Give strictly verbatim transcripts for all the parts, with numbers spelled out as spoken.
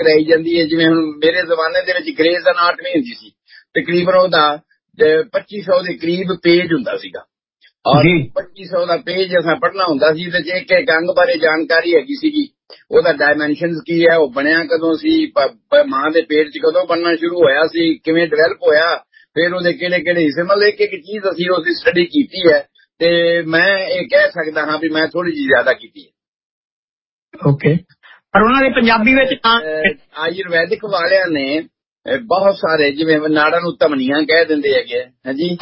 कराई जाती है। जिवें हुण मेरे जमाने दे विच ग्रेज एनाटमी हुंदी सी, तकरीबन ओहदा पच्ची सौ के करीब पेज हुंदा सीगा और पच्ची सौ का पेज असां पढ़ना हुंदा सी ते एक एक अंग बारे जानकारी हैगी सीगी। ओहदा डायमेंशनस की है, वो बनया कदों सी, मां दे पेट च कदों बनना शुरू होया सी, किवें डेवलप होया, फिर ओहदे किहड़े किहड़े हिस्से, मतलब एक एक चीज असीं उसदी स्टडी कीती है ते मैं ये कह सकदा हां भी मैं थोड़ी जी ज्यादा कीती है। ओके, पर उन्हां दे पंजाबी विच आयुर्वैदिक वालियां ने बहुत सारे जिवें नाड़ा नूं धमनियां कह दिंदे हैगे है जी,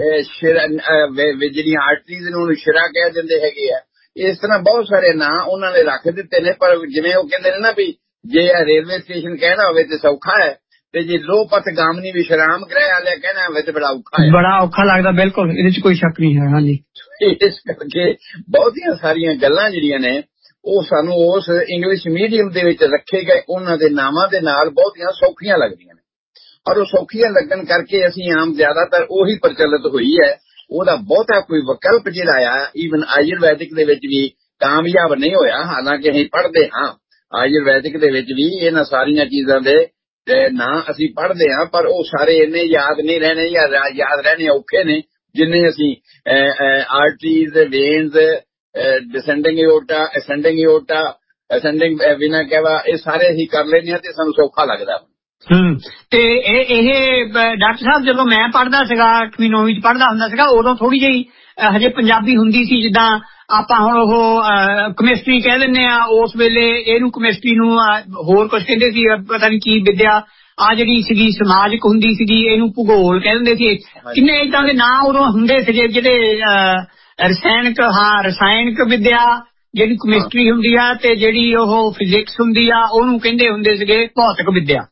ਜਿਹੜੀਆਂ ਆਰਟਰੀਜ਼ ਨੂੰ ਸ਼ਿਰਾ ਕਹਿ ਦਿੰਦੇ ਹੈਗੇ ਆ, ਇਸ ਤਰ੍ਹਾਂ ਬਹੁਤ ਸਾਰੇ ਨਾਂ ਉਹਨਾਂ ਨੇ ਰੱਖ ਦਿੱਤੇ ਨੇ। ਪਰ ਜਿਵੇਂ ਉਹ ਕਹਿੰਦੇ ਨੇ ਨਾ ਵੀ ਜੇ ਰੇਲਵੇ ਸਟੇਸ਼ਨ ਕਹਿਣਾ ਹੋਵੇ ਤੇ ਸੌਖਾ ਹੈ, ਤੇ ਜੇ ਲੋਹਪਤ ਗਾਮਨੀ ਵਿਸ਼ਰਾਮ ਗ੍ਰਹਿ ਵਾਲਿਆ ਕਹਿਣਾ ਹੋਵੇ ਤੇ ਬੜਾ ਔਖਾ ਹੈ, ਬੜਾ ਔਖਾ ਲੱਗਦਾ। ਬਿਲਕੁਲ, ਇਹਦੇ ਚ ਕੋਈ ਸ਼ੱਕ ਨਹੀਂ ਹੈ। ਹਾਂਜੀ, ਇਸ ਕਰਕੇ ਬਹੁਤੀਆਂ ਸਾਰੀਆਂ ਗੱਲਾਂ ਜਿਹੜੀਆਂ ਨੇ ਉਹ ਸਾਨੂੰ ਉਸ ਇੰਗਲਿਸ਼ ਮੀਡੀਅਮ ਦੇ ਵਿੱਚ ਰੱਖੇ ਗਏ ਉਹਨਾਂ ਦੇ ਨਾਵਾਂ ਦੇ ਨਾਲ ਬਹੁਤੀਆਂ ਸੌਖੀਆਂ ਲੱਗਦੀਆਂ ਨੇ, ਔਰ ਉਹ ਸੌਖੀਆਂ ਲੱਗਣ ਕਰਕੇ ਅਸੀਂ ਆਮ ਜ਼ਿਆਦਾਤਰ ਉਹੀ ਪ੍ਰਚਲਿਤ ਹੋਈ ਹੈ। ਉਹਦਾ ਬਹੁਤਾ ਕੋਈ ਵਿਕਲਪ ਜਿਹੜਾ ਆ ਈਵਨ ਆਯੁਰਵੈਦਿਕ ਦੇ ਵਿੱਚ ਵੀ ਕਾਮਯਾਬ ਨਹੀਂ ਹੋਇਆ। ਹਾਲਾਂਕਿ ਅਸੀਂ ਪੜ੍ਹਦੇ ਹਾਂ ਆਯੁਰਵੈਦਿਕ ਦੇ ਵਿੱਚ ਵੀ ਇਹਨਾਂ ਸਾਰੀਆਂ ਚੀਜ਼ਾਂ ਦੇ ਨਾਂ ਅਸੀਂ ਪੜ੍ਹਦੇ ਹਾਂ, ਪਰ ਉਹ ਸਾਰੇ ਇੰਨੇ ਯਾਦ ਨਹੀਂ ਰਹਿਣੇ ਜਾਂ ਯਾਦ ਰਹਿਣੇ ਔਖੇ ਨੇ ਜਿੰਨੇ ਅਸੀਂ arteries, veins, descending aorta, ascending aorta, ascending ਵੀਨਾ ਕੈਵਾ, ਇਹ ਸਾਰੇ ਅਸੀਂ ਕਰ ਲੈਂਦੇ ਹਾਂ ਤੇ ਸਾਨੂੰ ਸੌਖਾ ਲੱਗਦਾ। ਹੂੰ, ਤੇ ਇਹ ਡਾਕਟਰ ਸਾਹਿਬ ਜਦੋਂ ਮੈਂ ਪੜ੍ਹਦਾ ਸੀਗਾ, ਅੱਠਵੀਂ ਨੌਵੀਂ ਚ ਪੜ੍ਹਦਾ ਹੁੰਦਾ ਸੀਗਾ, ਉਦੋਂ ਥੋੜੀ ਜਿਹੀ ਹਜੇ ਪੰਜਾਬੀ ਹੁੰਦੀ ਸੀ। ਜਿੱਦਾਂ ਆਪਾਂ ਹੁਣ ਉਹ ਕੈਮਿਸਟਰੀ ਕਹਿ ਦਿੰਦੇ ਆ, ਉਸ ਵੇਲੇ ਇਹਨੂੰ ਕੈਮਿਸਟਰੀ ਨੂੰ ਹੋਰ ਕੁਝ ਕਹਿੰਦੇ ਸੀ, ਪਤਾ ਨਹੀਂ ਕੀ ਵਿਦਿਆ ਆ ਜਿਹੜੀ ਸੀਗੀ ਸਮਾਜਿਕ ਹੁੰਦੀ ਸੀਗੀ, ਇਹਨੂੰ ਭੂਗੋਲ ਕਹਿ ਦਿੰਦੇ ਸੀ। ਕਿੰਨੇ ਏਦਾਂ ਦੇ ਨਾਂ ਉਦੋਂ ਹੁੰਦੇ ਸੀਗੇ ਜਿਹੜੇ ਰਸਾਇਣਕ, ਹਾਂ ਰਸਾਇਣਕ ਵਿਦਿਆ ਜਿਹੜੀ ਕੈਮਿਸਟਰੀ ਹੁੰਦੀ ਆ, ਤੇ ਜਿਹੜੀ ਉਹ ਫਿਜ਼ਿਕਸ ਹੁੰਦੀ ਆ ਉਹਨੂੰ ਕਹਿੰਦੇ ਹੁੰਦੇ ਸੀਗੇ ਭੌਤਿਕ ਵਿਦਿਆ।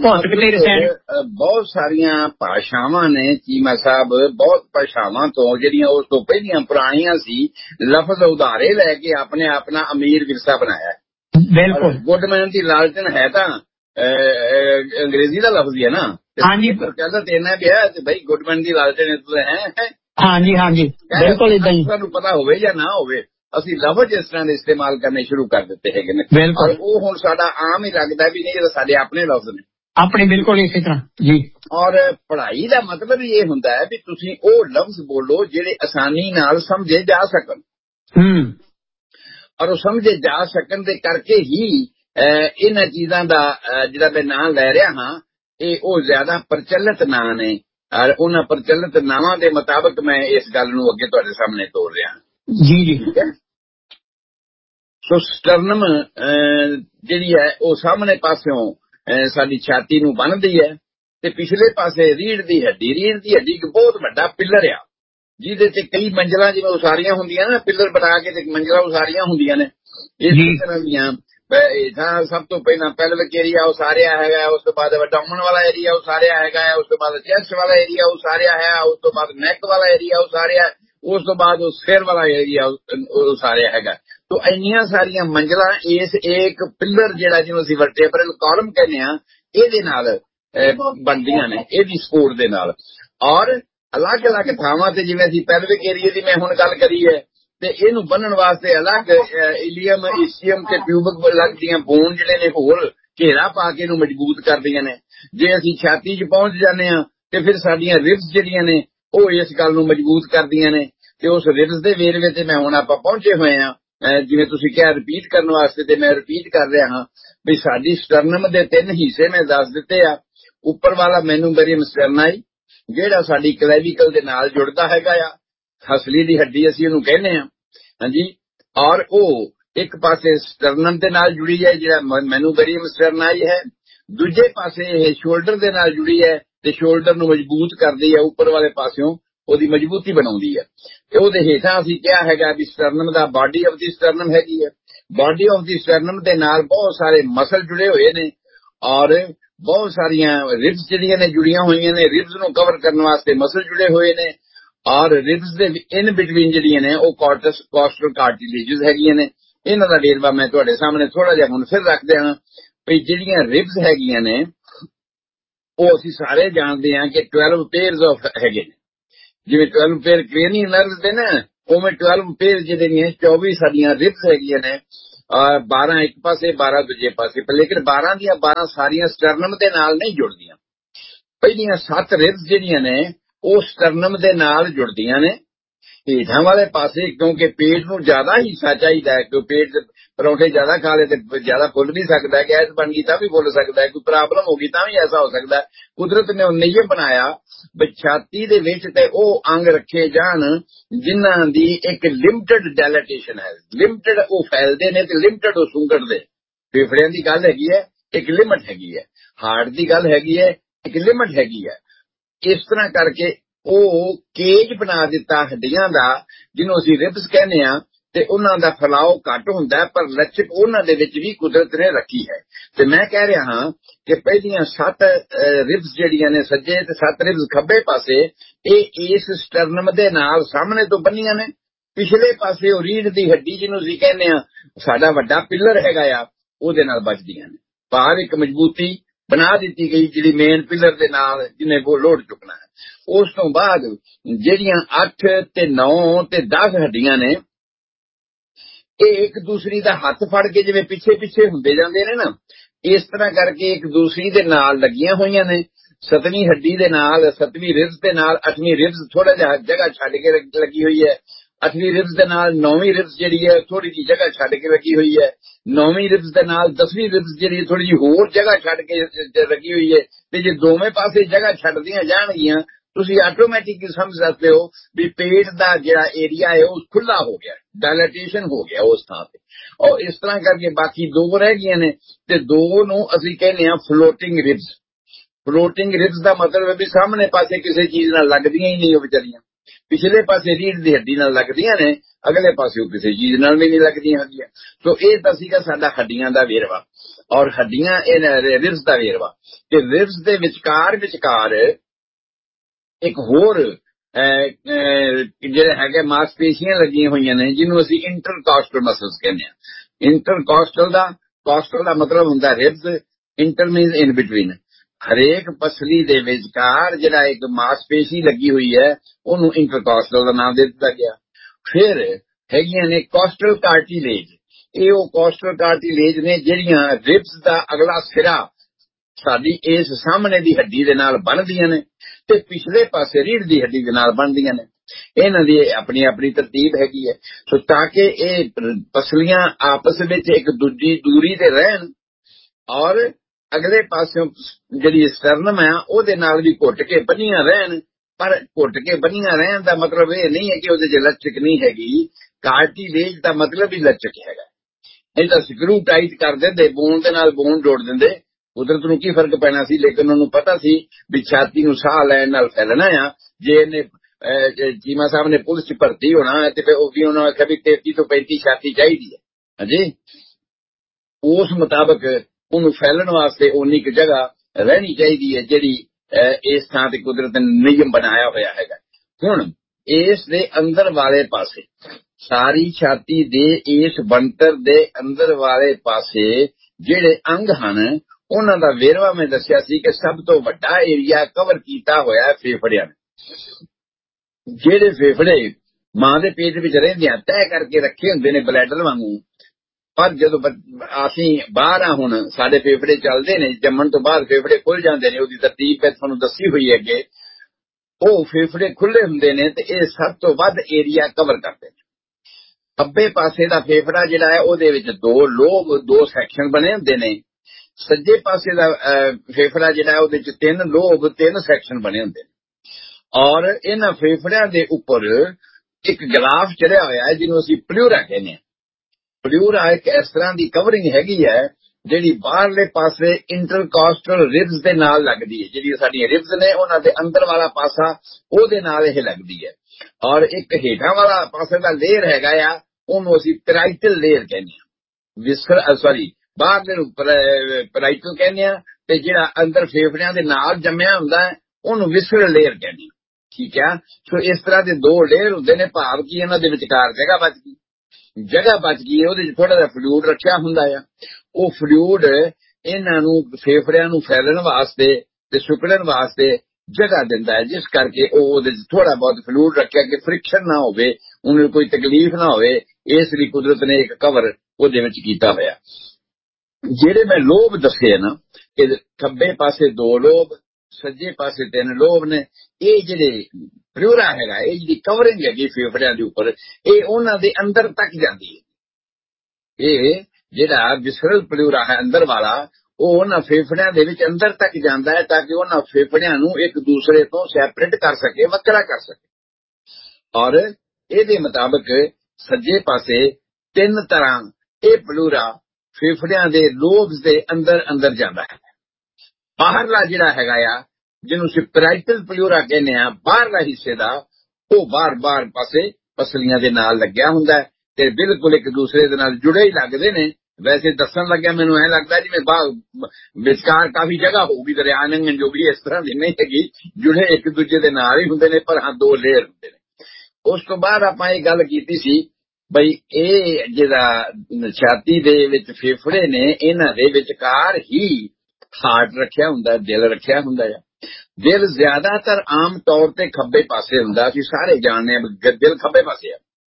ਬਹੁਤ ਸਾਰੀਆਂ ਭਾਸ਼ਾਵਾਂ ਨੇ ਚੀਮਾ ਸਾਹਿਬ, ਬਹੁਤ ਭਾਸ਼ਾਵਾਂ ਤੋਂ ਜਿਹੜੀਆਂ ਉਸ ਤੋਂ ਪਹਿਲੀਆਂ ਪੁਰਾਣੀਆਂ ਸੀ, ਲਫ਼ਜ਼ ਉਧਾਰੇ ਲੈ ਕੇ ਆਪਣੇ ਆਪਣਾ ਅਮੀਰ ਵਿਰਸਾ ਬਣਾਇਆ। ਬਿਲਕੁਲ, ਗੁੱਡਮੈਨ ਦੀ ਲਾਲਟਨ ਹੈ ਤਾਂ ਅੰਗਰੇਜ਼ੀ ਦਾ ਲਫ਼ਜ਼ ਹੀ ਹੈ ਨਾ। ਹਾਂਜੀ, ਕਹਿੰਦਾ ਤੇਨਾ ਪਿਆ ਤੇ ਬਈ ਗੁੱਡਮੈਨ ਦੀ ਲਾਲਟਨ ਹੈ। ਹਾਂਜੀ ਹਾਂਜੀ, ਬਿਲਕੁਲ ਇਦਾਂ ਹੀ। ਸਾਨੂੰ ਪਤਾ ਹੋਵੇ ਜਾਂ ਨਾ ਹੋਵੇ, ਅਸੀਂ ਲਫ਼ਜ਼ ਇਸ ਤਰ੍ਹਾਂ ਦੇ ਇਸਤੇਮਾਲ ਕਰਨੇ ਸ਼ੁਰੂ ਕਰ ਦਿੱਤੇ ਹੈਗੇ ਨੇ। ਬਿਲਕੁਲ, ਉਹ ਹੁਣ ਸਾਡਾ ਆਮ ਹੀ ਲੱਗਦਾ ਵੀ ਨਹੀਂ, ਜਿਹੜਾ ਸਾਡੇ ਆਪਣੇ ਲਫ਼ਜ਼ ਨੇ ਆਪਣੇ। ਬਿਲਕੁਲ ਇਸੇ ਤਰ੍ਹਾਂ ਜੀ। ਔਰ ਪੜ੍ਹਾਈ ਦਾ ਮਤਲਬ ਇਹ ਹੁੰਦਾ ਹੈ ਵੀ ਤੁਸੀਂ ਉਹ ਲਫ਼ਜ਼ ਬੋਲੋ ਜਿਹੜੇ ਆਸਾਨੀ ਨਾਲ ਸਮਝੇ ਜਾ ਸਕਣ। ਹੂੰ, ਔਰ ਉਹ ਸਮਝੇ ਜਾ ਸਕਣ ਦੇ ਕਰਕੇ ਹੀ ਇਹਨਾਂ ਚੀਜ਼ਾਂ ਦਾ ਜਿਹੜਾ ਮੈਂ ਨਾਂ ਲੈ ਰਿਹਾ ਹਾਂ, ਇਹ ਉਹ ਜ਼ਿਆਦਾ ਪ੍ਰਚਲਿਤ ਨਾਂ ਨੇ, ਔਰ ਉਹਨਾਂ ਪ੍ਰਚਲਿਤ ਨਾਵਾਂ ਦੇ ਮੁਤਾਬਕ ਮੈਂ ਇਸ ਗੱਲ ਨੂੰ ਅੱਗੇ ਤੁਹਾਡੇ ਸਾਹਮਣੇ ਤੋਰ ਰਿਹਾ। ਜੀ ਜੀ, ਠੀਕ ਹੈ। ਸੋ ਸਟਰਨਮ ਜਿਹੜੀ ਹੈ ਉਹ ਸਾਹਮਣੇ ਪਾਸਿਓਂ ਸਾਡੀ ਛਾਤੀ ਨੂੰ ਬੰਨ੍ਹਦੀ ਹੈ, ਤੇ ਪਿਛਲੇ ਪਾਸੇ ਰੀੜ੍ਹ ਦੀ ਹੱਡੀ। ਰੀੜ੍ਹ ਦੀ ਹੱਡੀ ਇੱਕ ਬਹੁਤ ਵੱਡਾ ਪਿੱਲਰ ਆ, ਜਿਹਦੇ ਤੇ ਕਈ ਮੰਜ਼ਲਾਂ ਜਿਵੇਂ ਉਸਾਰੀਆਂ ਹੁੰਦੀਆਂ ਨਾ, ਪਿੱਲਰ ਬਣਾ ਕੇ ਤੇ ਮੰਜ਼ਲਾਂ ਉਸਾਰੀਆਂ ਹੁੰਦੀਆਂ ਨੇ। ਇਸੇ ਤਰ੍ਹਾਂ ਦੀਆਂ ਸਭ ਤੋਂ ਪਹਿਲਾਂ ਪੈਲਵਿਕ ਏਰੀਆ ਉਸਾਰਿਆ ਹੈਗਾ, ਉਸ ਤੋਂ ਬਾਅਦ ਅਬਡੋਮਨ ਵਾਲਾ ਏਰੀਆ ਉਸਾਰਿਆ ਹੈਗਾ, ਉਸ ਤੋਂ ਬਾਅਦ ਚੈਸਟ ਵਾਲਾ ਏਰੀਆ ਉਸਾਰਿਆ ਹੈ, ਉਸ ਤੋਂ ਬਾਅਦ ਨੈਕ ਵਾਲਾ ਏਰੀਆ ਉਸਾਰਿਆ, ਉਸ ਤੋਂ ਬਾਅਦ ਉਹ ਸਿਰ ਵਾਲਾ ਏਰੀਆ ਉਸਾਰਿਆ ਹੈਗਾ। ਤੋ ਇੰਨੀਆਂ ਸਾਰੀਆਂ ਮੰਜ਼ਲਾਂ ਇਸ ਇੱਕ ਪਿੱਲਰ ਜਿਹੜਾ ਜਿਹਨੂੰ ਅਸੀਂ ਵਰਟੇਬਰਲ ਕਾਲਮ ਕਹਿੰਦੇ ਹਾਂ, ਇਹਦੇ ਨਾਲ ਬਣਦੀਆਂ ਨੇ, ਇਹਦੀ ਸਪੋਰਟ ਦੇ ਨਾਲ। ਔਰ ਅਲੱਗ ਅਲੱਗ ਥਾਵਾਂ ਤੇ, ਜਿਵੇਂ ਅਸੀਂ ਪੈਲਵਿਕ ਏਰੀਏ ਦੀ ਮੈਂ ਹੁਣ ਗੱਲ ਕਰੀ ਹੈ, ਤੇ ਇਹਨੂੰ ਬੰਨਣ ਵਾਸਤੇ ਅਲੱਗ ਇਲੀਅਮ, ਇਸੀਅਮ ਤੇ ਪਿਊਬਿਕ ਅਲੱਗ ਦੀਆਂ ਬੋਨ ਜਿਹੜੇ ਨੇ ਹੋਰ ਘੇਰਾ ਪਾ ਕੇ ਇਹਨੂੰ ਮਜ਼ਬੂਤ ਕਰਦੀਆਂ ਨੇ। ਜੇ ਅਸੀਂ ਛਾਤੀ 'ਚ ਪਹੁੰਚ ਜਾਂਦੇ ਹਾਂ ਤੇ ਫਿਰ ਸਾਡੀਆਂ ਰਿਬਸ ਜਿਹੜੀਆਂ ਨੇ ਉਹ ਇਸ ਗੱਲ ਨੂੰ ਮਜ਼ਬੂਤ ਕਰਦੀਆਂ ਨੇ। ਤੇ ਉਸ ਰਿਬਸ ਦੇ ਵੇਰਵੇ ਤੇ ਮੈਂ ਹੁਣ ਆਪਾਂ ਪਹੁੰਚੇ ਹੋਏ ਹਾਂ। ਜਿਵੇਂ ਤੁਸੀਂ ਕਿਹਾ ਰਿਪੀਟ ਕਰਨ ਵਾਸਤੇ, ਤੇ ਮੈਂ ਰਿਪੀਟ ਕਰ ਰਿਹਾ ਹਾਂ ਵੀ ਸਾਡੀ ਸਟਰਨਮ ਦੇ ਤਿੰਨ ਹਿੱਸੇ ਮੈਂ ਦੱਸ ਦਿੱਤੇ ਆ। ਉੱਪਰ ਵਾਲਾ ਮੈਨੂਬੇਰੀਅਮ ਸਟਰਨਾਈ, ਜਿਹੜਾ ਸਾਡੀ ਕਲੈਵੀਕਲ ਦੇ ਨਾਲ ਜੁੜਦਾ ਹੈਗਾ ਆ, ਹਸਲੀ ਦੀ ਹੱਡੀ ਅਸੀਂ ਉਹਨੂੰ ਕਹਿੰਦੇ ਹਾਂ। ਹਾਂਜੀ, ਔਰ ਉਹ ਇੱਕ ਪਾਸੇ ਸਟਰਨਮ ਦੇ ਨਾਲ ਜੁੜੀ ਹੈ, ਜਿਹੜਾ ਮੈਨੂਬੇਰੀਅਮ ਸਟਰਨਾਈ ਹੈ। ਦੂਜੇ ਪਾਸੇ ਇਹ ਸ਼ੋਲਡਰ ਦੇ ਨਾਲ ਜੁੜੀ ਹੈ, ਤੇ ਸ਼ੋਲਡਰ ਨੂੰ ਮਜ਼ਬੂਤ ਕਰਦੀ ਹੈ, ਉੱਪਰ ਵਾਲੇ ਪਾਸਿਓਂ ਉਹਦੀ ਮਜ਼ਬੂਤੀ ਬਣਾਉਂਦੀ ਹੈ। ਤੇ ਉਹਦੇ ਹੇਠਾਂ ਅਸੀਂ ਕਿਹਾ ਹੈਗਾ ਵੀ ਸਟਰਨਮ ਦਾ ਬਾਡੀ ਆਫ ਦੀ ਸਟਰਨਮ ਹੈਗੀ ਹੈ। ਬਾਡੀ ਆਫ ਦੀ ਸਟਰਨਮ ਦੇ ਨਾਲ ਬਹੁਤ ਸਾਰੇ ਮਸਲ ਜੁੜੇ ਹੋਏ ਨੇ, ਔਰ ਬਹੁਤ ਸਾਰੀਆਂ ਰਿਬਸ ਜਿਹੜੀਆਂ ਨੇ ਜੁੜੀਆਂ ਹੋਈਆਂ ਨੇ। ਰਿਬਸ ਨੂੰ ਕਵਰ ਕਰਨ ਵਾਸਤੇ ਮਸਲ ਜੁੜੇ ਹੋਏ ਨੇ, ਔਰ ਰਿਬਸ ਦੇ ਇਨ ਬਿਟਵੀਨ ਜਿਹੜੀਆਂ ਨੇ ਉਹ ਕਾਰਟਸ ਕੋਸਟਲ ਕਾਰਟਿਲੇਜਸ ਹੈਗੀਆਂ ਨੇ। ਇਹਨਾਂ ਦਾ ਵੇਰਵਾ ਮੈਂ ਤੁਹਾਡੇ ਸਾਹਮਣੇ ਥੋੜਾ ਜਿਹਾ ਹੁਣ ਫਿਰ ਰੱਖ ਦਿਆਂ ਵੀ ਜਿਹੜੀਆਂ ਰਿਬਸ ਹੈਗੀਆਂ ਨੇ ਉਹ ਅਸੀਂ ਸਾਰੇ ਜਾਣਦੇ ਹਾਂ ਕਿ ਬਾਰਾਂ ਪੇਅਰਸ ਆਫ ਹੈਗੇ ਨੇ। ਜਿਵੇਂ ਬਾਰਾਂ ਪੇਅਰ ਕ੍ਰੇਨੀਅਲ ਨਰਵਸ ਦੇ ਨਾ, ਉਵੇਂ ਬਾਰਾਂ ਪੇਅਰ ਜਿਹੜੇ ਨੇ ਚੌਵੀ ਸਾਡੀਆਂ ਰਿਬਸ ਹੈਗੀਆਂ ਨੇ, बारह एक पासे बारह दूजे पासे, लेकिन बारह दियां बारह सारियां स्टर्नम दे नाल नहीं जुड़दियां। पहलियां सत्त रिब्स जिहड़ियां ने ਉਹ ਸਟਰਨਮ ਦੇ ਨਾਲ जुड़दियां ने। ਹੇਠਾਂ वाले पासे क्योंकि पेट ਨੂੰ ਜ਼ਿਆਦਾ ਹਿੱਸਾ ਚਾਹੀਦਾ है, क्योंकि पेट परौंठे ਜ਼ਿਆਦਾ खा ले तो ਜ਼ਿਆਦਾ फुल भी सकता है, गैस बन गई तां भी फुल सकता है, कोई प्रॉब्लम हो गई तां भी ऐसा हो सकता है। कुदरत ने नियम बनाया भी छाती दे विच ते ਉਹ अंग रखे जान जिन्हां दी एक लिमिटेड डायलेटेशन है, लिमिटेड ਉਹ फैलदे ने ते लिमिटेड ਉਹ ਸੁੰਗੜਦੇ। ਫੇਫੜਿਆਂ ਦੀ ਗੱਲ ਹੈਗੀ ਹੈ, ਇੱਕ ਲਿਮਟ ਹੈਗੀ ਹੈ। ਹਾਰਟ ਦੀ ਗੱਲ ਹੈਗੀ ਹੈ, ਇੱਕ ਲਿਮਟ ਹੈਗੀ ਹੈ। ਇਸ ਤਰ੍ਹਾਂ ਕਰਕੇ ਉਹ ਕੇਜ ਬਣਾ ਦਿੱਤਾ ਹੱਡੀਆਂ ਦਾ, ਜਿਹਨੂੰ ਅਸੀਂ ਰਿਬਸ ਕਹਿੰਦੇ ਆ, ਤੇ ਉਹਨਾਂ ਦਾ ਫੈਲਾਓ ਘੱਟ ਹੁੰਦਾ, ਪਰ ਲਚਕ ਉਹਨਾਂ ਦੇ ਵਿੱਚ ਵੀ ਕੁਦਰਤ ਨੇ ਰੱਖੀ ਹੈ। ਤੇ ਮੈਂ ਕਹਿ ਰਿਹਾ ਹਾਂ ਕਿ ਪਹਿਲੀਆਂ ਸੱਤ ਰਿਬਸ ਜਿਹੜੀਆਂ ਨੇ ਸੱਜੇ ਤੇ ਸੱਤ ਰਿਬਸ ਖੱਬੇ ਪਾਸੇ, ਇਹ ਇਸ ਸਟਰਨਮ ਦੇ ਨਾਲ ਸਾਹਮਣੇ ਤੋਂ ਬੰਨੀਆਂ ਨੇ। ਪਿਛਲੇ ਪਾਸੇ ਉਹ ਰੀੜ ਦੀ ਹੱਡੀ ਜਿਹਨੂੰ ਅਸੀਂ ਕਹਿੰਦੇ ਆ ਸਾਡਾ ਵੱਡਾ ਪਿੱਲਰ ਹੈਗਾ ਆ, ਉਹਦੇ ਨਾਲ ਬਚਦੀਆਂ ਨੇ। ਬਾਹਰ ਇੱਕ ਮਜ਼ਬੂਤੀ ਬਣਾ ਦਿੱਤੀ ਗਈ ਜਿਹੜੀ ਮੇਨ ਪਿੱਲਰ ਦੇ ਨਾਲ ਜਿਹਨੇ ਕੋ ਲੋਡ ਚੁੱਕਣਾ ਹੈ। ਉਸ ਤੋਂ ਬਾਅਦ ਜਿਹੜੀਆਂ ਅੱਠ ਤੇ ਨੌ ਤੇ ਦਸ ਹੱਡੀਆਂ ਨੇ, ਇਹ ਇੱਕ ਦੂਸਰੀ ਦਾ ਹੱਥ ਫੜ ਕੇ ਜਿਵੇਂ ਪਿੱਛੇ ਪਿੱਛੇ ਹੁੰਦੇ ਜਾਂਦੇ ਨੇ ਨਾ, ਇਸ ਤਰ੍ਹਾਂ ਕਰਕੇ ਇੱਕ ਦੂਸਰੀ ਦੇ ਨਾਲ ਲੱਗੀਆਂ ਹੋਈਆਂ ਨੇ। ਸਤਵੀਂ ਹੱਡੀ ਦੇ ਨਾਲ, ਸਤਵੀਂ ਰਿਬਸ ਦੇ ਨਾਲ ਅੱਠਵੀਂ ਰਿਬਸ ਥੋੜਾ ਜਿਹਾ ਜਗ੍ਹਾ ਛੱਡ ਕੇ ਲੱਗੀ ਹੋਈ ਹੈ। ਅੱਠਵੀਂ ਰਿਬਸ ਦੇ ਨਾਲ ਨੌਵੀਂ ਰਿਬਸ ਜਿਹੜੀ ਹੈ ਥੋੜੀ ਜਿਹੀ ਜਗ੍ਹਾ ਛੱਡ ਕੇ ਲੱਗੀ ਹੋਈ ਹੈ। ਨੌਵੀਂ ਰਿਬਸ ਦੇ ਨਾਲ ਦਸਵੀਂ ਰਿਬਸ ਜਿਹੜੀ ਥੋੜੀ ਜਿਹੀ ਹੋਰ ਜਗ੍ਹਾ ਛੱਡ ਕੇ ਲੱਗੀ ਹੋਈ ਹੈ। ਤੇ ਜੇ ਦੋਵੇਂ ਪਾਸੇ ਜਗ੍ਹਾ ਛੱਡਦੀਆਂ ਜਾਣਗੀਆਂ, ਤੁਸੀਂ ਆਟੋਮੈਟਿਕ ਸਮਝ ਸਕਦੇ ਹੋ ਵੀ ਪੇਟ ਦਾ ਜਿਹੜਾ ਏਰੀਆ ਹੈ ਉਹ ਖੁੱਲਾ ਹੋ ਗਿਆ, ਡਾਇਲੇਟੇਸ਼ਨ ਹੋ ਗਿਆ ਉਸ ਥਾਂ ਤੇ। ਔਰ ਇਸ ਤਰ੍ਹਾਂ ਕਰਕੇ ਬਾਕੀ ਦੋ ਰਹਿ ਗਈਆਂ ਨੇ, ਤੇ ਦੋ ਨੂੰ ਅਸੀਂ ਕਹਿੰਦੇ ਹਾਂ ਫਲੋਟਿੰਗ ਰਿਬਸ। ਫਲੋਟਿੰਗ ਰਿਬਸ ਦਾ ਮਤਲਬ ਹੈ ਵੀ ਸਾਹਮਣੇ ਪਾਸੇ ਕਿਸੇ ਚੀਜ਼ ਨਾਲ ਲੱਗਦੀਆਂ ਹੀ ਨਹੀਂ ਉਹ ਵਿਚਾਰੀਆਂ। ਪਿਛਲੇ ਪਾਸੇ ਰੀੜ ਦੀ ਹੱਡੀ ਨਾਲ ਲੱਗਦੀਆਂ ਨੇ, ਅਗਲੇ ਪਾਸੇ ਉਹ ਕਿਸੇ ਚੀਜ਼ ਨਾਲ ਵੀ ਨਹੀਂ ਲੱਗਦੀਆਂ ਹੈਗੀਆਂ। ਸੋ ਇਹ ਤਾਂ ਸੀਗਾ ਸਾਡਾ ਹੱਡੀਆਂ ਦਾ ਵੇਰਵਾ ਔਰ ਹੱਡੀਆਂ ਇਹ ਰਿਬਸ ਦਾ ਵੇਰਵਾ। ਤੇ ਰਿਬਸ ਦੇ ਵਿਚਕਾਰ ਵਿਚਕਾਰ ਇੱਕ ਹੋਰ ਜਿਹੜੇ ਹੈਗੇ ਮਾਸਪੇਸ਼ੀਆਂ ਲੱਗੀਆਂ ਹੋਈਆਂ ਨੇ, ਜਿਹਨੂੰ ਅਸੀਂ ਇੰਟਰਕਾਸਟਲ ਮਸਲਸ ਕਹਿੰਦੇ ਹਾਂ। ਇੰਟਰਕਾਸਟਲ ਦਾ ਕਾਸਟਲ ਦਾ ਮਤਲਬ ਹੁੰਦਾ ਰਿਬਸ, ਇੰਟਰ ਮੀਨਸ ਇਨ ਬਿਟਵੀਨ। ਹਰੇਕ ਪਸਲੀ ਦੇ ਵਿਚਕਾਰ ਜਿਹੜਾ ਇੱਕ ਮਾਸਪੇਸ਼ੀ ਲੱਗੀ ਹੋਈ ਹੈ ਉਹਨੂੰ ਇੰਟਰਕਾਸਟਲ ਦਾ ਨਾਮ ਦੇ ਦਿੱਤਾ ਗਿਆ। ਫਿਰ ਹੈਗੀਆਂ ਨੇ ਕਾਸਟਲ ਕਾਰਟੀਲੇਜ। ਇਹ ਉਹ ਕਾਸਟਲ ਕਾਰਟੀਲੇਜ ਨੇ ਜਿਹੜੀਆਂ ਰਿਬਸ ਦਾ ਅਗਲਾ ਸਿਰਾ ਸਾਡੀ ਇਸ ਸਾਹਮਣੇ ਦੀ ਹੱਡੀ ਦੇ ਨਾਲ ਬਣਦੀਆਂ ਨੇ ਤੇ ਪਿਛਲੇ ਪਾਸੇ ਰੀੜ ਦੀ ਹੱਡੀ ਦੇ ਨਾਲ ਬਣਦੀਆਂ ਨੇ। ਇਹਨਾਂ ਦੀ ਆਪਣੀ ਆਪਣੀ ਤਰਤੀਬ ਹੈਗੀ ਹੈ। ਸੋ ਤਾਂ ਕਿ ਇਹ ਪਸਲੀਆਂ ਆਪਸ ਵਿੱਚ ਇੱਕ ਦੂਜੀ ਦੂਰੀ ਤੇ ਰਹਿਣ ਔਰ ਅਗਲੇ ਪਾਸਿਓਂ ਜਿਹੜੀ ਸਟਰਨਮ ਹੈ ਉਹਦੇ ਨਾਲ ਵੀ ਘੁੱਟ ਕੇ ਬੰਨੀਆਂ ਰਹਿਣ। ਪਰ ਘੁੱਟ ਕੇ ਬੰਨੀਆਂ ਰਹਿਣ ਦਾ ਮਤਲਬ ਇਹ ਨਹੀਂ ਹੈ ਕਿ ਉਹਦੇ 'ਚ ਲਚਕ ਨਹੀਂ ਹੈਗੀ। ਕਾਰਟੀਲੇਜ ਦਾ ਮਤਲਬ ਹੀ ਲਚਕ ਹੈਗਾ। ਨਹੀਂ ਤਾਂ ਸਕਰੂ ਟਾਈਟ ਕਰ ਦਿੰਦੇ, ਬੋਨ ਦੇ ਨਾਲ ਬੋਨ ਜੋੜ ਦਿੰਦੇ, ਕੁਦਰਤ ਨੂੰ ਕੀ ਫਰਕ ਪੈਣਾ ਸੀ। ਲੇਕਿਨ ਉਹਨੂੰ ਪਤਾ ਸੀ ਵੀ ਛਾਤੀ ਨੂੰ ਸਾਹ ਲੈਣ ਨਾਲ ਫੈਲਣਾ ਆ। ਜੇ ਇਹਨੇ ਚੀਮਾ ਸਾਹਿਬ ਨੇ ਪੁਲਿਸ 'ਚ ਭਰਤੀ ਹੋਣਾ ਹੈ ਤੇ ਫਿਰ ਉਹ ਵੀ ਉਹਨਾਂ ਆਖਿਆ ਵੀ ਤੇਤੀ ਤੋਂ ਪੈਂਤੀ ਛਾਤੀ ਚਾਹੀਦੀ ਹੈ। ਹਾਂਜੀ, ਉਸ ਮੁਤਾਬਕ ਉਹਨੂੰ ਫੈਲਣ ਵਾਸਤੇ ਉਨੀ ਕੁ ਜਗ੍ਹਾ ਰਹਿਣੀ ਚਾਹੀਦੀ ਹੈ ਜਿਹੜੀ ਇਸ ਥਾਂ ਤੇ ਕੁਦਰਤ ਨੇ ਨਿਯਮ ਬਣਾਇਆ ਹੋਇਆ ਹੈਗਾ। ਹੁਣ ਇਸ ਦੇ ਅੰਦਰ ਵਾਲੇ ਪਾਸੇ, ਸਾਰੀ ਛਾਤੀ ਦੇ ਇਸ ਬਣਤਰ ਦੇ ਅੰਦਰ ਵਾਲੇ ਪਾਸੇ ਜਿਹੜੇ ਅੰਗ ਹਨ ਉਹਨਾਂ ਦਾ ਵੇਰਵਾ ਮੈਂ ਦੱਸਿਆ ਸੀ ਕਿ ਸਭ ਤੋਂ ਵੱਡਾ ਏਰੀਆ ਕਵਰ ਕੀਤਾ ਹੋਇਆ ਫੇਫੜਿਆਂ ਨੇ। ਜਿਹੜੇ ਫੇਫੜੇ ਮਾਂ ਦੇ ਪੇਟ ਵਿੱਚ ਰਹਿੰਦੇ ਆ ਤੈਅ ਕਰਕੇ ਰੱਖੇ ਹੁੰਦੇ ਨੇ ਬਲੈਡਰ ਵਾਂਗੂ, ਪਰ ਜਦੋਂ ਅਸੀਂ ਬਾਹਰ ਆ, ਹੁਣ ਸਾਡੇ ਫੇਫੜੇ ਚੱਲਦੇ ਨੇ, ਜੰਮਣ ਤੋਂ ਬਾਅਦ ਫੇਫੜੇ ਖੁੱਲ ਜਾਂਦੇ ਨੇ। ਉਹਦੀ ਤਰਤੀਬ ਮੈਂ ਤੁਹਾਨੂੰ ਦੱਸੀ ਹੋਈ ਹੈ ਅੱਗੇ। ਉਹ ਫੇਫੜੇ ਖੁੱਲੇ ਹੁੰਦੇ ਨੇ ਤੇ ਇਹ ਸਭ ਤੋਂ ਵੱਧ ਏਰੀਆ ਕਵਰ ਕਰਦੇ ਨੇ। ਖੱਬੇ ਪਾਸੇ ਦਾ ਫੇਫੜਾ ਜਿਹੜਾ ਹੈ ਉਹਦੇ ਵਿੱਚ ਦੋ ਲੋਬ, ਦੋ ਸੈਕਸ਼ਨ ਬਣੇ ਹੁੰਦੇ ਨੇ। ਸੱਜੇ ਪਾਸੇ ਦਾ ਫੇਫੜਾ ਜਿਹੜਾ ਹੈ ਉਹਦੇ ਚ ਤਿੰਨ ਲੋਬ, ਤਿੰਨ ਸੈਕਸ਼ਨ ਬਣੇ ਹੁੰਦੇ ਨੇ। ਔਰ ਇਹਨਾਂ ਫੇਫੜਿਆਂ ਦੇ ਉੱਪਰ ਇੱਕ ਗਲਾਫ ਚੜਿਆ ਹੋਇਆ ਹੈ ਜਿਹਨੂੰ ਅਸੀਂ ਪਲਿਊਰਾ ਕਹਿੰਦੇ ਹਾਂ। ਪਲਿਊਰਾ ਇੱਕ ਇਸ ਤਰ੍ਹਾਂ ਦੀ ਕਵਰਿੰਗ ਹੈਗੀ ਹੈ ਜਿਹੜੀ ਬਾਹਰਲੇ ਪਾਸੇ ਇੰਟਰਕਾਸਟਲ ਰਿਬਸ ਦੇ ਨਾਲ ਲੱਗਦੀ ਹੈ। ਜਿਹੜੀਆਂ ਸਾਡੀਆਂ ਰਿਬਸ ਨੇ ਉਹਨਾਂ ਦੇ ਅੰਦਰ ਵਾਲਾ ਪਾਸਾ ਉਹਦੇ ਨਾਲ ਇਹ ਲੱਗਦੀ ਹੈ। ਔਰ ਇੱਕ ਹੇਠਾਂ ਵਾਲਾ ਪਾਸੇ ਦਾ ਲੇਅਰ ਹੈਗਾ ਆ, ਉਹਨੂੰ ਅਸੀਂ ਪੈਰਾਈਟਲ ਲੇਅਰ ਕਹਿੰਦੇ ਹਾਂ। ਵਿਸਰ ਸੌਰੀ ਬਾਹਰਲੇ ਨੂੰ ਪੈਰਾਈਟਲ ਕਹਿੰਦੇ ਆ ਤੇ ਜਿਹੜਾ ਅੰਦਰ ਫੇਫੜਿਆਂ ਦੇ ਨਾਲ ਜੰਮਿਆ ਹੁੰਦਾ ਹੈ ਉਹਨੂੰ ਵਿਸਰਲ ਲੇਅਰ ਕਹਿੰਦੇ ਆ। ਠੀਕ ਹੈ। ਸੋ ਇਸ ਤਰ੍ਹਾਂ ਦੇ ਦੋ ਲੇਅਰ ਹੁੰਦੇ ਨੇ। ਭਾਵ ਕਿ ਇਹਨਾਂ ਦੇ ਵਿਚਕਾਰ ਜਗ੍ਹਾ ਬਚ ਗਈ, ਜਗ੍ਹਾ ਬਚ ਗਈ ਉਹਦੇ ਚ ਥੋੜਾ ਜਿਹਾ ਫਲੂਇਡ ਰੱਖਿਆ ਹੁੰਦਾ ਆ। ਉਹ ਫਲੂਇਡ ਇਹਨਾਂ ਨੂੰ ਫੇਫੜਿਆਂ ਨੂੰ ਫੈਲਣ ਵਾਸਤੇ ਤੇ ਸੁੱਕਣ ਵਾਸਤੇ ਜਗ੍ਹਾ ਦਿੰਦਾ ਹੈ, ਜਿਸ ਕਰਕੇ ਉਹ ਉਹਦੇ ਚ ਥੋੜਾ ਬਹੁਤ ਫਲੂਇਡ ਰੱਖਿਆ ਕਿ ਫ੍ਰਿਕਸ਼ਨ ਨਾ ਹੋਵੇ, ਉਹਨੂੰ ਕੋਈ ਤਕਲੀਫ ਨਾ ਹੋਵੇ। ਇਸ ਲਈ ਕੁਦਰਤ ਨੇ ਇੱਕ ਕਵਰ ਉਹਦੇ ਵਿੱਚ ਕੀਤਾ ਹੋਇਆ। ਜਿਹੜੇ ਮੈਂ ਲੋਬ ਦੱਸੇ ਨਾ ਕਿ ਖੱਬੇ ਪਾਸੇ ਦੋ ਲੋਬ, ਸੱਜੇ ਪਾਸੇ ਤਿੰਨ ਲੋਬ ਨੇ, ਇਹ ਜਿਹੜੇ ਪਲੂਰਾ ਹੈਗਾ, ਇਹ ਜਿਹੜੀ ਕਵਰਿੰਗ ਹੈਗੀ ਫੇਫੜਿਆਂ ਦੇ ਉੱਪਰ, ਇਹ ਉਹਨਾਂ ਦੇ ਅੰਦਰ ਤੱਕ ਜਾਂਦੀ ਹੈ। ਇਹ ਜਿਹੜਾ ਵਿਸਰਲ ਪਲੂਰਾ ਹੈ ਅੰਦਰ ਵਾਲਾ, ਉਹ ਉਹਨਾਂ ਫੇਫੜਿਆਂ ਦੇ ਵਿੱਚ ਅੰਦਰ ਤੱਕ ਜਾਂਦਾ ਹੈ ਤਾਂ ਕਿ ਉਹਨਾਂ ਫੇਫੜਿਆਂ ਨੂੰ ਇੱਕ ਦੂਸਰੇ ਤੋਂ ਸੈਪਰੇਟ ਕਰ ਸਕੇ, ਵੱਖਰਾ ਕਰ ਸਕੇ। ਔਰ ਇਹਦੇ ਮੁਤਾਬਕ ਸੱਜੇ ਪਾਸੇ ਤਿੰਨ ਤਰ੍ਹਾਂ ਇਹ ਪਲੂਰਾ ਫੇਫੜਿਆਂ ਦੇ ਲੋਬਸ ਦੇ ਅੰਦਰ ਅੰਦਰ ਜਾਂਦਾ ਹੈ। ਬਾਹਰਲਾ ਜਿਹੜਾ ਹੈਗਾ ਆ, ਜਿਹਨੂੰ ਸਪਰਾਈਟਲ ਪਲੂਰਾ ਕਹਿੰਦੇ ਆ, ਬਾਹਰਲਾ ਹਿੱਸੇ ਦਾ, ਉਹ ਬਾਰ-ਬਾਰ ਪਾਸੇ ਪਸਲੀਆਂ ਦੇ ਨਾਲ ਲੱਗਿਆ ਹੁੰਦਾ ਤੇ ਬਿਲਕੁਲ ਇੱਕ ਦੂਸਰੇ ਦੇ ਨਾਲ ਜੁੜੇ ਹੀ ਲੱਗਦੇ ਨੇ। ਵੈਸੇ ਦੱਸਣ ਲੱਗਿਆ ਮੈਨੂੰ ਐਂ ਲੱਗਦਾ ਜਿਵੇਂ ਬਾਹਰ ਵਿਚਕਾਰ ਕਾਫੀ ਜਗ੍ਹਾ ਹੋਊਗੀ, ਦਰਿਆ ਨੰਗਣ ਜੋ ਵੀ, ਇਸ ਤਰ੍ਹਾਂ ਦੀ ਨਹੀਂ ਹੈਗੀ, ਜੁੜੇ ਇੱਕ ਦੂਜੇ ਦੇ ਨਾਲ ਹੀ ਹੁੰਦੇ ਨੇ, ਪਰ ਹਾਂ ਦੋ ਲੇਅਰ ਹੁੰਦੇ ਨੇ। ਉਸ ਤੋਂ ਬਾਅਦ ਆਪਾਂ ਇਹ ਗੱਲ ਕੀਤੀ ਸੀ ਬਈ ਇਹ ਜਿਹੜਾ ਛਾਤੀ ਦੇ ਵਿੱਚ ਫੇਫੜੇ ਨੇ, ਇਹਨਾਂ ਦੇ ਵਿਚਕਾਰ ਹੀ ਹਾਰਟ ਰੱਖਿਆ ਹੁੰਦਾ, ਦਿਲ ਰੱਖਿਆ ਹੁੰਦਾ ਆ। ਦਿਲ ਜ਼ਿਆਦਾਤਰ ਆਮ ਤੌਰ ਤੇ ਖੱਬੇ ਪਾਸੇ ਹੁੰਦਾ, ਅਸੀਂ ਸਾਰੇ ਜਾਣਦੇ ਹਾਂ ਦਿਲ ਖੱਬੇ ਪਾਸੇ ਆ।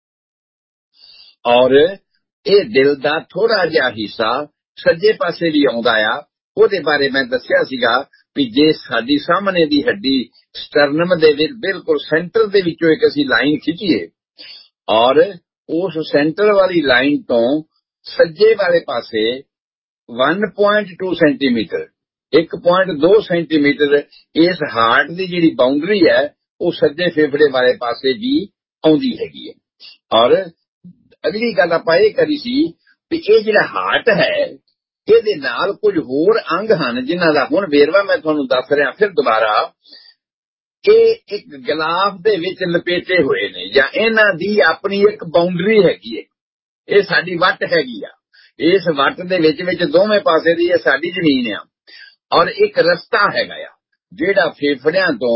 ਔਰ ਇਹ ਦਿਲ ਦਾ ਥੋੜਾ ਜਿਹਾ ਹਿੱਸਾ ਸੱਜੇ ਪਾਸੇ ਵੀ ਆਉਂਦਾ ਆ। ਉਹਦੇ ਬਾਰੇ ਮੈਂ ਦੱਸਿਆ ਸੀਗਾ ਵੀ ਜੇ ਸਾਡੀ ਸਾਹਮਣੇ ਦੀ ਹੱਡੀ ਸਟਰਨਮ ਦੇ ਵਿੱਚ ਬਿਲਕੁਲ ਸੈਂਟਰ ਦੇ ਵਿੱਚੋਂ ਇੱਕ ਅਸੀਂ ਲਾਈਨ ਖਿੱਚੀਏ ਔਰ ਉਸ ਸੈਂਟਰ ਵਾਲੀ ਲਾਈਨ ਤੋਂ ਸੱਜੇ ਵਾਲੇ ਪਾਸੇ ਇੱਕ ਪੁਆਇੰਟ ਦੋ ਸੈਂਟੀਮੀਟਰ ਇੱਕ ਪੁਆਇੰਟ ਦੋ ਸੈਂਟੀਮੀਟਰ ਇਸ ਹਾਰਟ ਦੀ ਜਿਹੜੀ ਬਾਉਂਡਰੀ ਹੈ ਉਹ ਸੱਜੇ ਫੇਫੜੇ ਵਾਲੇ ਪਾਸੇ ਵੀ ਆਉਂਦੀ ਹੈਗੀ ਹੈ। ਔਰ ਅਗਲੀ ਗੱਲ ਆਪਾਂ ਇਹ ਕਰੀ ਸੀ ਵੀ ਇਹ ਜਿਹੜਾ ਹਾਰਟ ਹੈ ਇਹਦੇ ਨਾਲ ਕੁਝ ਹੋਰ ਅੰਗ ਹਨ ਜਿਨ੍ਹਾਂ ਦਾ ਹੁਣ ਵੇਰਵਾ ਮੈਂ ਤੁਹਾਨੂੰ ਦੱਸ ਰਿਹਾ ਫਿਰ ਦੁਬਾਰਾ। ਇਹ ਇੱਕ ਗਲਾਫ ਦੇ ਵਿੱਚ ਲਪੇਟੇ ਹੋਏ ਨੇ ਜਾਂ ਇਹਨਾਂ ਦੀ ਆਪਣੀ ਇੱਕ ਬਾਉਂਡਰੀ ਹੈਗੀ ਹੈ। ਇਹ ਸਾਡੀ ਵੱਟ ਹੈਗੀ ਆ। ਇਸ ਵੱਟ ਦੇ ਵਿੱਚ ਵਿੱਚ ਦੋਵੇਂ ਪਾਸੇ ਦੀ ਇਹ ਸਾਡੀ ਜ਼ਮੀਨ ਆ ਔਰ ਇੱਕ ਰਸਤਾ ਹੈਗਾ ਆ ਜਿਹੜਾ ਫੇਫੜਿਆਂ ਤੋਂ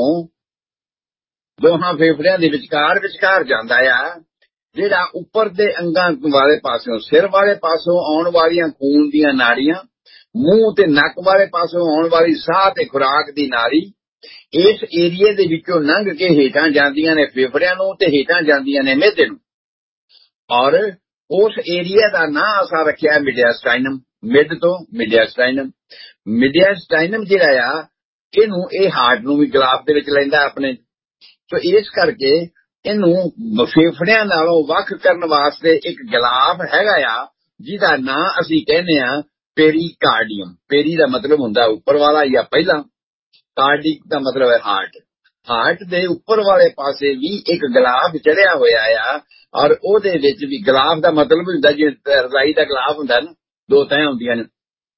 ਦੋਹਾਂ ਫੇਫੜਿਆਂ ਦੇ ਵਿਚਕਾਰ ਵਿਚਕਾਰ ਜਾਂਦਾ ਆ, ਜਿਹੜਾ ਉੱਪਰ ਦੇ ਅੰਗਾਂ ਵਾਲੇ ਪਾਸਿਓਂ ਸਿਰ ਵਾਲੇ ਪਾਸੋਂ ਆਉਣ ਵਾਲੀਆਂ ਖੂਨ ਦੀਆਂ ਨਾੜੀਆਂ, ਮੂੰਹ ਤੇ ਨੱਕ ਵਾਲੇ ਪਾਸੋਂ ਆਉਣ ਵਾਲੀ ਸਾਹ ਤੇ ਖੁਰਾਕ ਦੀ ਨਾੜੀ ਇਸ ਏਰੀਏ ਦੇ ਵਿੱਚੋਂ ਲੰਘ ਕੇ ਹੇਠਾਂ ਜਾਂਦੀਆਂ ਨੇ ਫੇਫੜਿਆਂ ਨੂੰ ਤੇ ਹੇਠਾਂ ਜਾਂਦੀਆਂ ਨੇ ਮਿਹਦੇ ਨੂੰ। ਔਰ ਉਸ ਏਰੀਆ ਦਾ ਨਾਂ ਅਸਾਂ ਰੱਖਿਆ ਮਿਡਿਆਸਟਾਈਨਮ, ਮਿਡ ਤੋਂ ਮਿਡਿਆਸਟਾਈਨਮ। ਮਿਡਿਆਸਟਾਈਨਮ ਜਿਹੜਾ ਆ ਇਹਨੂੰ ਇਹ ਹਾਰਟ ਨੂੰ ਵੀ ਗਲਾਫ ਦੇ ਵਿੱਚ ਲੈਂਦਾ ਆਪਣੇ, ਸੋ ਇਸ ਕਰਕੇ ਇਹਨੂੰ ਫੇਫੜਿਆਂ ਨਾਲੋਂ ਵੱਖ ਕਰਨ ਵਾਸਤੇ ਇੱਕ ਗਲਾਫ ਹੈਗਾ ਆ ਜਿਹਦਾ ਨਾਂ ਅਸੀਂ ਕਹਿੰਦੇ ਆ ਪੇਰੀਕਾਰਡੀਅਮ। ਪੇਰੀ ਦਾ ਮਤਲਬ ਹੁੰਦਾ ਉੱਪਰ ਵਾਲਾ ਜਾਂ ਪਹਿਲਾਂ, ਕਾਰਡਿਕ ਦਾ ਮਤਲਬ ਹੈ ਹਾਰਟ। ਹਾਰਟ ਦੇ ਉੱਪਰ ਵਾਲੇ ਪਾਸੇ ਵੀ ਇੱਕ ਗਲਾਫ ਚੜਿਆ ਹੋਇਆ ਆ ਔਰ ਉਹਦੇ ਵਿੱਚ ਵੀ ਗਲਾਫ ਦਾ ਮਤਲਬ ਹੁੰਦਾ ਜਿਵੇਂ ਰਜ਼ਾਈ ਦਾ ਗਲਾਫ ਹੁੰਦਾ ਨਾ, ਦੋ ਤਹਿ ਹੁੰਦੀਆਂ ਨੇ।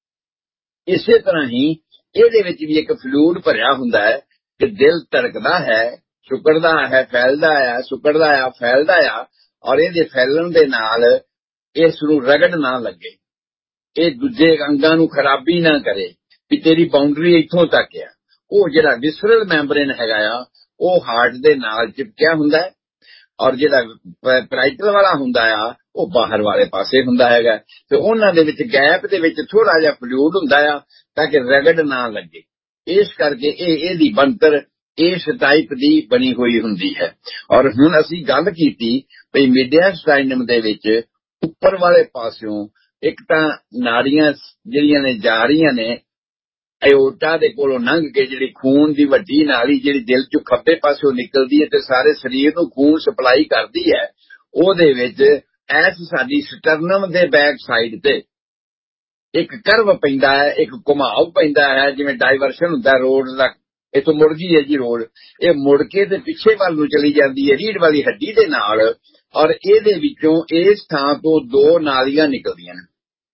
ਇਸੇ ਤਰ੍ਹਾਂ ਹੀ ਇਹਦੇ ਵਿੱਚ ਵੀ ਇੱਕ ਫਲੂਇਡ ਭਰਿਆ ਹੁੰਦਾ ਹੈ ਕਿ ਦਿਲ ਧੜਕਦਾ ਹੈ, ਸੁੱਕੜਦਾ ਹੈ, ਫੈਲਦਾ ਆ, ਸੁੱਕੜਦਾ ਆ, ਫੈਲਦਾ ਆ ਔਰ ਇਹਦੇ ਫੈਲਣ ਦੇ ਨਾਲ ਇਸ ਨੂੰ ਰਗੜ ਨਾ ਲੱਗੇ, ਇਹ ਦੂਜੇ ਅੰਗਾਂ ਨੂੰ ਖਰਾਬੀ ਨਾ ਕਰੇ ਵੀ ਤੇਰੀ ਬਾਉਂਡਰੀ ਇੱਥੋਂ ਤੱਕ ਆ। ਉਹ ਜਿਹੜਾ ਵਿਸਰਲ ਮੈਂਬਰੇਨ ਹੈਗਾ ਆ ਉਹ ਹਾਰਟ ਦੇ ਨਾਲ ਚਿਪਕਿਆ ਹੁੰਦਾ ਹੈ ਔਰ ਜਿਹੜਾ ਪੈਰਾਈਟਲ ਵਾਲਾ ਹੁੰਦਾ ਆ ਉਹ ਬਾਹਰ ਵਾਲੇ ਪਾਸੇ ਹੁੰਦਾ ਹੈਗਾ ਤੇ ਉਹਨਾਂ ਦੇ ਵਿੱਚ ਗੈਪ ਦੇ ਵਿੱਚ ਥੋੜਾ ਜਿਹਾ ਫਲੂਇਡ ਹੁੰਦਾ ਆ ਤਾਂ ਕਿ ਰਗੜ ਨਾ ਲੱਗੇ। ਇਸ ਕਰਕੇ ਇਹ ਇਹਦੀ ਬਣਤਰ ਇਸ ਟਾਈਪ ਦੀ ਬਣੀ ਹੋਈ ਹੁੰਦੀ ਹੈ। ਔਰ ਹੁਣ ਅਸੀਂ ਗੱਲ ਕੀਤੀ ਵੀ ਮਿਡਿਆਸਟਾਈਨਮ ਦੇ ਵਿੱਚ ਉੱਪਰ ਵਾਲੇ ਪਾਸਿਓਂ ਇੱਕ ਤਾਂ ਨਾੜੀਆਂ ਜਿਹੜੀਆਂ ਨੇ ਜਾ ਰਹੀਆਂ ਨੇ ਐਓਰਟਾ ਦੇ ਕੋਲੋਂ ਲੰਘ ਕੇ, ਜਿਹੜੀ ਖੂਨ ਦੀ ਵੱਡੀ ਨਾਲੀ ਜਿਹੜੀ ਦਿਲ ਚੋਂ ਖੱਬੇ ਪਾਸਿਓਂ ਨਿਕਲਦੀ ਹੈ ਤੇ ਸਾਰੇ ਸਰੀਰ ਨੂੰ ਖੂਨ ਸਪਲਾਈ ਕਰਦੀ ਹੈ, ਉਹਦੇ ਵਿੱਚ ਐਸ ਸਾਡੀ ਸਟਰਨਮ ਦੇ ਬੈਕ ਸਾਈਡ ਤੇ ਇੱਕ ਕਰਵ ਪੈਂਦਾ ਹੈ, ਇੱਕ ਘੁਮਾਵ ਪੈਂਦਾ ਹੈ, ਜਿਵੇਂ ਡਾਇਵਰਸ਼ਨ ਹੁੰਦਾ ਰੋਡ ਦਾ। ਇੱਥੋਂ ਮੁੜ ਗਈ ਹੈ ਜੀ ਰੋਡ, ਇਹ ਮੁੜ ਕੇ ਤੇ ਪਿੱਛੇ ਵੱਲ ਨੂੰ ਚਲੀ ਜਾਂਦੀ ਹੈ ਰੀੜ ਵਾਲੀ ਹੱਡੀ ਦੇ ਨਾਲ ਔਰ ਇਹਦੇ ਵਿੱਚੋਂ ਇਸ ਥਾਂ ਤੋਂ ਦੋ ਨਾਲੀਆਂ ਨਿਕਲਦੀਆਂ ਨੇ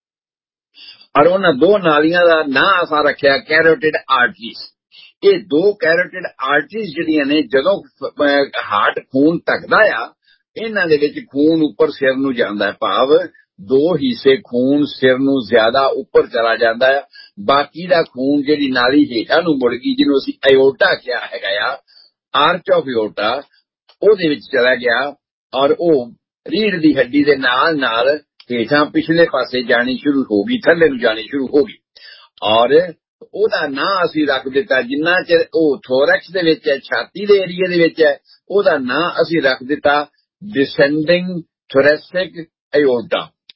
ਔਰ ਉਹਨਾਂ ਦੋ ਨਾਲੀਆਂ ਦਾ ਨਾਂ ਅਸਾਂ ਰੱਖਿਆ ਕੈਰੋਟਿਡ ਆਰਟਰੀਜ਼। ਇਹ ਦੋ ਕੈਰੋਟਿਡ ਆਰਟਰੀਜ਼ ਜਿਹੜੀਆਂ ਨੇ ਜਦੋਂ ਹਾਰਟ ਖੂਨ ਧੱਕਦਾ ਆ ਇਹਨਾਂ ਦੇ ਵਿੱਚ ਖੂਨ ਉੱਪਰ ਸਿਰ ਨੂੰ ਜਾਂਦਾ ਹੈ, ਭਾਵ ਦੋ ਹਿੱਸੇ ਖੂਨ ਸਿਰ ਨੂੰ ਜ਼ਿਆਦਾ ਉੱਪਰ ਚਲਾ ਜਾਂਦਾ ਹੈ, ਬਾਕੀ ਦਾ ਖੂਨ ਜਿਹੜੀ ਨਾਲੀ ਹੇਠਾਂ ਨੂੰ ਮੁੜ ਗਈ ਜਿਹਨੂੰ ਅਸੀਂ ਐਓਰਟਾ ਕਿਹਾ ਹੈਗਾ ਆ, ਆਰਚ ਆਫ ਐਓਰਟਾ, ਉਹਦੇ ਵਿੱਚ ਚਲਾ ਗਿਆ ਔਰ ਉਹ ਰੀੜ ਦੀ ਹੱਡੀ ਦੇ ਨਾਲ ਨਾਲ ਹੇਠਾਂ ਪਿਛਲੇ ਪਾਸੇ ਜਾਣੀ ਸ਼ੁਰੂ ਹੋ ਗਈ, ਥੱਲੇ ਨੂੰ ਜਾਣੀ ਸ਼ੁਰੂ ਹੋ ਗਈ ਔਰ ਉਹਦਾ ਨਾਂ ਅਸੀਂ ਰੱਖ ਦਿੱਤਾ, ਜਿੰਨਾ ਚਿਰ ਉਹ ਥੋਰੈਕਸ ਦੇ ਵਿੱਚ ਹੈ, ਛਾਤੀ ਦੇ ਏਰੀਏ ਦੇ ਵਿੱਚ ਹੈ, ਉਹਦਾ ਨਾਂ ਅਸੀਂ ਰੱਖ ਦਿੱਤਾ ਡਿਸੈਂਡਿੰਗ ਥੋਰੈਸਿਕ ਐਓਰਟਾ।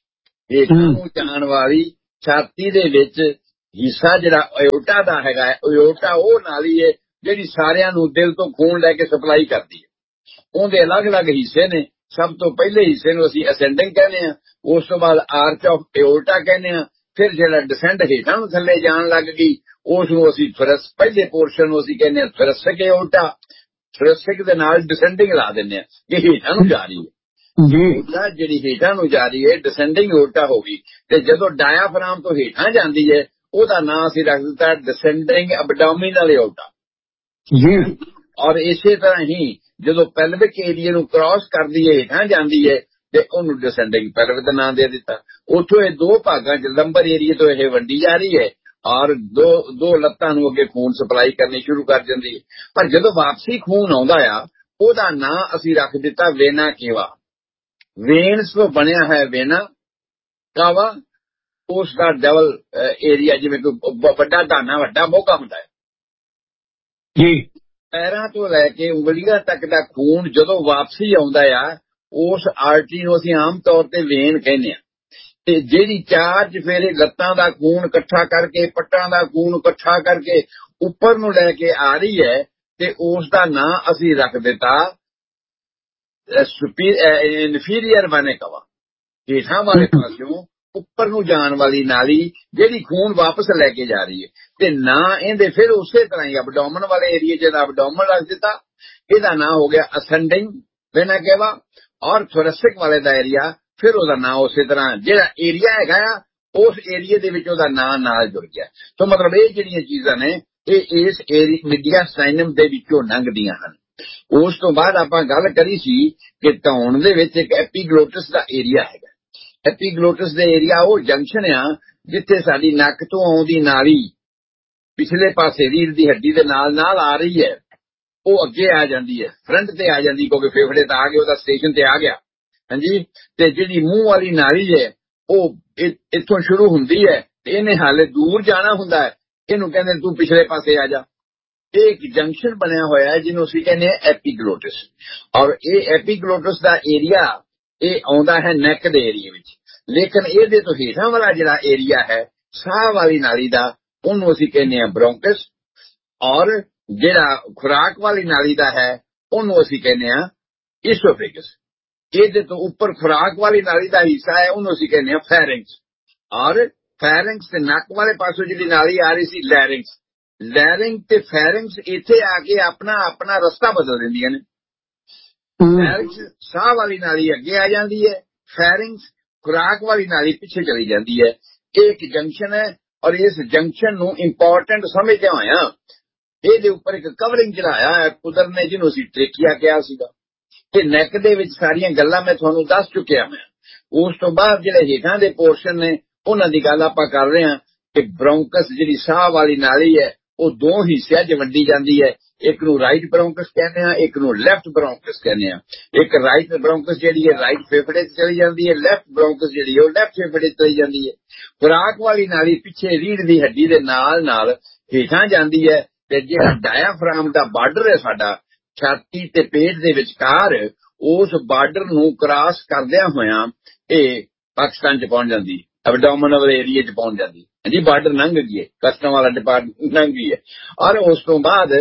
ਹੇਠਾਂ ਨੂੰ ਜਾਣ ਵਾਲੀ ਛਾਤੀ ਦੇ ਵਿੱਚ ਹਿੱਸਾ ਜਿਹੜਾ ਏਓਰਟਾ ਦਾ ਹੈਗਾ, ਏਓਰਟਾ ਉਹ ਨਾਲੀ ਹੈ ਜਿਹੜੀ ਸਾਰਿਆਂ ਨੂੰ ਦਿਲ ਤੋਂ ਖੂਨ ਲੈ ਕੇ ਸਪਲਾਈ ਕਰਦੀ ਹੈ। ਉਹਦੇ ਅਲੱਗ-ਅਲੱਗ ਹਿੱਸੇ ਨੇ। ਸਭ ਤੋਂ ਪਹਿਲੇ ਹਿੱਸੇ ਨੂੰ ਅਸੀਂ ਅਸੈਂਡਿੰਗ ਕਹਿੰਦੇ ਹਾਂ, ਉਸ ਤੋਂ ਬਾਅਦ ਆਰਚ ਆਫ ਏਓਰਟਾ ਕਹਿੰਦੇ ਹਾਂ, ਫਿਰ ਜਿਹੜਾ ਡਿਸੈਂਡ ਹੇਠਾਂ ਨੂੰ ਥੱਲੇ ਜਾਣ ਲੱਗ ਗਈ ਉਸ ਨੂੰ ਅਸੀਂ ਥੋਰਸ, ਪਹਿਲੇ ਪੋਰਸ਼ਨ ਨੂੰ ਅਸੀਂ ਕਹਿੰਦੇ ਹਾਂ ਥੋਰੈਸਿਕ ਏਓਰਟਾ। ਥੋਰੈਸਿਕ ਦੇ ਨਾਲ ਡਿਸੈਂਡਿੰਗ ਲਾ ਦਿੰਦੇ ਹਾਂ ਕਿ ਹੇਠਾਂ ਨੂੰ ਜਾ ਰਹੀ ਹੈ ਜੀ, ਜਿਹੜੀ ਹੇਠਾਂ ਨੂੰ ਜਾ ਰਹੀ ਹੈ ਡਿਸੈਂਡਿੰਗ ਏਓਰਟਾ ਹੋ ਗਈ। ਤੇ ਜਦੋਂ ਡਾਇਆਫਰਾਮ ਤੋਂ ਹੇਠਾਂ ਜਾਂਦੀ ਹੈ ਉਹਦਾ ਨਾਂ ਅਸੀਂ ਰੱਖ ਦਿੱਤਾ ਡਿਸੈਂਡਿੰਗ ਐਬਡੋਮੀਨਲ ਏਓਰਟਾ ਜੀ। ਔਰ ਇਸੇ ਤਰ੍ਹਾਂ ਹੀ ਜਦੋਂ ਪੈਲਵਿਕ ਏਰੀਆ ਨੂੰ ਕ੍ਰਾਸ ਕਰਦੀ ਹੈ, ਹੇਠਾਂ ਜਾਂਦੀ ਹੈ, ਤੇ ਉਹਨੂੰ ਡਿਸੈਂਡਿੰਗ ਪੈਲਵਿਕ ਦਾ ਨਾਂ ਦੇ ਦਿੱਤਾ। ਉੱਥੋਂ ਇਹ ਦੋ ਭਾਗਾਂ ਚ ਲੰਬਰ ਏਰੀਏ ਤੋਂ ਇਹ ਵੰਡੀ ਜਾ ਰਹੀ ਹੈ ਔਰ ਦੋ ਦੋ ਲੱਤਾਂ ਨੂੰ ਅੱਗੇ ਖੂਨ ਸਪਲਾਈ ਕਰਨੀ ਸ਼ੁਰੂ ਕਰ ਜਾਂਦੀ ਹੈ। ਪਰ ਜਦੋਂ ਵਾਪਸੀ ਖੂਨ ਆਉਂਦਾ ਆ ਉਹਦਾ ਨਾਂ ਅਸੀਂ ਰੱਖ ਦਿੱਤਾ ਵੇਨਾ ਕੇਵਾ। ਵੇਨਸ ਤੋਂ ਬਣਿਆ ਹੈ ਵੇਨਾ ਕਾਵਾ, ਉਸ ਦਾ ਡਬਲ ਏਰੀਆ, ਜਿਵੇਂ ਕੋਈ ਵੱਡਾ ਦਾਨਾ, ਵੱਡਾ ਮੋਗਾ ਹੁੰਦਾ ਹੈ ਜੀ। ਪੈਰਾਂ ਤੋਂ ਲੈ ਕੇ ਉਂਗਲੀਆਂ ਤੱਕ ਦਾ ਖੂਨ ਜਦੋਂ ਵਾਪਸੀ ਆਉਂਦਾ ਆ ਉਸ ਆਰਟਰੀ ਨੂੰ ਅਸੀਂ ਆਮ ਤੌਰ ਤੇ ਵੇਨ ਕਹਿੰਦੇ ਆ। ਤੇ ਜਿਹੜੀ ਚਾਰ ਚਫੇਰੇ ਲੱਤਾਂ ਦਾ ਖੂਨ ਇਕੱਠਾ ਕਰਕੇ, ਪੱਟਾਂ ਦਾ ਖੂਨ ਇਕੱਠਾ ਕਰਕੇ ਉੱਪਰ ਨੂੰ ਲੈ ਕੇ ਆ ਰਹੀ ਹੈ, ਤੇ ਉਸ ਦਾ ਨਾਂ ਅਸੀਂ ਰੱਖ ਦਿੱਤਾ ਇਨਫੀਰੀਅਰ ਵੇਨਾ ਕਾਵਾ। ਹੇਠਾਂ ਵਾਲੇ ਪਾਸਿਓਂ ਉੱਪਰ ਨੂੰ ਜਾਣ ਵਾਲੀ ਨਾਲੀ ਜਿਹੜੀ ਖੂਨ ਵਾਪਸ ਲੈ ਕੇ ਜਾ ਰਹੀ ਹੈ। ਤੇ ਨਾਂ ਇਹਦੇ ਫਿਰ ਉਸੇ ਤਰ੍ਹਾਂ ਹੀ ਅਬਡੋਮਨ ਵਾਲੇ ਏਰੀਏ ਚ ਅਬਡੋਮਨ ਰੱਖ ਦਿੱਤਾ, ਇਹਦਾ ਨਾਂ ਹੋ ਗਿਆ ਅਸੈਂਡਿੰਗ ਵੇਨਾ ਕਾਵਾ। ਔਰ ਥੋਰੈਸਿਕ ਵਾਲੇ ਦਾ ਏਰੀਆ ਫਿਰ ਉਹਦਾ ਨਾਂ ਉਸੇ ਤਰ੍ਹਾਂ, ਜਿਹੜਾ ਏਰੀਆ ਹੈਗਾ ਆ ਉਸ ਏਰੀਏ ਦੇ ਵਿੱਚ ਉਹਦਾ ਨਾਂ ਨਾਲ ਜੁੜ ਗਿਆ। ਸੋ ਮਤਲਬ ਇਹ ਜਿਹੜੀਆਂ ਚੀਜ਼ਾਂ ਨੇ ਇਹ ਇਸ ਮੀਡੀਆਸਟਾਈਨਮ ਦੇ ਵਿੱਚੋਂ ਲੰਘਦੀਆਂ ਹਨ। ਉਸ ਤੋਂ ਬਾਅਦ ਆਪਾਂ ਗੱਲ ਕਰੀ ਸੀ ਕਿ ਧੌਣ ਦੇ ਵਿੱਚ ਇੱਕ ਐਪੀਗਲੋਟਸ ਦਾ ਏਰੀਆ ਹੈਗਾ। ਐਪੀਗਲੋਟਸ ਦੇ ਏਰੀਆ ਉਹ ਜੰਕਸ਼ਨ ਆ ਜਿੱਥੇ ਸਾਡੀ ਨੱਕ ਤੋਂ ਆਉਂਦੀ ਨਾਲੀ ਪਿਛਲੇ ਪਾਸੇ ਰੀੜ੍ਹ ਦੀ ਹੱਡੀ ਦੇ ਨਾਲ ਨਾਲ ਆ ਰਹੀ ਹੈ, ਉਹ ਅੱਗੇ ਆ ਜਾਂਦੀ ਹੈ, ਫਰੰਟ ਤੇ ਆ ਜਾਂਦੀ, ਕਿਉਂਕਿ ਫੇਫੜੇ ਤਾਂ ਆ ਗਏ, ਉਹਦਾ ਸਟੇਸ਼ਨ ਤੇ ਆ ਗਿਆ। ਹਾਂਜੀ। ਤੇ ਜਿਹੜੀ ਮੂੰਹ ਵਾਲੀ ਨਾਲੀ ਹੈ ਉਹ ਇੱਥੋਂ ਸ਼ੁਰੂ ਹੁੰਦੀ ਹੈ ਤੇ ਇਹਨੇ ਹਾਲੇ ਦੂਰ ਜਾਣਾ ਹੁੰਦਾ ਹੈ, ਇਹਨੂੰ ਕਹਿੰਦੇ ਤੂੰ ਪਿਛਲੇ ਪਾਸੇ ਆ ਜਾ। ਇਹ ਇੱਕ ਜੰਕਸ਼ਨ ਬਣਿਆ ਹੋਇਆ ਹੈ ਜਿਹਨੂੰ ਅਸੀਂ ਕਹਿੰਦੇ ਹਾਂ ਐਪੀਗਲੋਟਸ। ਔਰ ਇਹ ਐਪੀਗਲੋਟਸ ਦਾ ਏਰੀਆ ਇਹ ਆਉਂਦਾ ਹੈ ਨੈਕ ਦੇ ਏਰੀਏ ਵਿੱਚ, ਲੇਕਿਨ ਇਹਦੇ ਤੋਂ ਹੇਠਾਂ ਵਾਲਾ ਜਿਹੜਾ ਏਰੀਆ ਹੈ ਸਾਹ ਵਾਲੀ ਨਾਲੀ ਦਾ ਉਹਨੂੰ ਅਸੀਂ ਕਹਿੰਦੇ ਹਾਂ ਬ੍ਰੌਂਕਸ। ਔਰ ਜਿਹੜਾ ਖੁਰਾਕ ਵਾਲੀ ਨਾਲੀ ਦਾ ਹੈ ਉਹਨੂੰ ਅਸੀਂ ਕਹਿੰਦੇ ਹਾਂ ਈਸੋਫੇਗਸ। ਇਹਦੇ ਤੋਂ ਉੱਪਰ ਖੁਰਾਕ ਵਾਲੀ ਨਾਲੀ ਦਾ ਹਿੱਸਾ ਹੈ ਉਹਨੂੰ ਅਸੀਂ ਕਹਿੰਦੇ ਹਾਂ ਫੈਰਿੰਗਸ। ਔਰ ਫੈਰਿੰਗਸ ਤੇ ਨੱਕ ਵਾਲੇ ਪਾਸੋਂ ਜਿਹੜੀ ਨਾਲੀ ਆ ਰਹੀ ਸੀ ਲੈਰਿੰਗਸ। ਲੈਰਿੰਗ ਤੇ ਫੈਰਿੰਗਸ ਇੱਥੇ ਆ ਕੇ ਆਪਣਾ ਆਪਣਾ ਰਸਤਾ ਬਦਲ ਦਿੰਦੀਆਂ ਨੇ। ਲੈਰਿੰਗਸ ਸਾਹ ਵਾਲੀ ਨਾਲੀ ਅੱਗੇ ਆ ਜਾਂਦੀ ਹੈ, ਫੈਰਿੰਗਸ ਖੁਰਾਕ ਵਾਲੀ ਨਾਲੀ ਪਿੱਛੇ ਚਲੀ ਜਾਂਦੀ ਹੈ। ਇਹ ਇੱਕ ਜੰਕਸ਼ਨ ਹੈ ਔਰ ਇਸ ਜੰਕਸ਼ਨ ਨੂੰ ਇੰਪੋਰਟੈਂਟ ਸਮਝਦੇ ਹੋਇਆ ਇਹਦੇ ਉੱਪਰ ਇੱਕ ਕਵਰਿੰਗ ਚੜਾਇਆ ਹੈ ਕੁਦਰਤ ਨੇ, ਜਿਹਨੂੰ ਅਸੀਂ ਟ੍ਰੇਕੀਆ ਕਿਹਾ ਸੀਗਾ। ਤੇ ਨੈਕ ਦੇ ਵਿੱਚ ਸਾਰੀਆਂ ਗੱਲਾਂ ਮੈਂ ਤੁਹਾਨੂੰ ਦੱਸ ਚੁੱਕਿਆ ਮੈਂ। ਉਸ ਤੋਂ ਬਾਅਦ ਜਿਹੜੇ ਹੇਠਾਂ ਦੇ ਪੋਰਸ਼ਨ ਨੇ ਉਹਨਾਂ ਦੀ ਗੱਲ ਆਪਾਂ ਕਰ ਰਹੇ ਹਾਂ ਕਿ ਬ੍ਰੌਂਕਸ ਜਿਹੜੀ ਸਾਹ ਵਾਲੀ ਨਾਲੀ ਹੈ ਉਹ ਦੋ ਹਿੱਸਿਆਂ 'ਚ ਵੰਡੀ ਜਾਂਦੀ ਹੈ। ਇੱਕ ਨੂੰ ਰਾਈਟ ਬ੍ਰੌਂਕਸ ਕਹਿੰਦੇ ਆ, ਇੱਕ ਨੂੰ ਲੈਫਟ ਬ੍ਰੌਂਕਸ ਕਹਿੰਦੇ ਆ। ਇੱਕ ਰਾਈਟ ਬ੍ਰੌਂਕਸ ਜਿਹੜੀ ਹੈ ਰਾਈਟ ਫੇਫੜੇ 'ਚ ਚਲੀ ਜਾਂਦੀ ਹੈ, ਲੈਫਟ ਬ੍ਰੌਂਕਸ ਜਿਹੜੀ ਹੈ ਉਹ ਲੈਫਟ ਫੇਫੜੇ 'ਚ ਚਲੀ ਜਾਂਦੀ ਹੈ। ਖੁਰਾਕ ਵਾਲੀ ਨਾਲੀ ਪਿੱਛੇ ਰੀੜ੍ਹ ਦੀ ਹੱਡੀ ਦੇ ਨਾਲ ਨਾਲ ਹੇਠਾਂ ਜਾਂਦੀ ਹੈ। ਤੇ ਜਿਹੜਾ ਡਾਇਆਫਰਾਮ ਦਾ ਬਾਰਡਰ ਹੈ ਸਾਡਾ ਛਾਤੀ ਤੇ ਪੇਟ ਦੇ ਵਿਚਕਾਰ, ਉਸ ਬਾਰਡਰ ਨੂੰ ਕ੍ਰਾਸ ਕਰਦਿਆਂ ਹੋਇਆਂ ਇਹ ਪਾਕਿਸਤਾਨ 'ਚ ਪਹੁੰਚ ਜਾਂਦੀ, ਐਬਡੋਮਿਨਲ ਏਰੀਏ 'ਚ ਪਹੁੰਚ ਜਾਂਦੀ। ਹਾਂਜੀ, ਬਾਰਡਰ ਲੰਘ ਗਈ ਹੈ, ਕਸਟਮ ਵਾਲਾ ਡਿਪਾਰਟਮੈਂਟ ਲੰਘ ਗਈ ਹੈ। ਔਰ ਉਸ ਤੋਂ ਬਾਅਦ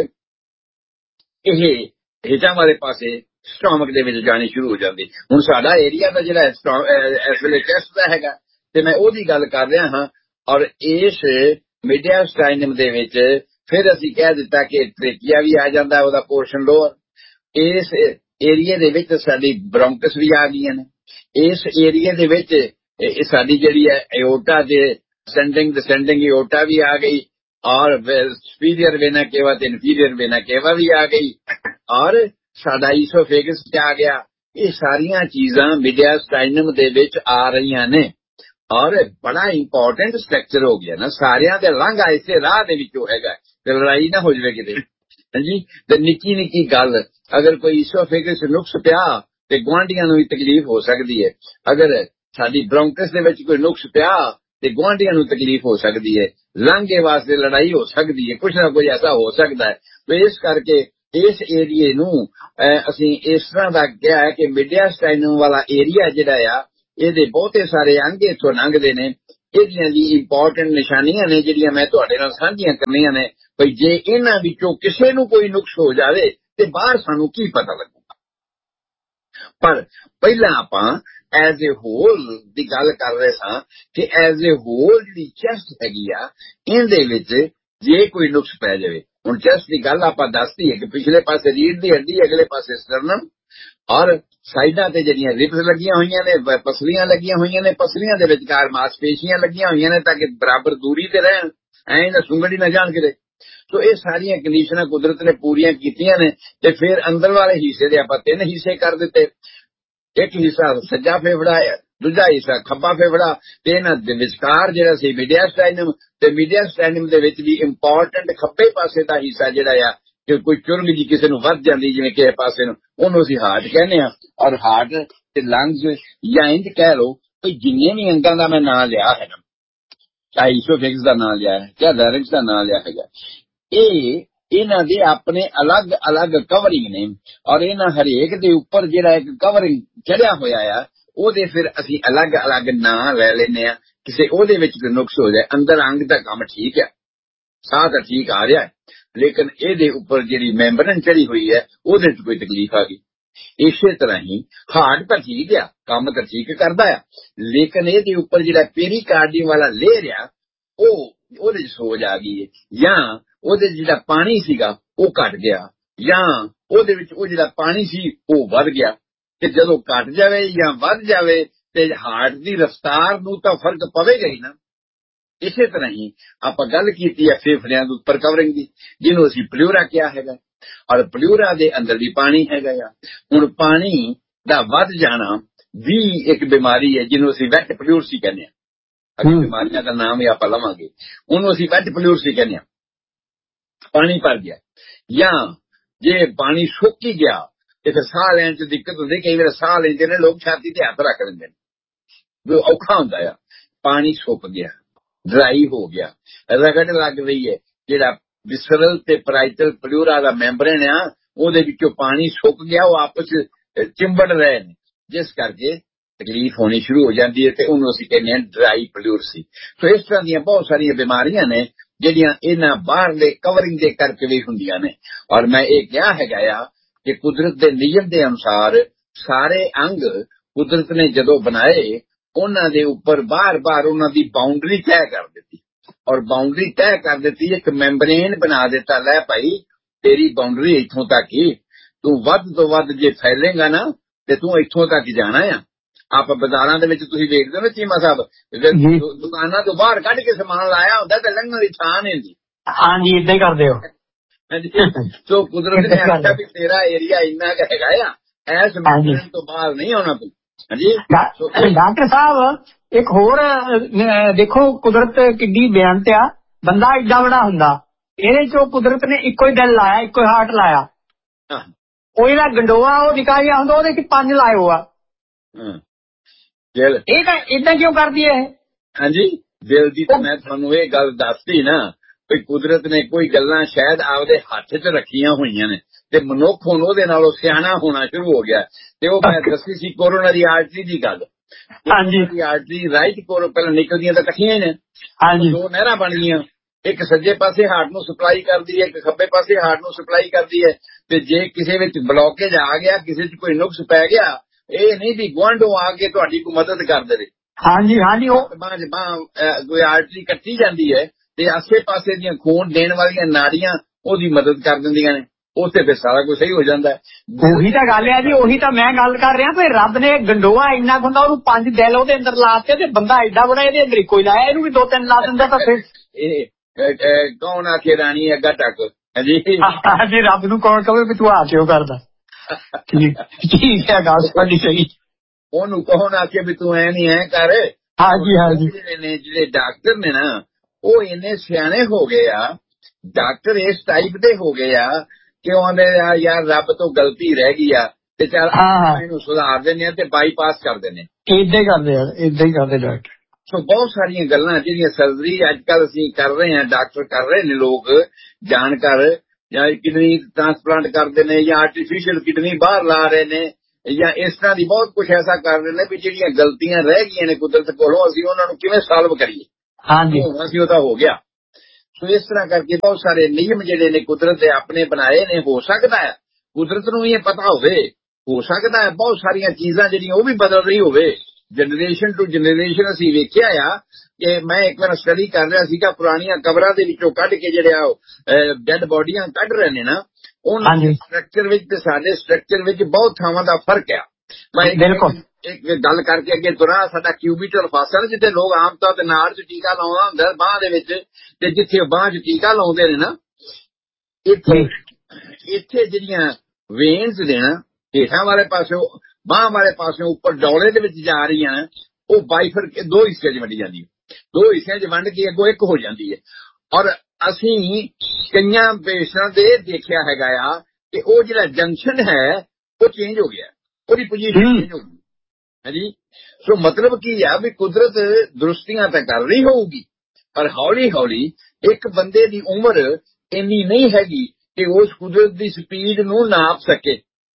ਇਹ ਹੇਠਾਂ ਵਾਲੇ ਪਾਸੇ ਸਟੋਮਕ ਦੇ ਵਿੱਚ ਜਾਣੀ ਸ਼ੁਰੂ ਹੋ ਜਾਂਦੀ। ਹੁਣ ਸਾਡਾ ਏਰੀਆ ਦਾ ਜਿਹੜਾ ਇਸ ਵੇਲੇ ਚੈਸਟ ਦਾ ਹੈਗਾ ਤੇ ਮੈਂ ਉਹਦੀ ਗੱਲ ਕਰ ਰਿਹਾ ਹਾਂ। ਔਰ ਇਸ ਮੀਡੀਆਸਟਾਈਨਮ ਦੇ ਵਿੱਚ ਫਿਰ ਅਸੀਂ ਕਹਿ ਦਿੱਤਾ ਕਿ ਟ੍ਰੇਕੀਆ ਵੀ ਆ ਜਾਂਦਾ, ਉਹਦਾ ਪੋਰਸ਼ਨ ਲੋਅਰ। ਇਸ ਏਰੀਏ ਦੇ ਵਿੱਚ ਸਾਡੀ ਬ੍ਰੌਂਕਸ ਵੀ ਆ ਗਈਆਂ ਨੇ। ਇਸ ਏਰੀਏ ਦੇ ਵਿੱਚ ਸਾਡੀ ਜਿਹੜੀ ਹੈ ਏਓਰਟਾ ਦੇ ਅਸੈਂਡਿੰਗ ਡਿਸੈਂਡਿੰਗ ਏਓਰਟਾ ਵੀ ਆ ਗਈ, ਔਰ ਸੁਪੀਰੀਅਰ ਵੇਨਾ ਕੇਵਾ ਤੇ ਇਨਫੀਰੀਅਰ ਵੇਨਾ ਕੇਵਾ ਵੀ ਆ ਗਈ, ਔਰ ਸਾਡਾ ਈਸੋਫੇਗਸ ਚ ਆ ਗਿਆ। ਇਹ ਸਾਰੀਆਂ ਚੀਜ਼ਾਂ ਮੀਡੀਆਸਟਾਈਨਮ ਦੇ ਵਿੱਚ ਆ ਰਹੀਆਂ ਨੇ ਔਰ ਬੜਾ ਇੰਪੋਰਟੈਂਟ ਸਟਰਕਚਰ ਹੋ ਗਿਆ ਨਾ। ਸਾਰਿਆਂ ਦੇ ਲੰਘਾ ਇਸੇ ਰਾਹ ਦੇ ਵਿੱਚੋਂ ਹੈਗਾ ਤੇ ਲੜਾਈ ਨਾ ਹੋ ਜਾਵੇ ਕਿਤੇ। ਹਾਂਜੀ, ਤੇ ਨਿੱਕੀ ਨਿੱਕੀ ਗੱਲ ਅਗਰ ਕੋਈ ਈਸੋਫੇਗਸ ਨੁਕਸ ਪਿਆ ਤੇ ਗੁਆਂਢੀਆਂ ਨੂੰ ਵੀ ਤਕਲੀਫ ਹੋ ਸਕਦੀ ਹੈ। ਅਗਰ ਸਾਡੀ ਬ੍ਰੌਂਕਸ ਦੇ ਵਿੱਚ ਕੋਈ ਨੁਕਸ ਪਿਆ ਤੇ ਗੁਆਂਢੀਆਂ ਨੂੰ ਤਕਲੀਫ ਹੋ ਸਕਦੀ ਹੈ। ਲਾਂਘੇ ਵਾਸਤੇ ਲੜਾਈ ਹੋ ਸਕਦੀ ਹੈ, ਕੁਛ ਨਾ ਕੁਝ ਐਸਾ ਹੋ ਸਕਦਾ ਹੈ। ਤੇ ਇਸ ਕਰਕੇ ਇਸ ਏਰੀਏ ਨੂੰ ਅਸੀਂ ਇਸ ਤਰ੍ਹਾਂ ਦਾ ਕਿਹਾ ਹੈ ਕਿ ਮੀਡੀਆਸਟਾਈਨਮ ਵਾਲਾ ਏਰੀਆ ਜਿਹੜਾ ਆ ਇਹਦੇ ਬਹੁਤੇ ਸਾਰੇ ਅੰਗ ਇੱਥੋਂ ਲੰਘਦੇ ਨੇ। ਇਹਦੀਆਂ ਜੀ ਇੰਪੋਰਟੈਂਟ ਨਿਸ਼ਾਨੀਆਂ ਨੇ ਜਿਹੜੀਆਂ ਮੈਂ ਤੁਹਾਡੇ ਨਾਲ ਸਾਂਝੀਆਂ ਕਰਨੀਆਂ ਨੇ, ਭਈ ਜੇ ਇਹਨਾਂ ਵਿੱਚੋਂ ਕਿਸੇ ਨੂੰ ਕੋਈ ਨੁਕਸ ਹੋ ਜਾਵੇ ਤੇ ਬਾਹਰ ਸਾਨੂੰ ਕੀ ਪਤਾ ਲੱਗੂਗਾ। ਪਰ ਪਹਿਲਾਂ ਆਪਾਂ ਐਜ਼ ਏ ਹੋਲ ਦੀ ਗੱਲ ਕਰ ਰਹੇ ਸਾਂ ਕਿ ਐਜ਼ ਏ ਹੋਲ ਜਿਹੜੀ ਚੈਸਟ ਹੈਗੀ ਆ, ਇਹਦੇ ਵਿੱਚ ਜੇ ਕੋਈ ਨੁਕਸ ਪੈ ਜਾਵੇ, ਹੁਣ ਚੈਸਟ ਦੀ ਗੱਲ ਆਪਾਂ ਦੱਸਦੀ ਹੈ ਕਿ ਪਿਛਲੇ ਪਾਸੇ ਰੀੜ੍ਹ ਦੀ ਹੱਡੀ, ਅਗਲੇ ਪਾਸੇ ਸਟਰਨਮ, ਔਰ ਸਾਈਡਾਂ ਤੇ ਜਿਹੜੀਆਂ ਰਿਬਸ ਲੱਗੀਆਂ ਹੋਈਆਂ ਨੇ, ਪਸਲੀਆਂ ਲੱਗੀਆਂ ਹੋਈਆਂ ਨੇ, ਪਸਲੀਆਂ ਦੇ ਵਿਚਕਾਰ ਮਾਸਪੇਸ਼ੀਆਂ ਲੱਗੀਆਂ ਹੋਈਆਂ ਨੇ ਤਾਂ ਕਿ ਬਰਾਬਰ ਦੂਰੀ ਤੇ ਰਹਿਣ, ਐਂ ਨਾ ਸੁੰਗੜੀ ਨਾ ਜਾਣ ਕਿਤੇ। ਸੋ ਇਹ ਸਾਰੀਆਂ ਕੰਡੀਸ਼ਨਾਂ ਕੁਦਰਤ ਨੇ ਪੂਰੀਆਂ ਕੀਤੀਆਂ ਨੇ। ਤੇ ਫਿਰ ਅੰਦਰ ਵਾਲੇ ਹਿੱਸੇ ਦੇ ਆਪਾਂ ਤਿੰਨ ਹਿੱਸੇ ਕਰ ਦਿੱਤੇ। ਇੱਕ ਹਿੱਸਾ ਸੱਜਾ ਫੇਫੜਾ ਹੈ, ਦੂਜਾ ਹਿੱਸਾ ਖੱਬਾ ਫੇਫੜਾ, ਤੇ ਇਹਨਾਂ ਦੇ ਵਿਚਕਾਰ ਜਿਹੜਾ ਸੀ ਮੀਡੀਆਸਟਾਈਨਮ, ਤੇ ਮੀਡੀਆਸਟਾਈਨਮ ਦੇ ਵਿੱਚ ਵੀ ਇੰਪੋਰਟੈਂਟ ਖੱਬੇ ਪਾਸੇ ਦਾ ਹਿੱਸਾ ਜਿਹੜਾ ਆ ਕਿ ਕੋਈ ਚੁਰਗ ਜੀ ਕਿਸੇ ਨੂੰ ਵੱਧ ਜਾਂਦੀ ਜਿਵੇਂ ਕਿਸੇ ਪਾਸੇ ਨੂੰ, ਉਹਨੂੰ ਅਸੀਂ ਹਾਰਟ ਕਹਿੰਦੇ ਆ। ਔਰ ਹਾਰਟ ਤੇ ਲੰਗਸ ਜਾਂ ਇੰਜ ਕਹਿ ਲਓ ਕਿ ਜਿੰਨੇ ਵੀ ਅੰਗਾਂ ਦਾ ਮੈਂ ਨਾਂ ਲਿਆ ਹੈ ਨਾ, ਚਾਹੇ ਈਸੋਫੇਗਸ ਦਾ ਨਾਂ ਲਿਆ ਹੈ, ਚਾਹੇ ਲਾਰਿੰਕਸ ਦਾ ਨਾਂ ਲਿਆ ਹੈਗਾ, ਇਹ ਇਹਨਾਂ ਦੇ ਆਪਣੇ ਅਲੱਗ ਅਲੱਗ ਕਵਰਿੰਗ ਨੇ। ਔਰ ਇਹਨਾਂ ਹਰੇਕ ਦੇ ਉੱਪਰ ਜਿਹੜਾ ਇੱਕ ਕਵਰਿੰਗ ਚੜਿਆ ਹੋਇਆ ਆ, ਉਹਦੇ ਫਿਰ ਅਸੀਂ ਅਲੱਗ ਅਲੱਗ ਨਾਂ ਲੈ ਲੈਂਦੇ ਆ। ਕਿਸੇ ਉਹਦੇ ਵਿੱਚ ਕੋਈ ਨੁਕਸ ਹੋ ਜਾਏ, ਅੰਦਰ ਅੰਗ ਦਾ ਕੰਮ ਠੀਕ ਹੈ, ਸਾਹ ਤਾਂ ਠੀਕ ਆ ਰਿਹਾ ਹੈ, ਲੇਕਿਨ ਇਹਦੇ ਉੱਪਰ ਜਿਹੜੀ ਮੈਂਬਰਨ ਚੜੀ ਹੋਈ ਹੈ ਉਹਦੇ 'ਚ ਕੋਈ ਤਕਲੀਫ ਆ ਗਈ। ਇਸੇ ਤਰ੍ਹਾਂ ਹੀ ਹਾਰਟ ਤਾਂ ਠੀਕ ਆ, ਕੰਮ ਤਾਂ ਠੀਕ ਕਰਦਾ ਆ, ਲੇਕਿਨ ਇਹਦੇ ਉੱਪਰ ਜਿਹੜਾ ਪੇਰੀਕਾਰਡੀਅਮ ਵਾਲਾ ਲੇਅਰ ਆ, ਉਹ ਉਹਦੇ 'ਚ ਸੋਜ ਆ ਗਈ ਹੈ, ਜਾਂ ਉਹਦੇ ਜਿਹੜਾ ਪਾਣੀ ਸੀਗਾ ਉਹ ਘਟ ਗਿਆ, ਜਾਂ ਉਹਦੇ ਵਿੱਚ ਉਹ ਜਿਹੜਾ ਪਾਣੀ ਸੀ ਉਹ ਵੱਧ ਗਿਆ। ਤੇ ਜਦੋਂ ਘਟ ਜਾਵੇ ਜਾਂ ਵੱਧ ਜਾਵੇ ਤੇ ਹਾਰਟ ਦੀ ਰਫ਼ਤਾਰ ਨੂੰ ਤਾਂ ਫਰਕ ਪਵੇਗਾ ਹੀ ਨਾ। ਇਸੇ ਤਰ੍ਹਾਂ ਹੀ ਆਪਾਂ ਗੱਲ ਕੀਤੀ ਹੈ ਫੇਫੜਿਆਂ ਦੇ ਉੱਪਰ ਕਵਰਿੰਗ ਦੀ, ਜਿਹਨੂੰ ਅਸੀਂ ਪਲਿਊਰਾ ਕਿਹਾ ਹੈਗਾ, ਔਰ ਪਲਿਊਰਾ ਦੇ ਅੰਦਰ ਵੀ ਪਾਣੀ ਹੈਗਾ ਆ। ਹੁਣ ਪਾਣੀ ਦਾ ਵੱਧ ਜਾਣਾ ਵੀ ਇੱਕ ਬਿਮਾਰੀ ਹੈ ਜਿਹਨੂੰ ਅਸੀਂ ਵੈਟ ਪਲਿਊਰਸੀ ਕਹਿੰਦੇ ਹਾਂ। ਅਗਰ ਬਿਮਾਰੀਆਂ ਦਾ ਨਾਮ ਹੀ ਆਪਾਂ ਲਵਾਂਗੇ, ਉਹਨੂੰ ਅਸੀਂ ਵੈਟ ਪਲਿਊਰਸੀ ਕਹਿੰਦੇ ਹਾਂ। ਪਾਣੀ ਭਰ ਗਿਆ, ਜਾਂ ਜੇ ਪਾਣੀ ਸੁੱਕ ਹੀ ਗਿਆ ਤੇ ਫਿਰ ਸਾਹ ਲੈਣ 'ਚ ਦਿੱਕਤ ਹੁੰਦੀ। ਕਈ ਵਾਰ ਸਾਹ ਲੈਂਦੇ ਨੇ ਲੋਕ, ਛਾਤੀ ਤੇ ਹੱਥ ਰੱਖ ਲੈਂਦੇ ਨੇ, ਔਖਾ ਹੁੰਦਾ ਆ। ਪਾਣੀ ਸੁੱਕ ਗਿਆ, ਡਰਾਈ ਹੋ ਗਿਆ, ਰਗੜ ਲੱਗ ਰਹੀ ਹੈ, ਜਿਹੜਾ ਵਿਸਰਲ ਤੇ ਪਰਾਈਟਲ ਪਲਿਊਰਾ ਦਾ ਮੈਂਬਰੇਨ ਆ ਉਹਦੇ ਵਿੱਚੋਂ ਪਾਣੀ ਸੁੱਕ ਗਿਆ, ਉਹ ਆਪਸ ਚਿੰਬੜ ਰਹੇ ਨੇ, ਜਿਸ ਕਰਕੇ ਤਕਲੀਫ ਹੋਣੀ ਸ਼ੁਰੂ ਹੋ ਜਾਂਦੀ ਹੈ ਤੇ ਉਹਨੂੰ ਅਸੀਂ ਕਹਿੰਦੇ ਹਾਂ ਡਰਾਈ ਪਲਿਊਰਸੀ। ਸੋ ਇਸ ਤਰ੍ਹਾਂ ਦੀਆਂ ਬਹੁਤ ਸਾਰੀਆਂ ਬਿਮਾਰੀਆਂ ਨੇ ਜਿਹੜੀਆਂ ਇਹਨਾਂ ਬਾਹਰਲੇ ਕਵਰਿੰਗ ਦੇ ਕਰਕੇ ਵੀ ਹੁੰਦੀਆਂ ਨੇ। ਔਰ ਮੈਂ ਇਹ ਕਿਹਾ ਹੈਗਾ ਆ ਕਿ ਕੁਦਰਤ ਦੇ ਨਿਯਮ ਦੇ ਅਨੁਸਾਰ ਸਾਰੇ ਅੰਗ ਕੁਦਰਤ ਨੇ ਜਦੋਂ ਬਣਾਏ, ਉਹਨਾਂ ਦੇ ਉੱਪਰ ਬਾਰ-ਬਾਰ ਉਹਨਾਂ ਦੀ ਬਾਉਂਡਰੀ ਤੈਅ ਕਰ ਦਿੱਤੀ, ਔਰ ਬਾਉਂਡਰੀ ਤੈਅ ਕਰ ਦਿੱਤੀ, ਇੱਕ ਮੈਂਬਰੇਨ ਬਣਾ ਦਿੱਤਾ, ਲੈ ਭਾਈ ਤੇਰੀ ਬਾਉਂਡਰੀ ਇੱਥੋਂ ਤੱਕ ਹੀ, ਤੂੰ ਵੱਧ ਤੋਂ ਵੱਧ ਜੇ ਫੈਲੇਗਾ ਨਾ ਤੇ ਤੂੰ ਇੱਥੋਂ ਤੱਕ ਜਾਣਾ ਆ। ਆਪਾਂ ਬਾਜ਼ਾਰਾਂ ਦੇ ਵਿੱਚ ਤੁਸੀਂ ਵੇਖਦੇ ਹੋ ਨਾ ਚੀਮਾ ਸਾਹਿਬ, ਦੁਕਾਨਾਂ ਤੋਂ ਬਾਹਰ ਕੱਢ ਕੇ ਸਮਾਨ ਲਾਇਆ ਹੁੰਦਾ ਤੇ ਲੰਘਣ ਦੀ ਥਾਂ ਨਹੀਂ ਹੁੰਦੀ। ਹਾਂਜੀ, ਏਦਾਂ ਹੀ ਕਰਦੇ ਹੋ। ਸੋ ਕੁਦਰਤ ਨੇ ਆਖਿਆ ਵੀ ਤੇਰਾ ਏਰੀਆ ਇੰਨਾ ਕੁ ਹੈਗਾ ਆ, ਐਸ ਮੈਂਬਰੇਨ ਤੋਂ ਬਾਹਰ ਨਹੀਂ ਆਉਣਾ ਤੂੰ। ਹਾਂਜੀ ਡਾਕਟਰ ਸਾਹਿਬ, ਇੱਕ ਹੋਰ ਦੇਖੋ ਕੁਦਰਤ ਕਿੱਡੀ ਬੇਅੰਤ ਆ। ਬੰਦਾ ਏਡਾ ਬੜਾ ਹੁੰਦਾ, ਇਹਦੇ ਚੋਂ ਕੁਦਰਤ ਨੇ ਇੱਕੋ ਹੀ ਦਿਲ ਲਾਇਆ, ਇੱਕੋ ਹੀ ਹਾਰਟ ਲਾਇਆ। ਉਹ ਜਿਹੜਾ ਗੰਡੋਆ ਉਹ ਨਿਕਾ ਜਿਹਾ ਹੁੰਦਾ, ਉਹਦੇ ਚ ਪੰਜ ਲਾਏ ਹੋਆ। ਇਹ ਤਾਂ ਏਦਾਂ ਕਿਉਂ ਕਰਦੀ ਹੈ? ਹਾਂਜੀ, ਦਿਲ ਦੀ ਤਾਂ ਮੈਂ ਤੁਹਾਨੂੰ ਇਹ ਗੱਲ ਦੱਸਦੀ ਨਾ, ਵੀ ਕੁਦਰਤ ਨੇ ਕੋਈ ਗੱਲਾਂ ਸ਼ਾਇਦ ਆਪਦੇ ਹੱਥ 'ਚ ਰੱਖੀਆਂ ਹੋਈਆਂ ਨੇ ਤੇ ਮਨੁੱਖ ਹੁਣ ਉਹਦੇ ਨਾਲੋਂ ਸਿਆਣਾ ਹੋਣਾ ਸ਼ੁਰੂ ਹੋ ਗਿਆ। ਤੇ ਉਹ ਮੈਂ ਦੱਸੀ ਸੀ ਕੋਰੋਨਰੀ ਆਰਟਰੀ ਦੀ ਗੱਲ। ਕੋਰੋਨਰੀ ਆਰਟਰੀ ਰਾਈਟ ਕੋਰੋ ਪਹਿਲਾਂ ਨਿਕਲਦੀਆਂ ਤਾਂ ਇਕੱਠੀਆਂ ਹੀ ਨੇ, ਦੋ ਨਹਿਰਾਂ ਬਣ ਗਈਆਂ, ਇੱਕ ਸੱਜੇ ਪਾਸੇ ਹਾਰਟ ਨੂੰ ਸਪਲਾਈ ਕਰਦੀ ਹੈ, ਇੱਕ ਖੱਬੇ ਪਾਸੇ ਹਾਰਟ ਨੂੰ ਸਪਲਾਈ ਕਰਦੀ ਹੈ। ਤੇ ਜੇ ਕਿਸੇ ਵਿੱਚ ਬਲੌਕੇਜ ਆ ਗਿਆ, ਕਿਸੇ 'ਚ ਕੋਈ ਨੁਕਸ ਪੈ ਗਿਆ, ਇਹ ਨਹੀਂ ਵੀ ਗੁਆਂਢੋਂ ਆ ਕੇ ਤੁਹਾਡੀ ਕੋਈ ਮਦਦ ਕਰ ਦੇਵੇ। ਹਾਂਜੀ ਹਾਂਜੀ, ਉਹ ਬਾਂਹ ਬਾਂਹ ਕੋਈ ਆਰਟਰੀ ਕੱਟੀ ਜਾਂਦੀ ਹੈ ਤੇ ਆਸੇ ਪਾਸੇ ਦੀਆਂ ਖੂਨ ਦੇਣ ਵਾਲੀਆਂ ਨਾੜੀਆਂ ਉਹਦੀ ਮਦਦ ਕਰ ਦਿੰਦੀਆਂ ਨੇ, ਉੱਥੇ ਫਿਰ ਸਾਰਾ ਕੁਝ ਸਹੀ ਹੋ ਜਾਂਦਾ ਹੈ। ਉਹੀ ਤਾਂ ਗੱਲ ਹੈ ਜੀ, ਉਹੀ ਤਾਂ ਮੈਂ ਗੱਲ ਕਰ ਰਿਹਾ ਵੀ ਰੱਬ ਨੇ ਗੰਡੋਆ ਇੰਨਾ ਹੁੰਦਾ, ਉਹਨੂੰ ਪੰਜ ਦਿਲ ਉਹਦੇ ਅੰਦਰ ਲਾਤੇ ਤੇ ਬੰਦਾ ਐਡਾ ਬੜਾ ਇਹਦੇ ਅੰਦਰ ਇੱਕੋ ਹੀ ਲਾਇਆ, ਇਹਨੂੰ ਵੀ ਦੋ ਤਿੰਨ ਲਾ ਦਿੰਦਾ ਤਾਂ ਫਿਰ ਇਹ ਕੌਣ ਆਖੇ ਰਾਣੀ ਅੱਗਾ ਟੱਕ। ਹਾਂਜੀ, ਰੱਬ ਨੂੰ ਕੌਣ ਕਵੇ ਵੀ ਤੂੰ ਆ ਕਿਉਂ ਕਰਦਾ। ਠੀਕ ਹੈ ਗੱਲ ਸਾਡੀ ਸਹੀ। ਉਹਨੂੰ ਕੌਣ ਆਖੇ ਵੀ ਤੂੰ ਐ ਨੀ ਐ ਕਰ। ਹਾਂਜੀ ਹਾਂਜੀ, ਨੇ ਜਿਹੜੇ ਡਾਕਟਰ ਨੇ ਨਾ ਉਹ ਇੰਨੇ ਸਿਆਣੇ ਹੋ ਗਏ ਆ, ਡਾਕਟਰ ਇਸ ਟਾਈਪ ਦੇ ਹੋ ਗਏ ਆ ਕਿ ਉਹ ਆਂਦੇ ਆ ਯਾਰ ਰੱਬ ਤੋਂ ਗਲਤੀ ਰਹਿ ਗਈ ਆ ਤੇ ਚੱਲ ਇਹਨੂੰ ਸੁਧਾਰ ਦਿੰਦੇ ਆ ਤੇ ਬਾਈਪਾਸ ਕਰ ਦਿੰਦੇ। ਏਦਾਂ ਹੀ ਕਰਦੇ ਆ, ਏਦਾਂ ਹੀ ਕਰਦੇ ਡਾਕਟਰ। ਸੋ ਬਹੁਤ ਸਾਰੀਆਂ ਗੱਲਾਂ ਜਿਹੜੀਆਂ ਸਰਜਰੀ ਅੱਜ ਕੱਲ ਅਸੀਂ ਕਰ ਰਹੇ ਹਾਂ, ਡਾਕਟਰ ਕਰ ਰਹੇ ਨੇ, ਲੋਕ ਜਾਣਕਾਰ, ਜਾਂ ਕਿਡਨੀ ਟ੍ਰਾਂਸਪਲਾਂਟ ਕਰਦੇ ਨੇ ਜਾਂ ਆਰਟੀਫਿਸ਼ੀਅਲ ਕਿਡਨੀ ਬਾਹਰ ਲਾ ਰਹੇ ਨੇ, ਜਾਂ ਇਸ ਤਰ੍ਹਾਂ ਦੀ ਬਹੁਤ ਕੁਝ ਐਸਾ ਕਰ ਰਹੇ ਨੇ ਵੀ ਜਿਹੜੀਆਂ ਗਲਤੀਆਂ ਰਹਿ ਗਈਆਂ ਨੇ ਕੁਦਰਤ ਕੋਲੋਂ ਅਸੀਂ ਉਹਨਾਂ ਨੂੰ ਕਿਵੇਂ ਸਾਲਵ ਕਰੀਏ। ਹਾਂਜੀ ਅਸੀਂ ਉਹ ਤਾਂ ਹੋ ਗਿਆ। ਸੋ ਇਸ ਤਰ੍ਹਾਂ ਕਰਕੇ ਬਹੁਤ ਸਾਰੇ ਨਿਯਮ ਜਿਹੜੇ ਨੇ ਕੁਦਰਤ ਦੇ ਆਪਣੇ ਬਣਾਏ ਨੇ। ਹੋ ਸਕਦਾ ਹੈ ਕੁਦਰਤ ਨੂੰ ਵੀ ਇਹ ਪਤਾ ਹੋਵੇ, ਹੋ ਸਕਦਾ ਹੈ ਬਹੁਤ ਸਾਰੀਆਂ ਚੀਜ਼ਾਂ ਜਿਹੜੀਆਂ ਉਹ ਵੀ ਬਦਲ ਰਹੀ ਹੋਵੇ ਜਨਰੇਸ਼ਨ ਟੂ ਜਨਰੇਸ਼ਨ। ਅਸੀਂ ਵੇਖਿਆ ਆ ਕਿ ਮੈਂ ਇੱਕ ਵਾਰ ਸਟੱਡੀ ਕਰ ਰਿਹਾ ਸੀਗਾ ਪੁਰਾਣੀਆਂ ਕਬਰਾਂ ਦੇ ਵਿੱਚੋਂ ਕੱਢ ਕੇ ਜਿਹੜੇ ਆ ਡੈਡ ਬੋਡੀਆਂ ਕੱਢ ਰਹੇ ਨੇ ਨਾ, ਉਹਨਾਂ ਦੇ ਸਟਰਕਚਰ ਵਿੱਚ ਤੇ ਸਾਡੇ ਸਟਰਕਚਰ ਵਿੱਚ ਬਹੁਤ ਥਾਵਾਂ ਦਾ ਫਰਕ ਆ। ਮੈਂ ਬਿਲਕੁਲ ਇੱਕ ਗੱਲ ਕਰਕੇ ਅੱਗੇ ਤੁਰਾਂ, ਸਾਡਾ ਕਿਊਬਿਟਲ ਫਾਸਲ ਜਿੱਥੇ ਲੋਕ ਆਮ ਤੌਰ ਤੇ ਨਾੜ 'ਚ ਟੀਕਾ ਲਾਉਣਾ ਹੁੰਦਾ ਬਾਂਹ ਦੇ ਵਿੱਚ, ਤੇ ਜਿੱਥੇ ਬਾਂਹ 'ਚ ਟੀਕਾ ਲਾਉਂਦੇ ਨੇ ਨਾ, ਇੱਥੇ ਇੱਥੇ ਜਿਹੜੀਆਂ ਵੇਨਸ ਨੇ ਨਾ ਹੇਠਾਂ ਵਾਲੇ ਪਾਸਿਓਂ ਬਾਂਹ ਵਾਲੇ ਪਾਸਿਓਂ ਉੱਪਰ ਡੌਲੇ ਦੇ ਵਿੱਚ ਜਾ ਰਹੀਆਂ, ਉਹ ਬਾਈਫਰ ਕੇ ਦੋ ਹਿੱਸਿਆਂ 'ਚ ਵੰਡੀ ਜਾਂਦੀ ਹੈ। ਦੋ ਹਿੱਸਿਆਂ 'ਚ ਵੰਡ ਕੇ ਅੱਗੋਂ ਇੱਕ ਹੋ ਜਾਂਦੀ ਹੈ। ਔਰ ਅਸੀਂ ਕਈਆਂ ਪੇਸ਼ੈਂਟਾਂ ਦੇ ਦੇਖਿਆ ਹੈਗਾ ਆ ਕਿ ਉਹ ਜਿਹੜਾ ਜੰਕਸ਼ਨ ਹੈ ਉਹ ਚੇਂਜ ਹੋ ਗਿਆ, ਉਹਦੀ ਪੋਜੀਸ਼ਨ ਚੇਂਜ ਹੋ ਗਈ। ਹਾਂਜੀ, ਸੋ ਮਤਲਬ ਕੀ ਆ ਵੀ ਕੁਦਰਤ ਦਰੁਸਤੀਆਂ ਤਾਂ ਕਰ ਰਹੀ ਹੋਊਗੀ, ਪਰ ਹੌਲੀ ਹੌਲੀ ਇੱਕ ਬੰਦੇ ਦੀ ਉਮਰ ਇੰਨੀ ਨਹੀਂ ਹੈਗੀ ਕਿ ਉਸ ਕੁਦਰਤ ਦੀ ਸਪੀਡ ਨੂੰ ਨਾਪ ਸਕੇ।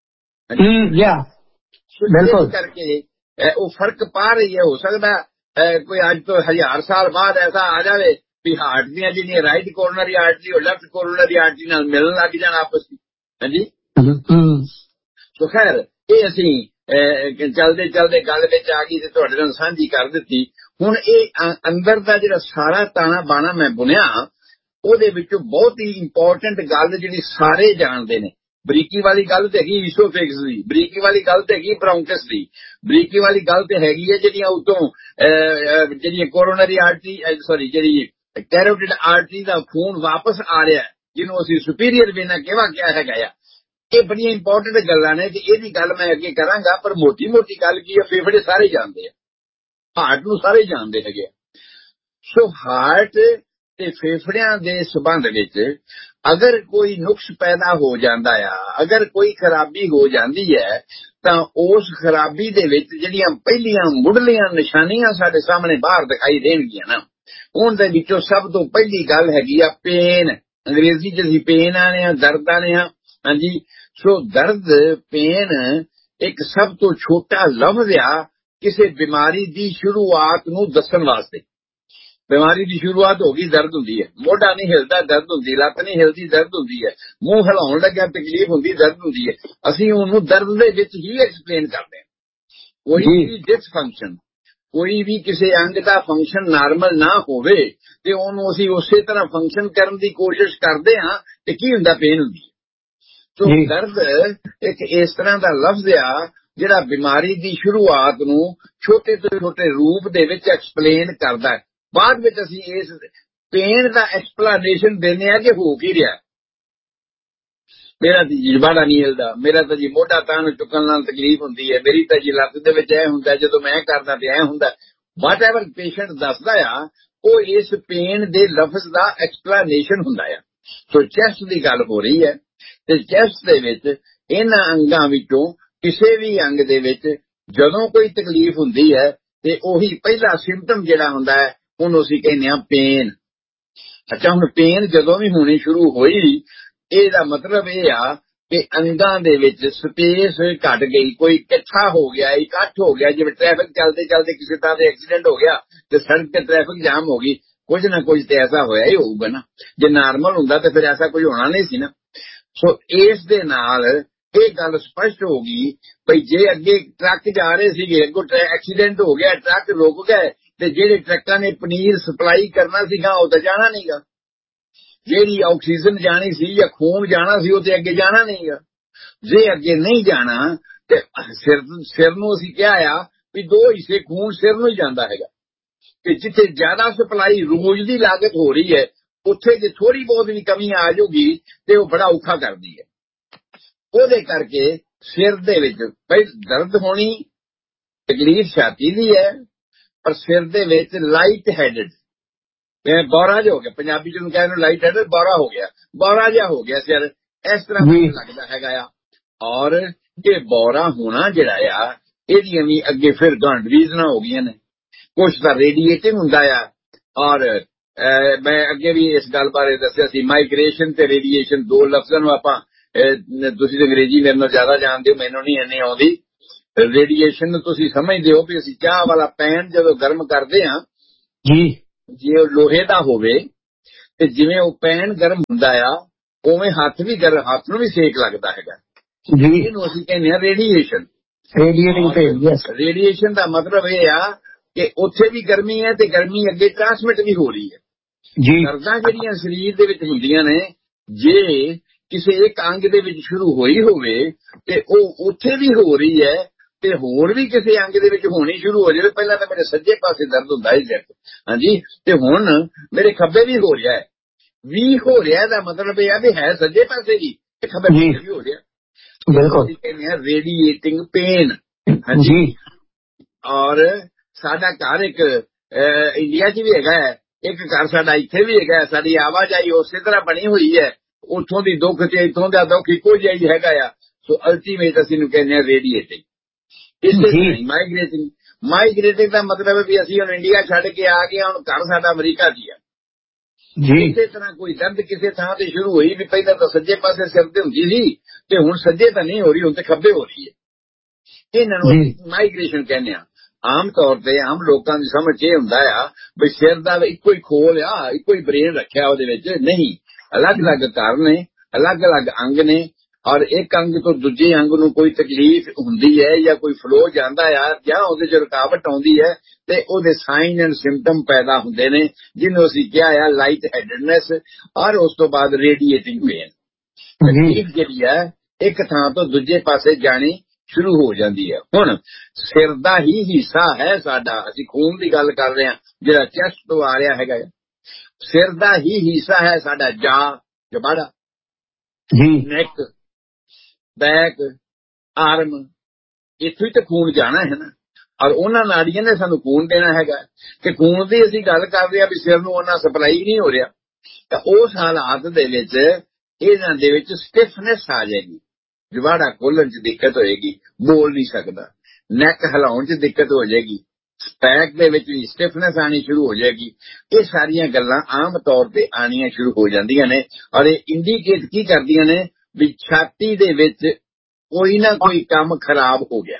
ਬਿਲਕੁਲ ਕਰਕੇ ਉਹ ਫਰਕ ਪਾ ਰਹੀ ਹੈ। ਹੋ ਸਕਦਾ ਕੋਈ ਅੱਜ ਤੋਂ ਹਜ਼ਾਰ ਸਾਲ ਬਾਅਦ ਐਸਾ ਆ ਜਾਵੇ ਵੀ ਹਾਰਟ ਦੀਆਂ ਜਿਹੜੀਆਂ ਰਾਈਟ ਕੋਰਨਰੀ ਆਰਟਰੀ ਔਰ ਲੈਫਟ ਕੋਰਨਰੀ ਆਰਟਰੀ ਨਾਲ ਮਿਲਣ ਲੱਗ ਜਾਣ ਆਪਸ ਵਿੱਚ। ਹਾਂਜੀ, ਸੋ ਖੈਰ ਇਹ ਅਸੀਂ ਚਲਦੇ ਚਲਦੇ ਗੱਲ ਵਿੱਚ ਆ ਗਈ ਤੇ ਤੁਹਾਡੇ ਨਾਲ ਸਾਂਝੀ ਕਰ ਦਿੱਤੀ। ਹੁਣ ਇਹ ਅੰਦਰ ਦਾ ਜਿਹੜਾ ਸਾਰਾ ਤਾਣਾ ਬਾਣਾ ਮੈਂ ਬੁਣਿਆ, ਉਹਦੇ ਵਿੱਚੋਂ ਬਹੁਤ ਹੀ ਇੰਪੋਰਟੈਂਟ ਗੱਲ ਜਿਹੜੀ ਸਾਰੇ ਜਾਣਦੇ ਨੇ, ਬਰੀਕੀ ਵਾਲੀ ਗੱਲ ਤੇ ਹੈਗੀ ਈਸੋਫੇਗਸ ਦੀ, ਬਰੀਕੀ ਵਾਲੀ ਗੱਲ ਤੇ ਹੈਗੀ ਬ੍ਰੌਂਕਸ ਦੀ, ਬਰੀਕੀ ਵਾਲੀ ਗੱਲ ਤੇ ਹੈਗੀ ਹੈ ਜਿਹੜੀਆਂ ਉਤੋਂ ਜਿਹੜੀਆਂ ਕੋਰੋਨਰੀ ਆਰਟਰੀ ਸੌਰੀ ਜਿਹੜੀ ਕੈਰੋਟਿਡ ਆਰਟਰੀ ਦਾ ਖੂਨ ਵਾਪਸ ਆ ਰਿਹਾ, ਜਿਹਨੂੰ ਅਸੀਂ ਸੁਪੀਰੀਅਰ ਵੇਨਾ ਕਿਹਾ ਗਿਆ ਹੈਗਾ ਆ। ਇਹ ਬੜੀਆਂ ਇੰਪੋਰਟੈਂਟ ਗੱਲਾਂ ਨੇ ਤੇ ਇਹਦੀ ਗੱਲ ਮੈਂ ਅੱਗੇ ਕਰਾਂਗਾ। ਪਰ ਮੋਟੀ ਮੋਟੀ ਗੱਲ ਕੀ ਹੈ, ਫੇਫੜੇ ਸਾਰੇ ਜਾਣਦੇ ਆ, ਹਾਰਟ ਨੂੰ ਸਾਰੇ ਜਾਣਦੇ ਹੈਗੇ ਆ। ਸੋ ਹਾਰਟ ਤੇ ਫੇਫੜਿਆਂ ਦੇ ਸੰਬੰਧ ਵਿੱਚ ਅਗਰ ਕੋਈ ਨੁਕਸ ਪੈਦਾ ਹੋ ਜਾਂਦਾ ਆ, ਅਗਰ ਕੋਈ ਖਰਾਬੀ ਹੋ ਜਾਂਦੀ ਹੈ, ਤਾਂ ਉਸ ਖਰਾਬੀ ਦੇ ਵਿੱਚ ਜਿਹੜੀਆਂ ਪਹਿਲੀਆਂ ਮੁੱਢਲੀਆਂ ਨਿਸ਼ਾਨੀਆਂ ਸਾਡੇ ਸਾਹਮਣੇ ਬਾਹਰ ਦਿਖਾਈ ਦੇਣਗੀਆਂ ਨਾ, ਉਹਨਾਂ ਦੇ ਵਿੱਚੋਂ ਸਭ ਤੋਂ ਪਹਿਲੀ ਗੱਲ ਹੈਗੀ ਆ ਪੇਨ। ਅੰਗਰੇਜ਼ੀ 'ਚ ਅਸੀਂ ਪੇਨ ਆਨੇ ਆ, ਦਰਦ ਆਨੇ ਆ। ਹਾਂਜੀ, ਸੋ ਦਰਦ ਪੇਨ ਇੱਕ ਸਭ ਤੋਂ ਛੋਟਾ ਲਫ਼ਜ਼ ਆ ਕਿਸੇ ਬਿਮਾਰੀ ਦੀ ਸ਼ੁਰੂਆਤ ਨੂੰ ਦੱਸਣ ਵਾਸਤੇ। ਬਿਮਾਰੀ ਦੀ ਸ਼ੁਰੂਆਤ ਹੋ ਗਈ, ਦਰਦ ਹੁੰਦੀ ਹੈ। ਮੋਢਾ ਨਹੀਂ ਹਿਲਦਾ, ਦਰਦ ਹੁੰਦੀ, ਲੱਤ ਨਹੀਂ ਹਿਲਦੀ, ਦਰਦ ਹੁੰਦੀ ਹੈ, ਮੂੰਹ ਹਿਲਾਉਣ ਲੱਗਿਆ ਤਕਲੀਫ ਹੁੰਦੀ, ਦਰਦ ਹੁੰਦੀ ਹੈ। ਅਸੀਂ ਉਹਨੂੰ ਦਰਦ ਦੇ ਵਿੱਚ ਹੀ ਐਕਸਪਲੇਨ ਕਰਦੇ ਹਾਂ। ਕੋਈ ਵੀ ਡਿਸਫੰਕਸ਼ਨ, ਕੋਈ ਵੀ ਕਿਸੇ ਅੰਗ ਦਾ ਫੰਕਸ਼ਨ ਨਾਰਮਲ ਨਾ ਹੋਵੇ ਤੇ ਉਹਨੂੰ ਅਸੀਂ ਉਸੇ ਤਰ੍ਹਾਂ ਫੰਕਸ਼ਨ ਕਰਨ ਦੀ ਕੋਸ਼ਿਸ਼ ਕਰਦੇ ਹਾਂ ਤੇ ਕੀ ਹੁੰਦਾ, ਪੇਨ ਹੁੰਦੀ ਹੈ। ਸੋ ਦਰਦ ਇੱਕ ਇਸ ਤਰ੍ਹਾਂ ਦਾ ਲਫ਼ਜ਼ ਆ ਜਿਹੜਾ ਬਿਮਾਰੀ ਦੀ ਸ਼ੁਰੂਆਤ ਨੂੰ ਛੋਟੇ ਤੋਂ ਛੋਟੇ ਰੂਪ ਦੇ ਵਿੱਚ ਐਕਸਪਲੇਨ ਕਰਦਾ ਹੈ। ਬਾਅਦ ਵਿੱਚ ਅਸੀਂ ਇਸ ਪੇਨ ਦਾ ਐਕਸਪਲੇਨੇਸ਼ਨ ਦਿੰਦੇ ਆ ਕਿ ਹੋ ਕੀ ਰਿਹਾ। ਮੇਰਾ ਤਾਂ ਜੀ ਜਬਾੜਾ ਨਹੀਂ ਹਿਲਦਾ, ਮੇਰਾ ਤਾਂ ਜੀ ਮੋਢਾ ਤਾਂ ਨੂੰ ਚੁੱਕਣ ਨਾਲ ਤਕਲੀਫ ਹੁੰਦੀ ਹੈ, ਮੇਰੀ ਤਾਂ ਜੀ ਲੱਤ ਦੇ ਵਿੱਚ ਇਹ ਹੁੰਦਾ, ਜਦੋਂ ਮੈਂ ਕਰਦਾ ਤੇ ਇਹ ਹੁੰਦਾ। ਵਾਟ ਐਵਰ ਪੇਸ਼ੈਂਟ ਦੱਸਦਾ ਆ ਉਹ ਇਸ ਪੇਨ ਦੇ ਲਫ਼ਜ਼ ਦਾ ਐਕਸਪਲੇਨੇਸ਼ਨ ਹੁੰਦਾ ਆ। ਸੋ ਚੈਸਟ ਦੀ ਗੱਲ ਹੋ ਰਹੀ ਹੈ ਤੇ ਚੈਸਟ ਦੇ ਵਿੱਚ ਇਹਨਾਂ ਅੰਗਾਂ ਵਿੱਚੋਂ ਕਿਸੇ ਵੀ ਅੰਗ ਦੇ ਵਿੱਚ ਜਦੋਂ ਕੋਈ ਤਕਲੀਫ ਹੁੰਦੀ ਹੈ ਤੇ ਉਹੀ ਪਹਿਲਾ ਸਿੰਪਟਮ ਜਿਹੜਾ ਹੁੰਦਾ ਹੈ ਉਹਨੂੰ ਅਸੀਂ ਕਹਿੰਦੇ ਹਾਂ ਪੇਨ। ਅੱਛਾ, ਹੁਣ ਪੇਨ ਜਦੋਂ ਵੀ ਹੋਣੀ ਸ਼ੁਰੂ ਹੋਈ, ਇਹਦਾ ਮਤਲਬ ਇਹ ਆ ਕਿ ਅੰਗਾਂ ਦੇ ਵਿੱਚ ਸਪੇਸ ਘਟ ਗਈ, ਕੋਈ ਇਕੱਠਾ ਹੋ ਗਿਆ, ਇਕੱਠ ਹੋ ਗਿਆ। ਜਿਵੇਂ ਟ੍ਰੈਫਿਕ ਚੱਲਦੇ ਚੱਲਦੇ ਕਿਸੇ ਤਰ੍ਹਾਂ ਦੇ ਐਕਸੀਡੈਂਟ ਹੋ ਗਿਆ ਤੇ ਸੜਕ ਤੇ ਟ੍ਰੈਫਿਕ ਜਾਮ ਹੋ ਗਈ, ਕੁਝ ਨਾ ਕੁਝ ਤੇ ਐਸਾ ਹੋਇਆ ਹੀ ਹੋਊਗਾ ਨਾ। ਜੇ ਨਾਰਮਲ ਹੁੰਦਾ ਤੇ ਫਿਰ ਐਸਾ ਕੁਝ ਹੋਣਾ ਨਹੀਂ ਸੀ ਨਾ। ਸੋ ਇਸ ਦੇ ਨਾਲ ਇਹ ਗੱਲ ਸਪਸ਼ਟ ਹੋ ਗਈ ਭਈ ਜੇ ਅੱਗੇ ਟਰੱਕ ਜਾ ਰਹੇ ਸੀਗੇ, ਅੱਗੋਂ ਐਕਸੀਡੈਂਟ ਹੋ ਗਿਆ, ਟਰੱਕ ਰੁਕ ਗਏ ਤੇ ਜਿਹੜੇ ਟਰੱਕਾਂ ਨੇ ਪਨੀਰ ਸਪਲਾਈ ਕਰਨਾ ਸੀਗਾ ਉਹ ਤਾਂ ਜਾਣਾ ਨਹੀਂਗਾ। ਜਿਹੜੀ ਆਕਸੀਜਨ ਜਾਣੀ ਸੀ ਜਾਂ ਖੂਨ ਜਾਣਾ ਸੀ ਉਹ ਤੇ ਅੱਗੇ ਜਾਣਾ ਨਹੀਂਗਾ। ਜੇ ਅੱਗੇ ਨਹੀਂ ਜਾਣਾ ਤੇ ਸਿਰ ਸਿਰ ਨੂੰ ਅਸੀਂ ਕਿਹਾ ਆ ਵੀ ਦੋ ਹਿੱਸੇ ਖੂਨ ਸਿਰ ਨੂੰ ਹੀ ਜਾਂਦਾ ਹੈਗਾ ਤੇ ਜਿੱਥੇ ਜ਼ਿਆਦਾ ਸਪਲਾਈ ਰੋਜ਼ ਦੀ ਲਾਗਤ ਹੋ ਰਹੀ ਹੈ ਉੱਥੇ ਜੇ ਥੋੜੀ ਬਹੁਤ ਵੀ ਕਮੀ ਆ ਜਾਊਗੀ ਤੇ ਉਹ ਬੜਾ ਔਖਾ ਕਰਦੀ ਹੈ। ਉਹਦੇ ਕਰਕੇ ਸਿਰ ਦੇ ਵਿੱਚ ਬਈ ਦਰਦ ਹੋਣੀ, ਤਕਲੀਫ ਛਾਤੀ ਦੀ ਹੈ, ਪਰ ਸਿਰ ਦੇ ਵਿੱਚ ਲਾਈਟ ਹੈਡਡ, ਬੌਰਾ ਜਿਹਾ ਹੋ ਗਿਆ, ਪੰਜਾਬੀ ਚ ਨੂੰ ਕਹਿੰਦੇ ਲਾਈਟ ਹੈਡਡ, ਬੌਰਾ ਹੋ ਗਿਆ, ਬੌਰਾ ਜਿਹਾ ਹੋ ਗਿਆ ਸਿਰ, ਇਸ ਤਰ੍ਹਾਂ ਲੱਗਦਾ ਹੈਗਾ ਆ। ਔਰ ਇਹ ਬੌਰਾ ਹੋਣਾ ਜਿਹੜਾ ਆ ਇਹਦੀਆਂ ਵੀ ਅੱਗੇ ਫਿਰ ਗਾਂ ਰੀਜ਼ਨਾਂ ਹੋ ਗਈਆਂ ਨੇ। ਕੁਛ ਤਾਂ ਰੇਡੀਏਟਿੰਗ ਹੁੰਦਾ ਆ, ਔਰ ਮੈਂ ਅੱਗੇ ਵੀ ਇਸ ਗੱਲ ਬਾਰੇ ਦੱਸਿਆ ਸੀ, ਮਾਈਗ੍ਰੇਸ਼ਨ ਤੇ ਰੇਡੀਏਸ਼ਨ ਦੋ ਲਫ਼ਜ਼ਾਂ ਨੂੰ ਆਪਾਂ, ਤੁਸੀਂ ਅੰਗਰੇਜ਼ੀ ਮੇਰੇ ਨਾਲ ਜ਼ਿਆਦਾ ਜਾਣਦੇ ਹੋ, ਮੈਨੂੰ ਨਹੀਂ ਇੰਨੀ ਆਉਂਦੀ, ਰੇਡੀਏਸ਼ਨ ਨੂੰ ਤੁਸੀਂ ਸਮਝਦੇ ਹੋ ਵੀ ਅਸੀਂ ਚਾਹ ਵਾਲਾ ਪੈਨ ਜਦੋਂ ਗਰਮ ਕਰਦੇ ਹਾਂ ਜੀ, ਜੇ ਉਹ ਲੋਹੇ ਦਾ ਹੋਵੇ ਤੇ ਜਿਵੇਂ ਉਹ ਪੈਨ ਗਰਮ ਹੁੰਦਾ ਆ ਉਵੇਂ ਹੱਥ ਵੀ ਗਰਮ, ਹੱਥ ਨੂੰ ਵੀ ਸੇਕ ਲੱਗਦਾ ਹੈਗਾ ਜੀ। ਇਹਨੂੰ ਅਸੀਂ ਕਹਿੰਦੇ ਹਾਂ ਰੇਡੀਏਸ਼ਨ। ਰੇਡੀਏਟਿੰਗ ਰੇਡੀਏਸ਼ਨ ਦਾ ਮਤਲਬ ਇਹ ਆ ਕਿ ਉੱਥੇ ਵੀ ਗਰਮੀ ਹੈ ਤੇ ਗਰਮੀ ਅੱਗੇ ਟ੍ਰਾਂਸਮਿਟ ਵੀ ਹੋ ਰਹੀ ਹੈ ਜੀ। ਦਰਦਾਂ ਜਿਹੜੀਆਂ ਸਰੀਰ ਦੇ ਵਿੱਚ ਹੁੰਦੀਆਂ ਨੇ, ਜੇ ਕਿਸੇ ਇੱਕ ਅੰਗ ਦੇ ਵਿੱਚ ਸ਼ੁਰੂ ਹੋਈ ਹੋਵੇ ਤੇ ਉਹ ਉੱਥੇ ਵੀ ਹੋ ਰਹੀ ਹੈ ਤੇ ਹੋਰ ਵੀ ਕਿਸੇ ਅੰਗ ਦੇ ਵਿੱਚ ਹੋਣੀ ਸ਼ੁਰੂ ਹੋ ਜਾਵੇ। ਪਹਿਲਾਂ ਤਾਂ ਮੇਰੇ ਸੱਜੇ ਪਾਸੇ ਦਰਦ ਹੁੰਦਾ ਹੀ ਸਿਰ, ਹਾਂਜੀ, ਤੇ ਹੁਣ ਮੇਰੇ ਖੱਬੇ ਵੀ ਹੋ ਰਿਹਾ ਹੈ। ਵੀ ਹੋ ਰਿਹਾ ਦਾ ਮਤਲਬ ਇਹ ਆ ਵੀ ਹੈ ਸੱਜੇ ਪਾਸੇ ਵੀ ਤੇ ਖੱਬੇ ਪਾਸੇ ਵੀ ਹੋ ਰਿਹਾ। ਬਿਲਕੁਲ ਕਹਿੰਦੇ ਆ ਰੇਡੀਏਟਿੰਗ ਪੇਨ, ਹਾਂਜੀ। ਔਰ ਸਾਡਾ ਘਰ ਇੱਕ ਇੰਡੀਆ 'ਚ ਵੀ ਹੈਗਾ ਹੈ, ਇੱਕ ਘਰ ਸਾਡਾ ਇੱਥੇ ਵੀ ਹੈਗਾ। ਸਾਡੀ ਆਵਾਜਾਈ ਉਸੇ ਤਰ੍ਹਾਂ ਬਣੀ ਹੋਈ ਹੈ, ਉੱਥੋਂ ਦੀ ਦੁੱਖ ਤੇ ਇੱਥੋਂ ਦਾ ਦੁੱਖ ਇੱਕੋ ਜਿਹਾ ਹੀ ਹੈਗਾ ਆ। ਸੋ ਅਲਟੀਮੇਟ ਅਸੀਂ ਨੂੰ ਕਹਿੰਦੇ ਆ ਰੇਡੀਏਟਿੰਗ। ਇਸੇ ਤਰ੍ਹਾਂ ਮਾਈਗ੍ਰੇਟਿੰਗ। ਮਾਈਗ੍ਰੇਟਿੰਗ ਦਾ ਮਤਲਬ ਹੈ ਵੀ ਅਸੀਂ ਹੁਣ ਇੰਡੀਆ ਛੱਡ ਕੇ ਆ ਗਏ, ਹੁਣ ਘਰ ਸਾਡਾ ਅਮਰੀਕਾ 'ਚ ਆ ਜੀ। ਇਸੇ ਤਰ੍ਹਾਂ ਕੋਈ ਦਰਦ ਕਿਸੇ ਥਾਂ ਤੇ ਸ਼ੁਰੂ ਹੋਈ ਵੀ ਪਹਿਲਾਂ ਤਾਂ ਸੱਜੇ ਪਾਸੇ ਸਿਰ ਤੇ ਹੁੰਦੀ ਸੀ ਤੇ ਹੁਣ ਸੱਜੇ ਤਾਂ ਨਹੀਂ ਹੋ ਰਹੀ, ਹੁਣ ਤੇ ਖੱਬੇ ਹੋ ਰਹੀ ਹੈ। ਇਹਨਾਂ ਨੂੰ ਅਸੀਂ ਮਾਈਗ੍ਰੇਸ਼ਨ ਕਹਿੰਦੇ ਆ। ਆਮ ਤੌਰ ਤੇ ਆਮ ਲੋਕਾਂ ਦੀ ਸਮਝ ਇਹ ਹੁੰਦਾ ਆ ਵੀ ਸਿਰ ਦਾ ਇੱਕੋ ਹੀ ਖੋਲ ਆ, ਇੱਕੋ ਹੀ ਬ੍ਰੇਨ ਰੱਖਿਆ ਉਹਦੇ ਵਿੱਚ। ਨਹੀਂ, ਅਲੱਗ-ਅਲੱਗ ਕਾਰਨ ਨੇ, ਅਲੱਗ-ਅਲੱਗ ਅੰਗ ਨੇ, ਔਰ ਇੱਕ ਅੰਗ ਤੋਂ ਦੂਜੇ ਅੰਗ ਨੂੰ ਕੋਈ ਤਕਲੀਫ ਹੁੰਦੀ ਹੈ ਜਾਂ ਕੋਈ ਫਲੋ ਜਾਂਦਾ ਆ ਜਾਂ ਉਹਦੇ 'ਚ ਰੁਕਾਵਟ ਆਉਂਦੀ ਹੈ ਤੇ ਉਹਦੇ ਸਾਈਨ ਐਂਡ ਸਿੰਪਟਮ ਪੈਦਾ ਹੁੰਦੇ ਨੇ, ਜਿਹਨੂੰ ਅਸੀਂ ਕਿਹਾ ਆ ਲਾਈਟ ਹੈਡedness ਔਰ ਉਸ ਤੋਂ ਬਾਅਦ ਰੇਡੀਏਟਿੰਗ ਪੇਨ। ਤਕਲੀਫ ਜਿਹੜੀ ਹੈ ਇੱਕ ਥਾਂ ਤੋਂ ਦੂਜੇ ਪਾਸੇ ਜਾਣੀ ਸ਼ੁਰੂ ਹੋ ਜਾਂਦੀ ਹੈ। ਹੁਣ ਸਿਰ ਦਾ ਹੀ ਹਿੱਸਾ ਹੈ ਸਾਡਾ, ਅਸੀਂ ਖੂਨ ਦੀ ਗੱਲ ਕਰ ਰਹੇ ਹਾਂ ਜਿਹੜਾ ਚੈਸਟ ਤੋਂ ਆ ਰਿਹਾ ਹੈਗਾ। ਸਿਰ ਦਾ ਹੀ ਹਿੱਸਾ ਹੈ ਸਾਡਾ ਜਾ, ਜਬਾੜਾ ਜੀ, ਨੈਕ, ਬੈਕ, ਆਰਮ, ਇੱਥੋਂ ਹੀ ਤਾਂ ਖੂਨ ਜਾਣਾ ਹੈ ਨਾ। ਔਰ ਉਹਨਾਂ ਨਾੜੀਆਂ ਨੇ ਸਾਨੂੰ ਖੂਨ ਦੇਣਾ ਹੈਗਾ ਤੇ ਖੂਨ ਦੀ ਅਸੀਂ ਗੱਲ ਕਰ ਰਹੇ ਹਾਂ ਵੀ ਸਿਰ ਨੂੰ ਉਹਨਾਂ ਸਪਲਾਈ ਨਹੀਂ ਹੋ ਰਿਹਾ। ਤਾਂ ਉਸ ਹਾਲਾਤ ਦੇ ਵਿੱਚ ਇਹਨਾਂ ਦੇ ਵਿੱਚ ਸਟਿਫਨੈਸ ਆ ਜਾਏਗੀ, ਜਵਾੜਾ ਖੋਲਣ 'ਚ ਦਿੱਕਤ ਹੋਏਗੀ, ਬੋਲ ਨਹੀਂ ਸਕਦਾ। ਨੈਕ ਹਿਲਾਉਣ 'ਚ ਦਿੱਕਤ ਹੋ ਜਾਏਗੀ, ਬੈਕ ਦੇ ਵਿੱਚ ਵੀ ਸਟਿਫਨੈਸ ਆਣੀ ਸ਼ੁਰੂ ਹੋ ਜਾਏਗੀ। ਇਹ ਸਾਰੀਆਂ ਗੱਲਾਂ ਆਮ ਤੌਰ ਤੇ ਆਣੀਆਂ ਸ਼ੁਰੂ ਹੋ ਜਾਂਦੀਆਂ ਨੇ ਔਰ ਇਹ ਇੰਡੀਕੇਟ ਕੀ ਕਰਦੀਆਂ ਨੇ ਵੀ ਛਾਤੀ ਦੇ ਵਿੱਚ ਕੋਈ ਨਾ ਕੋਈ ਕੰਮ ਖਰਾਬ ਹੋ ਗਿਆ।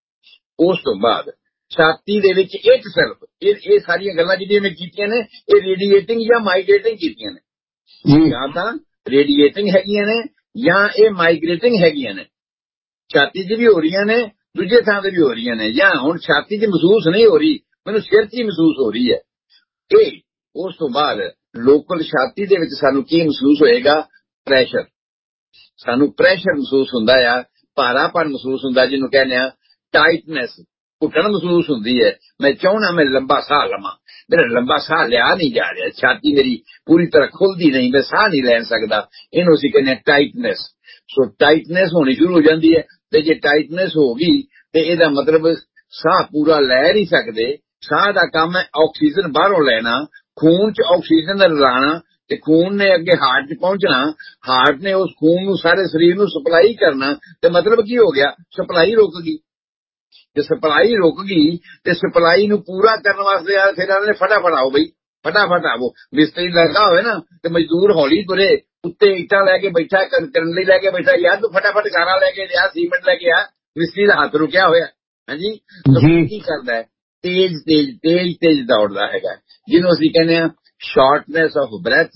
ਉਸ ਤੋਂ ਬਾਅਦ ਛਾਤੀ ਦੇ ਵਿੱਚ ਇੱਕ ਸਿਰਫ ਇਹ ਇਹ ਸਾਰੀਆਂ ਗੱਲਾਂ ਜਿਹੜੀਆਂ ਮੈਂ ਕੀਤੀਆਂ ਨੇ ਇਹ ਰੇਡੀਏਟਿੰਗ ਜਾਂ ਮਾਈਗ੍ਰੇਟਿੰਗ ਕੀਤੀਆਂ ਨੇ। ਜਾਂ ਤਾਂ ਰੇਡੀਏਟਿੰਗ ਹੈਗੀਆਂ ਨੇ ਜਾਂ ਇਹ ਮਾਈਗ੍ਰੇਟਿੰਗ ਹੈਗੀਆਂ ਨੇ। ਛਾਤੀ 'ਚ ਵੀ ਹੋ ਰਹੀਆਂ ਨੇ, ਦੂਜੇ ਥਾਂ ਤੇ ਵੀ ਹੋ ਰਹੀਆਂ ਨੇ। ਜਾਂ ਹੁਣ ਛਾਤੀ 'ਚ ਮਹਿਸੂਸ ਨਹੀਂ ਹੋ ਰਹੀ, ਮੈਨੂੰ ਸਿਰ 'ਚ ਹੀ ਮਹਿਸੂਸ ਹੋ ਰਹੀ ਹੈ ਇਹ। ਉਸ ਤੋਂ ਬਾਅਦ ਲੋਕਲ ਛਾਤੀ ਦੇ ਵਿੱਚ ਸਾਨੂੰ ਕੀ ਮਹਿਸੂਸ ਹੋਏਗਾ? ਪ੍ਰੈਸ਼ਰ। ਸਾਨੂੰ ਪ੍ਰੈਸ਼ਰ ਮਹਿਸੂਸ ਹੁੰਦਾ ਆ, ਭਾਰਾਪਣ ਮਹਿਸੂਸ ਹੁੰਦਾ, ਜਿਹਨੂੰ ਕਹਿੰਦੇ ਆ ਟਾਈਟਨੈਸ, ਘੁੱਟਣ ਮਹਿਸੂਸ ਹੁੰਦੀ ਹੈ। ਮੈਂ ਚਾਹੁੰਦਾ ਮੈਂ ਲੰਬਾ ਸਾਹ ਲਵਾਂ, ਮੇਰਾ ਲੰਬਾ ਸਾਹ ਲਿਆ ਨਹੀਂ ਜਾ ਰਿਹਾ, ਛਾਤੀ ਮੇਰੀ ਪੂਰੀ ਤਰ੍ਹਾਂ ਖੁੱਲਦੀ ਨਹੀਂ, ਮੈਂ ਸਾਹ ਨਹੀਂ ਲੈ ਸਕਦਾ। ਇਹਨੂੰ ਅਸੀਂ ਕਹਿੰਦੇ ਆ ਟਾਈਟਨੈਸ। ਸੋ ਟਾਈਟਨੈਸ ਹੋਣੀ ਸ਼ੁਰੂ ਹੋ ਜਾਂਦੀ ਹੈ ਤੇ ਜੇ ਟਾਈਟਨੈਸ ਹੋ ਗਈ ਤੇ ਇਹਦਾ ਮਤਲਬ ਸਾਹ ਪੂਰਾ ਲੈ ਨਹੀਂ ਸਕਦੇ। ਸਾਹ ਦਾ ਕੰਮ ਹੈ ਆਕਸੀਜਨ ਬਾਹਰੋਂ ਲੈਣਾ, ਖੂਨ 'ਚ ਆਕਸੀਜਨ ਦਾ ਲਾਣਾ ਤੇ ਖੂਨ ਨੇ ਅੱਗੇ ਹਾਰਟ 'ਚ ਪਹੁੰਚਣਾ, ਹਾਰਟ ਨੇ ਉਸ ਖੂਨ ਨੂੰ ਸਾਰੇ ਸਰੀਰ ਨੂੰ ਸਪਲਾਈ ਕਰਨਾ। ਤੇ ਮਤਲਬ ਕੀ ਹੋ ਗਿਆ? ਸਪਲਾਈ ਰੁਕ ਗਈ। ਜੇ ਸਪਲਾਈ ਰੁਕ ਗਈ ਤੇ ਸਪਲਾਈ ਨੂੰ ਪੂਰਾ ਕਰਨ ਵਾਸਤੇ ਯਾਰ ਫਿਰ ਇਹਨਾਂ ਨੇ ਫਟਾਫਟ ਆਓ ਬਈ, ਫਟਾਫਟ ਆਵੋ। ਮਿਸਤਰੀ ਲੱਗਾ ਹੋਵੇ ਨਾ ਤੇ ਮਜ਼ਦੂਰ ਹੌਲੀ ਤੁਰੇ, ਉੱਤੇ ਇੱਟਾਂ ਲੈ ਕੇ ਬੈਠਾ, ਕਰਨ ਲਈ ਲੈ ਕੇ ਬੈਠਾ, ਯਾਰ ਤੂੰ ਫਟਾਫਟ ਗਾਰਾ ਲੈ ਕੇ ਲਿਆ, ਸੀਮੈਂਟ ਲੈ ਕੇ ਆ। ਮਿਸਤਰੀ ਦਾ ਹੱਥ ਰੁਕਿਆ ਹੋਇਆ, ਹਾਂਜੀ। ਕੀ ਕਰਦਾ ਹੈ? ਤੇਜ਼ ਤੇਜ਼ ਤੇਜ਼ ਤੇਜ਼ ਦੌੜਦਾ ਹੈਗਾ, ਜਿਹਨੂੰ ਅਸੀਂ ਕਹਿੰਦੇ ਆ ਸ਼ਾਰਟਨੈਸ ਆਫ ਬ੍ਰੈਥ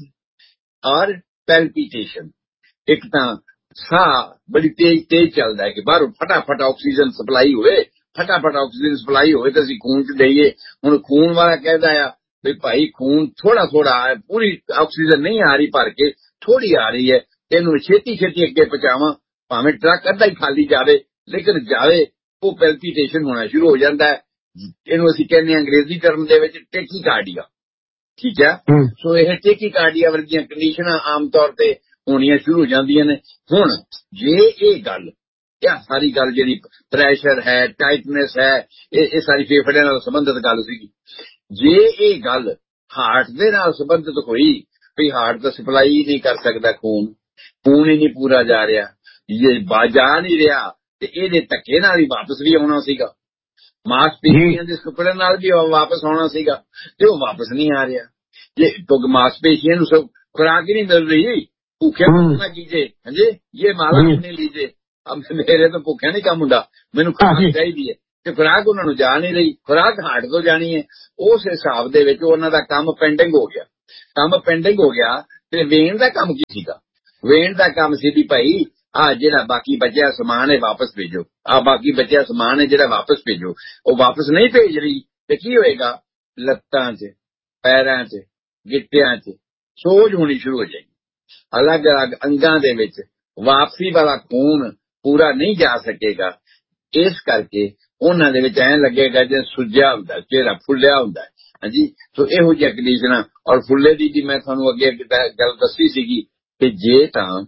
ਔਰ ਪੈਲਪੀਟੇਸ਼ਨ। ਇੱਕ ਤਾਂ ਸਾਹ ਬੜੀ ਤੇਜ਼ ਤੇਜ਼ ਚੱਲਦਾ ਹੈ ਕਿ ਬਾਹਰੋਂ ਫਟਾਫਟ ਆਕਸੀਜਨ ਸਪਲਾਈ ਹੋਵੇ, ਫਟਾਫਟ ਆਕਸੀਜਨ ਸਪਲਾਈ ਹੋਵੇ ਤੇ ਅਸੀਂ ਖੂਨ 'ਚ ਦੇਈਏ। ਹੁਣ ਖੂਨ ਵਾਲਾ ਕਹਿੰਦਾ ਆ ਵੀ ਭਾਈ ਖੂਨ ਥੋੜਾ ਥੋੜਾ ਆ, ਪੂਰੀ ਆਕਸੀਜਨ ਨਹੀਂ ਆ ਰਹੀ ਭਰ ਕੇ, ਥੋੜੀ ਆ ਰਹੀ ਹੈ, ਇਹਨੂੰ ਛੇਤੀ ਛੇਤੀ ਅੱਗੇ ਪਹੁੰਚਾਵਾਂ। ਭਾਵੇਂ ਟਰੱਕ ਅੱਧਾ ਹੀ ਖਾਲੀ ਜਾਵੇ ਲੇਕਿਨ ਜਾਵੇ। ਉਹ ਪੈਲਪੀਟੇਸ਼ਨ ਹੋਣਾ ਸ਼ੁਰੂ ਹੋ ਜਾਂਦਾ ਹੈ। ਇਹਨੂੰ ਅਸੀਂ ਕਹਿੰਦੇ ਹਾਂ ਅੰਗਰੇਜ਼ੀ ਟਰਮ ਦੇ ਵਿੱਚ ਟੇਕੀਕਾਰਡੀਆ, ਠੀਕ ਹੈ। ਸੋ ਇਹ ਟੇਕੀਕਾਰਡੀਆ ਵਰਗੀਆਂ ਕੰਡੀਸ਼ਨਾਂ ਆਮ ਤੌਰ ਤੇ ਹੋਣੀਆਂ ਸ਼ੁਰੂ ਹੋ ਜਾਂਦੀਆਂ ਨੇ। ਹੁਣ ਜੇ ਇਹ ਗੱਲ, ਇਹ ਸਾਰੀ ਗੱਲ ਜਿਹੜੀ ਪ੍ਰੈਸ਼ਰ ਹੈ, ਟਾਈਟਨੈਸ ਹੈ, ਇਹ ਇਹ ਸਾਰੀ ਫੇਫੜਿਆਂ ਨਾਲ ਸੰਬੰਧਿਤ ਗੱਲ ਸੀਗੀ। ਜੇ ਇਹ ਗੱਲ ਹਾਰਟ ਦੇ ਨਾਲ ਸੰਬੰਧਿਤ ਹੋਈ ਵੀ ਹਾਰਟ ਤਾਂ ਸਪਲਾਈ ਨਹੀਂ ਕਰ ਸਕਦਾ ਖੂਨ, ਖੂਨ ਹੀ ਨਹੀਂ ਪੂਰਾ ਜਾ ਰਿਹਾ, ਇਹ ਜਾ ਨਹੀਂ ਰਿਹਾ ਤੇ ਇਹਦੇ ਧੱਕੇ ਨਾਲ ਹੀ ਵਾਪਸ ਵੀ ਆਉਣਾ ਸੀਗਾ, ਮਾਸਪੇਸ਼ੀਆਂ ਦੇ ਸੁਪੜੇ ਨਾਲ ਵੀ ਵਾਪਸ ਆਉਣਾ ਸੀਗਾ ਤੇ ਉਹ ਵਾਪਸ ਨਹੀਂ ਆ ਰਿਹਾ। ਜੇ ਕਿਉਂਕਿ ਮਾਸਪੇਸ਼ੀਆਂ ਨੂੰ ਸਭ खुराक ही नहीं मिल रही, भूखे ना कीजिए, हाँ जी, ये माला नहीं लीजिए ਮੇਰੇ ਤੋਂ ਭੁੱਖਿਆ ਨਹੀਂ ਕੰਮ ਹੁੰਦਾ, ਮੈਨੂੰ ਖੁਰਾਕ ਚਾਹੀਦੀ ਹੈ ਤੇ ਖੁਰਾਕ ਉਹਨਾਂ ਨੂੰ ਜਾ ਨਹੀਂ ਰਹੀ, ਖੁਰਾਕ ਹਾਰਟ ਤੋਂ ਜਾਣੀ ਹੈ। ਉਸ ਹਿਸਾਬ ਦੇ ਵਿੱਚ ਉਹਨਾਂ ਦਾ ਕੰਮ ਪੈਂਡਿੰਗ ਹੋ ਗਿਆ। ਕੰਮ ਪੈਂਡਿੰਗ ਹੋ ਗਿਆ ਤੇ ਵੇਣ ਦਾ ਕੰਮ ਕੀ ਸੀਗਾ? ਵੇਣ ਦਾ ਕੰਮ ਸੀ ਵੀ ਭਾਈ ਆਹ ਜਿਹੜਾ ਬਾਕੀ ਬਚਿਆ ਸਮਾਨ ਹੈ ਵਾਪਸ ਭੇਜੋ, ਆਹ ਬਾਕੀ ਬਚਿਆ ਸਮਾਨ ਹੈ ਜਿਹੜਾ ਵਾਪਸ ਭੇਜੋ। ਉਹ ਵਾਪਸ ਨਹੀਂ ਭੇਜ ਰਹੀ ਤੇ ਕੀ ਹੋਏਗਾ? ਲੱਤਾਂ 'ਚ, ਪੈਰਾਂ 'ਚ, ਗਿੱਟਿਆਂ 'ਚ ਸੋਜ ਹੋਣੀ ਸ਼ੁਰੂ ਹੋ ਜਾਏਗੀ। ਅਲੱਗ ਅਲੱਗ ਅੰਗਾਂ ਦੇ ਵਿੱਚ ਵਾਪਸੀ ਵਾਲਾ ਖੂਨ ਪੂਰਾ ਨਹੀਂ ਜਾ ਸਕੇਗਾ। ਇਸ ਕਰਕੇ ਉਹਨਾਂ ਦੇ ਵਿੱਚ ਐਂ ਲੱਗੇਗਾ ਜਿਵੇਂ ਸੁੱਜਿਆ ਹੁੰਦਾ, ਚਿਹਰਾ ਫੁੱਲਿਆ ਹੁੰਦਾ। ਹਾਂਜੀ, ਸੋ ਇਹੋ ਜਿਹੀ ਕੰਡੀਸ਼ਨਾਂ। ਔਰ ਫੁੱਲੇ ਦੀ ਵੀ ਮੈਂ ਤੁਹਾਨੂੰ ਅੱਗੇ ਗੱਲ ਦੱਸੀ ਸੀਗੀ ਕਿ ਜੇ ਤਾਂ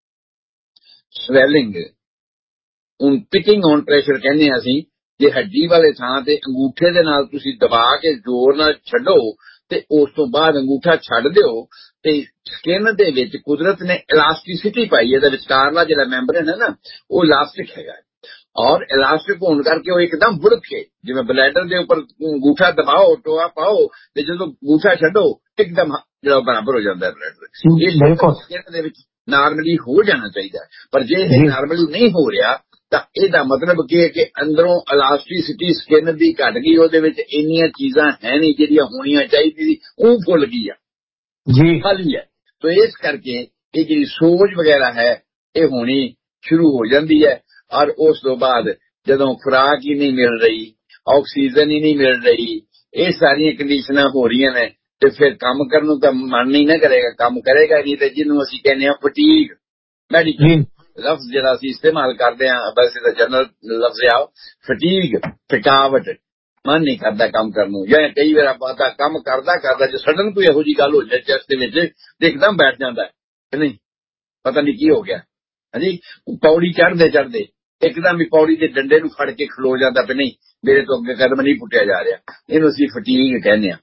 ਸਵੈਲਿੰਗ ਹੁਣ ਪਿਕਿੰਗ ਔਨ ਪ੍ਰੈਸ਼ਰ ਕਹਿੰਦੇ ਹਾਂ ਅਸੀਂ, ਜੇ ਹੱਡੀ ਵਾਲੇ ਥਾਂ ਤੇ ਅੰਗੂਠੇ ਦੇ ਨਾਲ ਤੁਸੀਂ ਦਬਾ ਕੇ ਜ਼ੋਰ ਨਾਲ ਛੱਡੋ ਤੇ ਉਸ ਤੋਂ ਬਾਅਦ ਅੰਗੂਠਾ ਛੱਡ ਦਿਓ ਤੇ ਸਕਿਨ ਦੇ ਵਿੱਚ ਕੁਦਰਤ ਨੇ ਇਲਾਸਟਿਸਿਟੀ ਪਾਈ। ਇਹਦਾ ਵਿਚਕਾਰਲਾ ਜਿਹੜਾ ਮੈਂਬਰਨ ਹੈ ਨਾ ਉਹ ਇਲਾਸਟਿਕ ਹੈਗਾ, ਔਰ ਇਲਾਸਟਿਕ ਹੋਣ ਕਰਕੇ ਉਹ ਇੱਕਦਮ ਬੁੜ ਕੇ, ਜਿਵੇਂ ਬਲੈਡਰ ਦੇ ਉੱਪਰ ਅੰਗੂਠਾ ਦਬਾਓ, ਟੋਆ ਪਾਓ ਤੇ ਜਦੋਂ ਅੰਗੂਠਾ ਛੱਡੋ ਇੱਕਦਮ ਜਿਹੜਾ ਬਰਾਬਰ ਹੋ ਜਾਂਦਾ ਹੈ ਬਲੈਡਰ। ਸਕਿਨ ਦੇ ਵਿੱਚ ਨਾਰਮਲੀ ਹੋ ਜਾਣਾ ਚਾਹੀਦਾ, ਪਰ ਜੇ ਇਹ ਨਾਰਮਲੀ ਨਹੀਂ ਹੋ ਰਿਹਾ ਤਾਂ ਇਹਦਾ ਮਤਲਬ ਕੀ ਹੈ ਕਿ ਅੰਦਰੋਂ ਇਲਾਸਟਿਸਿਟੀ ਸਕਿਨ ਦੀ ਘਟ ਗਈ, ਉਹਦੇ ਵਿੱਚ ਇੰਨੀਆਂ ਚੀਜ਼ਾਂ ਹੈ ਨਹੀਂ ਜਿਹੜੀਆਂ ਹੋਣੀਆਂ ਚਾਹੀਦੀ ਸੀ, ਉਹ ਫੁੱਲ ਗਈ ਆ ਜੀ, ਖਾਲੀ ਹੈ। ਤੋ ਇਸ ਕਰਕੇ ਇਹ ਜਿਹੜੀ ਸੋਜ ਵਗੈਰਾ ਹੈ ਇਹ ਹੋਣੀ ਸ਼ੁਰੂ ਹੋ ਜਾਂਦੀ ਹੈ। ਔਰ ਉਸ ਤੋਂ ਬਾਅਦ ਜਦੋਂ ਖੁਰਾਕ ਹੀ ਨਹੀਂ ਮਿਲ ਰਹੀ, ਆਕਸੀਜਨ ਹੀ ਨਹੀਂ ਮਿਲ ਰਹੀ, ਇਹ ਸਾਰੀਆਂ ਕੰਡੀਸ਼ਨਾਂ ਹੋ ਰਹੀਆਂ ਨੇ ਤੇ ਫਿਰ ਕੰਮ ਕਰਨ ਨੂੰ ਤਾਂ ਮਨ ਨਹੀਂ ਨਾ ਕਰੇਗਾ, ਕੰਮ ਕਰੇਗਾ ਨਹੀਂ। ਤੇ ਜਿਹਨੂੰ ਅਸੀਂ ਕਹਿੰਦੇ ਹਾਂ ਫਟੀਗ, ਮੈਡੀਕਲ ਲਫ਼ਜ਼ ਜਿਹੜਾ ਅਸੀਂ ਇਸਤੇਮਾਲ ਕਰਦੇ ਹਾਂ, ਵੈਸੇ ਤਾਂ ਜਨਰਲ ਲਫ਼ਜ਼ ਆ ਫਟੀਗ, ਥਕਾਵਟ, ਮਨ ਨਹੀਂ ਕਰਦਾ ਕੰਮ ਕਰਨ ਨੂੰ। ਜਾਂ ਕਈ ਵਾਰ ਆਪਾਂ ਤਾਂ ਕੰਮ ਕਰਦਾ ਕਰਦਾ ਜੇ ਸਡਨ ਕੋਈ ਇਹੋ ਜਿਹੀ ਗੱਲ ਹੋ ਜਾਏ ਚੈਸਟ ਦੇ ਵਿੱਚ ਤੇ ਇੱਕਦਮ ਬੈਠ ਜਾਂਦਾ ਹੈ, ਨਹੀਂ ਪਤਾ ਨਹੀਂ ਕੀ ਹੋ ਗਿਆ। ਹਾਂਜੀ, ਪੌੜੀ ਚੜ੍ਹਦੇ ਚੜ੍ਹਦੇ ਇੱਕਦਮ ਹੀ ਪੌੜੀ ਦੇ ਡੰਡੇ ਨੂੰ ਫੜ ਕੇ ਖਲੋ ਜਾਂਦਾ ਵੀ ਨਹੀਂ ਮੇਰੇ ਤੋਂ ਅੱਗੇ ਕਦਮ ਨਹੀਂ ਪੁੱਟਿਆ ਜਾ ਰਿਹਾ। ਇਹਨੂੰ ਅਸੀਂ ਫਟੀਗ ਕਹਿੰਦੇ ਹਾਂ।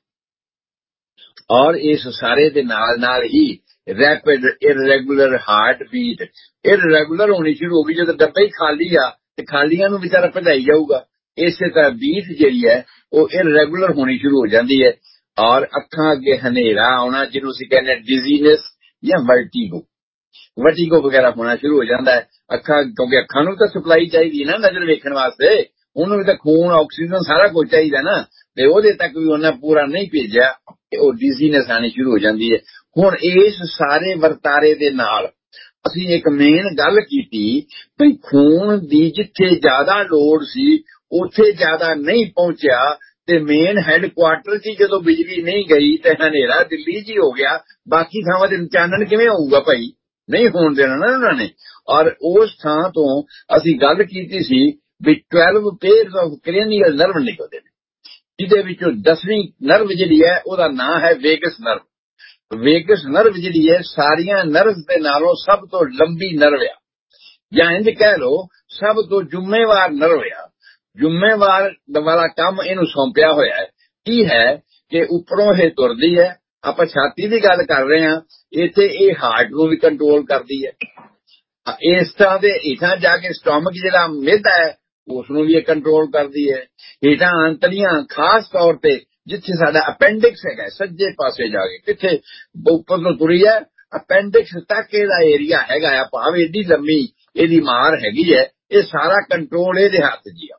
ਔਰ ਇਸ ਸਾਰੇ ਦੇ ਨਾਲ ਨਾਲ ਹੀ ਰੈਪਿਡ ਇਰਰੈਗੂਲਰ ਹਾਰਟ ਬੀਟ ਇਰਰੈਗੂਲਰ ਹੋਣੀ ਸ਼ੁਰੂ ਹੋ ਗਈ। ਜਦੋਂ ਡੱਬਾ ਹੀ ਖਾਲੀ ਆ ਤੇ ਖਾਲੀਆਂ ਨੂੰ ਵਿਚਾਰਾ ਭਜਾਈ ਜਾਊਗਾ। ਇਸੇ ਤਰ੍ਹਾਂ ਬੀਟ ਜਿਹੜੀ ਹੈ ਉਹ ਇਰਰੈਗੂਲਰ ਹੋਣੀ ਸ਼ੁਰੂ ਹੋ ਜਾਂਦੀ ਹੈ। ਔਰ ਅੱਖਾਂ ਅੱਗੇ ਹਨੇਰਾ ਆਉਣਾ, ਜਿਹਨੂੰ ਅਸੀਂ ਕਹਿੰਦੇ ਡਿਜ਼ੀਨੈਸ ਜਾਂ ਵਰਟੀਗੋ, ਵਰਟੀਗੋ ਵਗੈਰਾ ਹੋਣਾ ਸ਼ੁਰੂ ਹੋ ਜਾਂਦਾ ਹੈ। ਅੱਖਾਂ, ਕਿਉਂਕਿ ਅੱਖਾਂ ਨੂੰ ਤਾਂ ਸਪਲਾਈ ਚਾਹੀਦੀ ਨਾ ਨਜ਼ਰ ਵੇਖਣ ਵਾਸਤੇ, ਉਹਨੂੰ ਵੀ ਤਾਂ ਖੂਨ, ਆਕਸੀਜਨ ਸਾਰਾ ਕੁਝ ਚਾਹੀਦਾ ਨਾ, ਤੇ ਉਹਦੇ ਤੱਕ ਵੀ ਉਹਨਾਂ ਪੂਰਾ ਨਹੀਂ ਭੇਜਿਆ, ਉਹ ਡਿਜ਼ੀਨੈਸ ਆਣੀ ਸ਼ੁਰੂ ਹੋ ਜਾਂਦੀ ਹੈ। ਹੁਣ ਇਸ ਸਾਰੇ ਵਰਤਾਰੇ ਦੇ ਨਾਲ ਅਸੀਂ ਇੱਕ ਮੇਨ ਗੱਲ ਕੀਤੀ ਵੀ ਖੂਨ ਦੀ ਜਿੱਥੇ ਜ਼ਿਆਦਾ ਲੋੜ ਸੀ ਉੱਥੇ ਜ਼ਿਆਦਾ ਨਹੀਂ ਪਹੁੰਚਿਆ ਤੇ ਮੇਨ ਹੈੱਡਕੁਆਰਟਰ 'ਚ ਜਦੋਂ ਬਿਜਲੀ ਨਹੀਂ ਗਈ ਤੇ ਹਨੇਰਾ ਦਿੱਲੀ 'ਚ ਹੀ ਹੋ ਗਿਆ। ਬਾਕੀ ਥਾਵਾਂ ਤੇ ਚਾਨਣ ਕਿਵੇਂ ਹੋਊਗਾ ਭਾਈ? ਨਹੀਂ ਹੋਣ ਦੇਣਾ ਨਾ ਉਹਨਾਂ ਨੇ। ਔਰ ਉਸ ਥਾਂ ਤੋਂ ਅਸੀਂ ਗੱਲ ਕੀਤੀ ਸੀ ਵੀ ਬਾਰਾਂ ਪੇਅਰਸ ਆਫ ਕ੍ਰੇਨੀਅਲ ਨਰਵ ਨਿਕਲਦੇ ਨੇ, ਜਿਹਦੇ ਵਿੱਚੋਂ ਦਸਵੀਂ ਨਰਵ ਜਿਹੜੀ ਹੈ ਉਹਦਾ ਨਾਂ ਹੈ ਵੇਗਸ ਨਰਵ। ਵੇਗਸ ਨਰਵ ਜਿਹੜੀ ਹੈ ਸਾਰੀਆਂ ਨਰਵ ਦੇ ਨਾਲੋਂ ਸਭ ਤੋਂ ਲੰਬੀ ਨਰਵ ਆ, ਜਾਂ ਇੰਝ ਕਹਿ ਲਓ ਸਭ ਤੋਂ ਜ਼ਿੰਮੇਵਾਰ ਨਰਵ ਆ। ਜ਼ਿੰਮੇਵਾਰ ਵਾਲਾ ਕੰਮ ਇਹਨੂੰ ਸੌਂਪਿਆ ਹੋਇਆ ਹੈ। ਕੀ ਹੈ ਕਿ ਉੱਪਰੋਂ ਇਹ ਤੁਰਦੀ ਹੈ, ਆਪਾਂ ਛਾਤੀ ਦੀ ਗੱਲ ਕਰ ਰਹੇ ਹਾਂ, ਇੱਥੇ ਇਹ ਹਾਰਟ ਨੂੰ ਵੀ ਕੰਟਰੋਲ ਕਰਦੀ ਹੈ। ਇਸ ਤਰ੍ਹਾਂ ਦੇ ਹੇਠਾਂ ਜਾ ਕੇ ਸਟੋਮਕ ਜਿਹੜਾ ਮਿਹਦਾ ਹੈ ਉਸ ਨੂੰ ਵੀ ਇਹ ਕੰਟਰੋਲ ਕਰਦੀ ਹੈ। ਹੇਠਾਂ ਅੰਤੜੀਆਂ, ਖਾਸ ਤੌਰ ਤੇ ਜਿੱਥੇ ਸਾਡਾ ਅਪੈਂਡਿਕਸ ਹੈਗਾ ਸੱਜੇ ਪਾਸੇ ਜਾ ਕੇ, ਕਿੱਥੇ ਉੱਪਰ ਤੋਂ ਤੁਰੀ ਹੈ ਅਪੈਂਡਿਕਸ ਤੱਕ ਇਹਦਾ ਏਰੀਆ ਹੈਗਾ ਆ, ਭਾਵੇਂ ਏਡੀ ਲੰਮੀ ਇਹਦੀ ਮਾਰ ਹੈਗੀ ਹੈ, ਇਹ ਸਾਰਾ ਕੰਟਰੋਲ ਇਹਦੇ ਹੱਥ 'ਚ ਆ।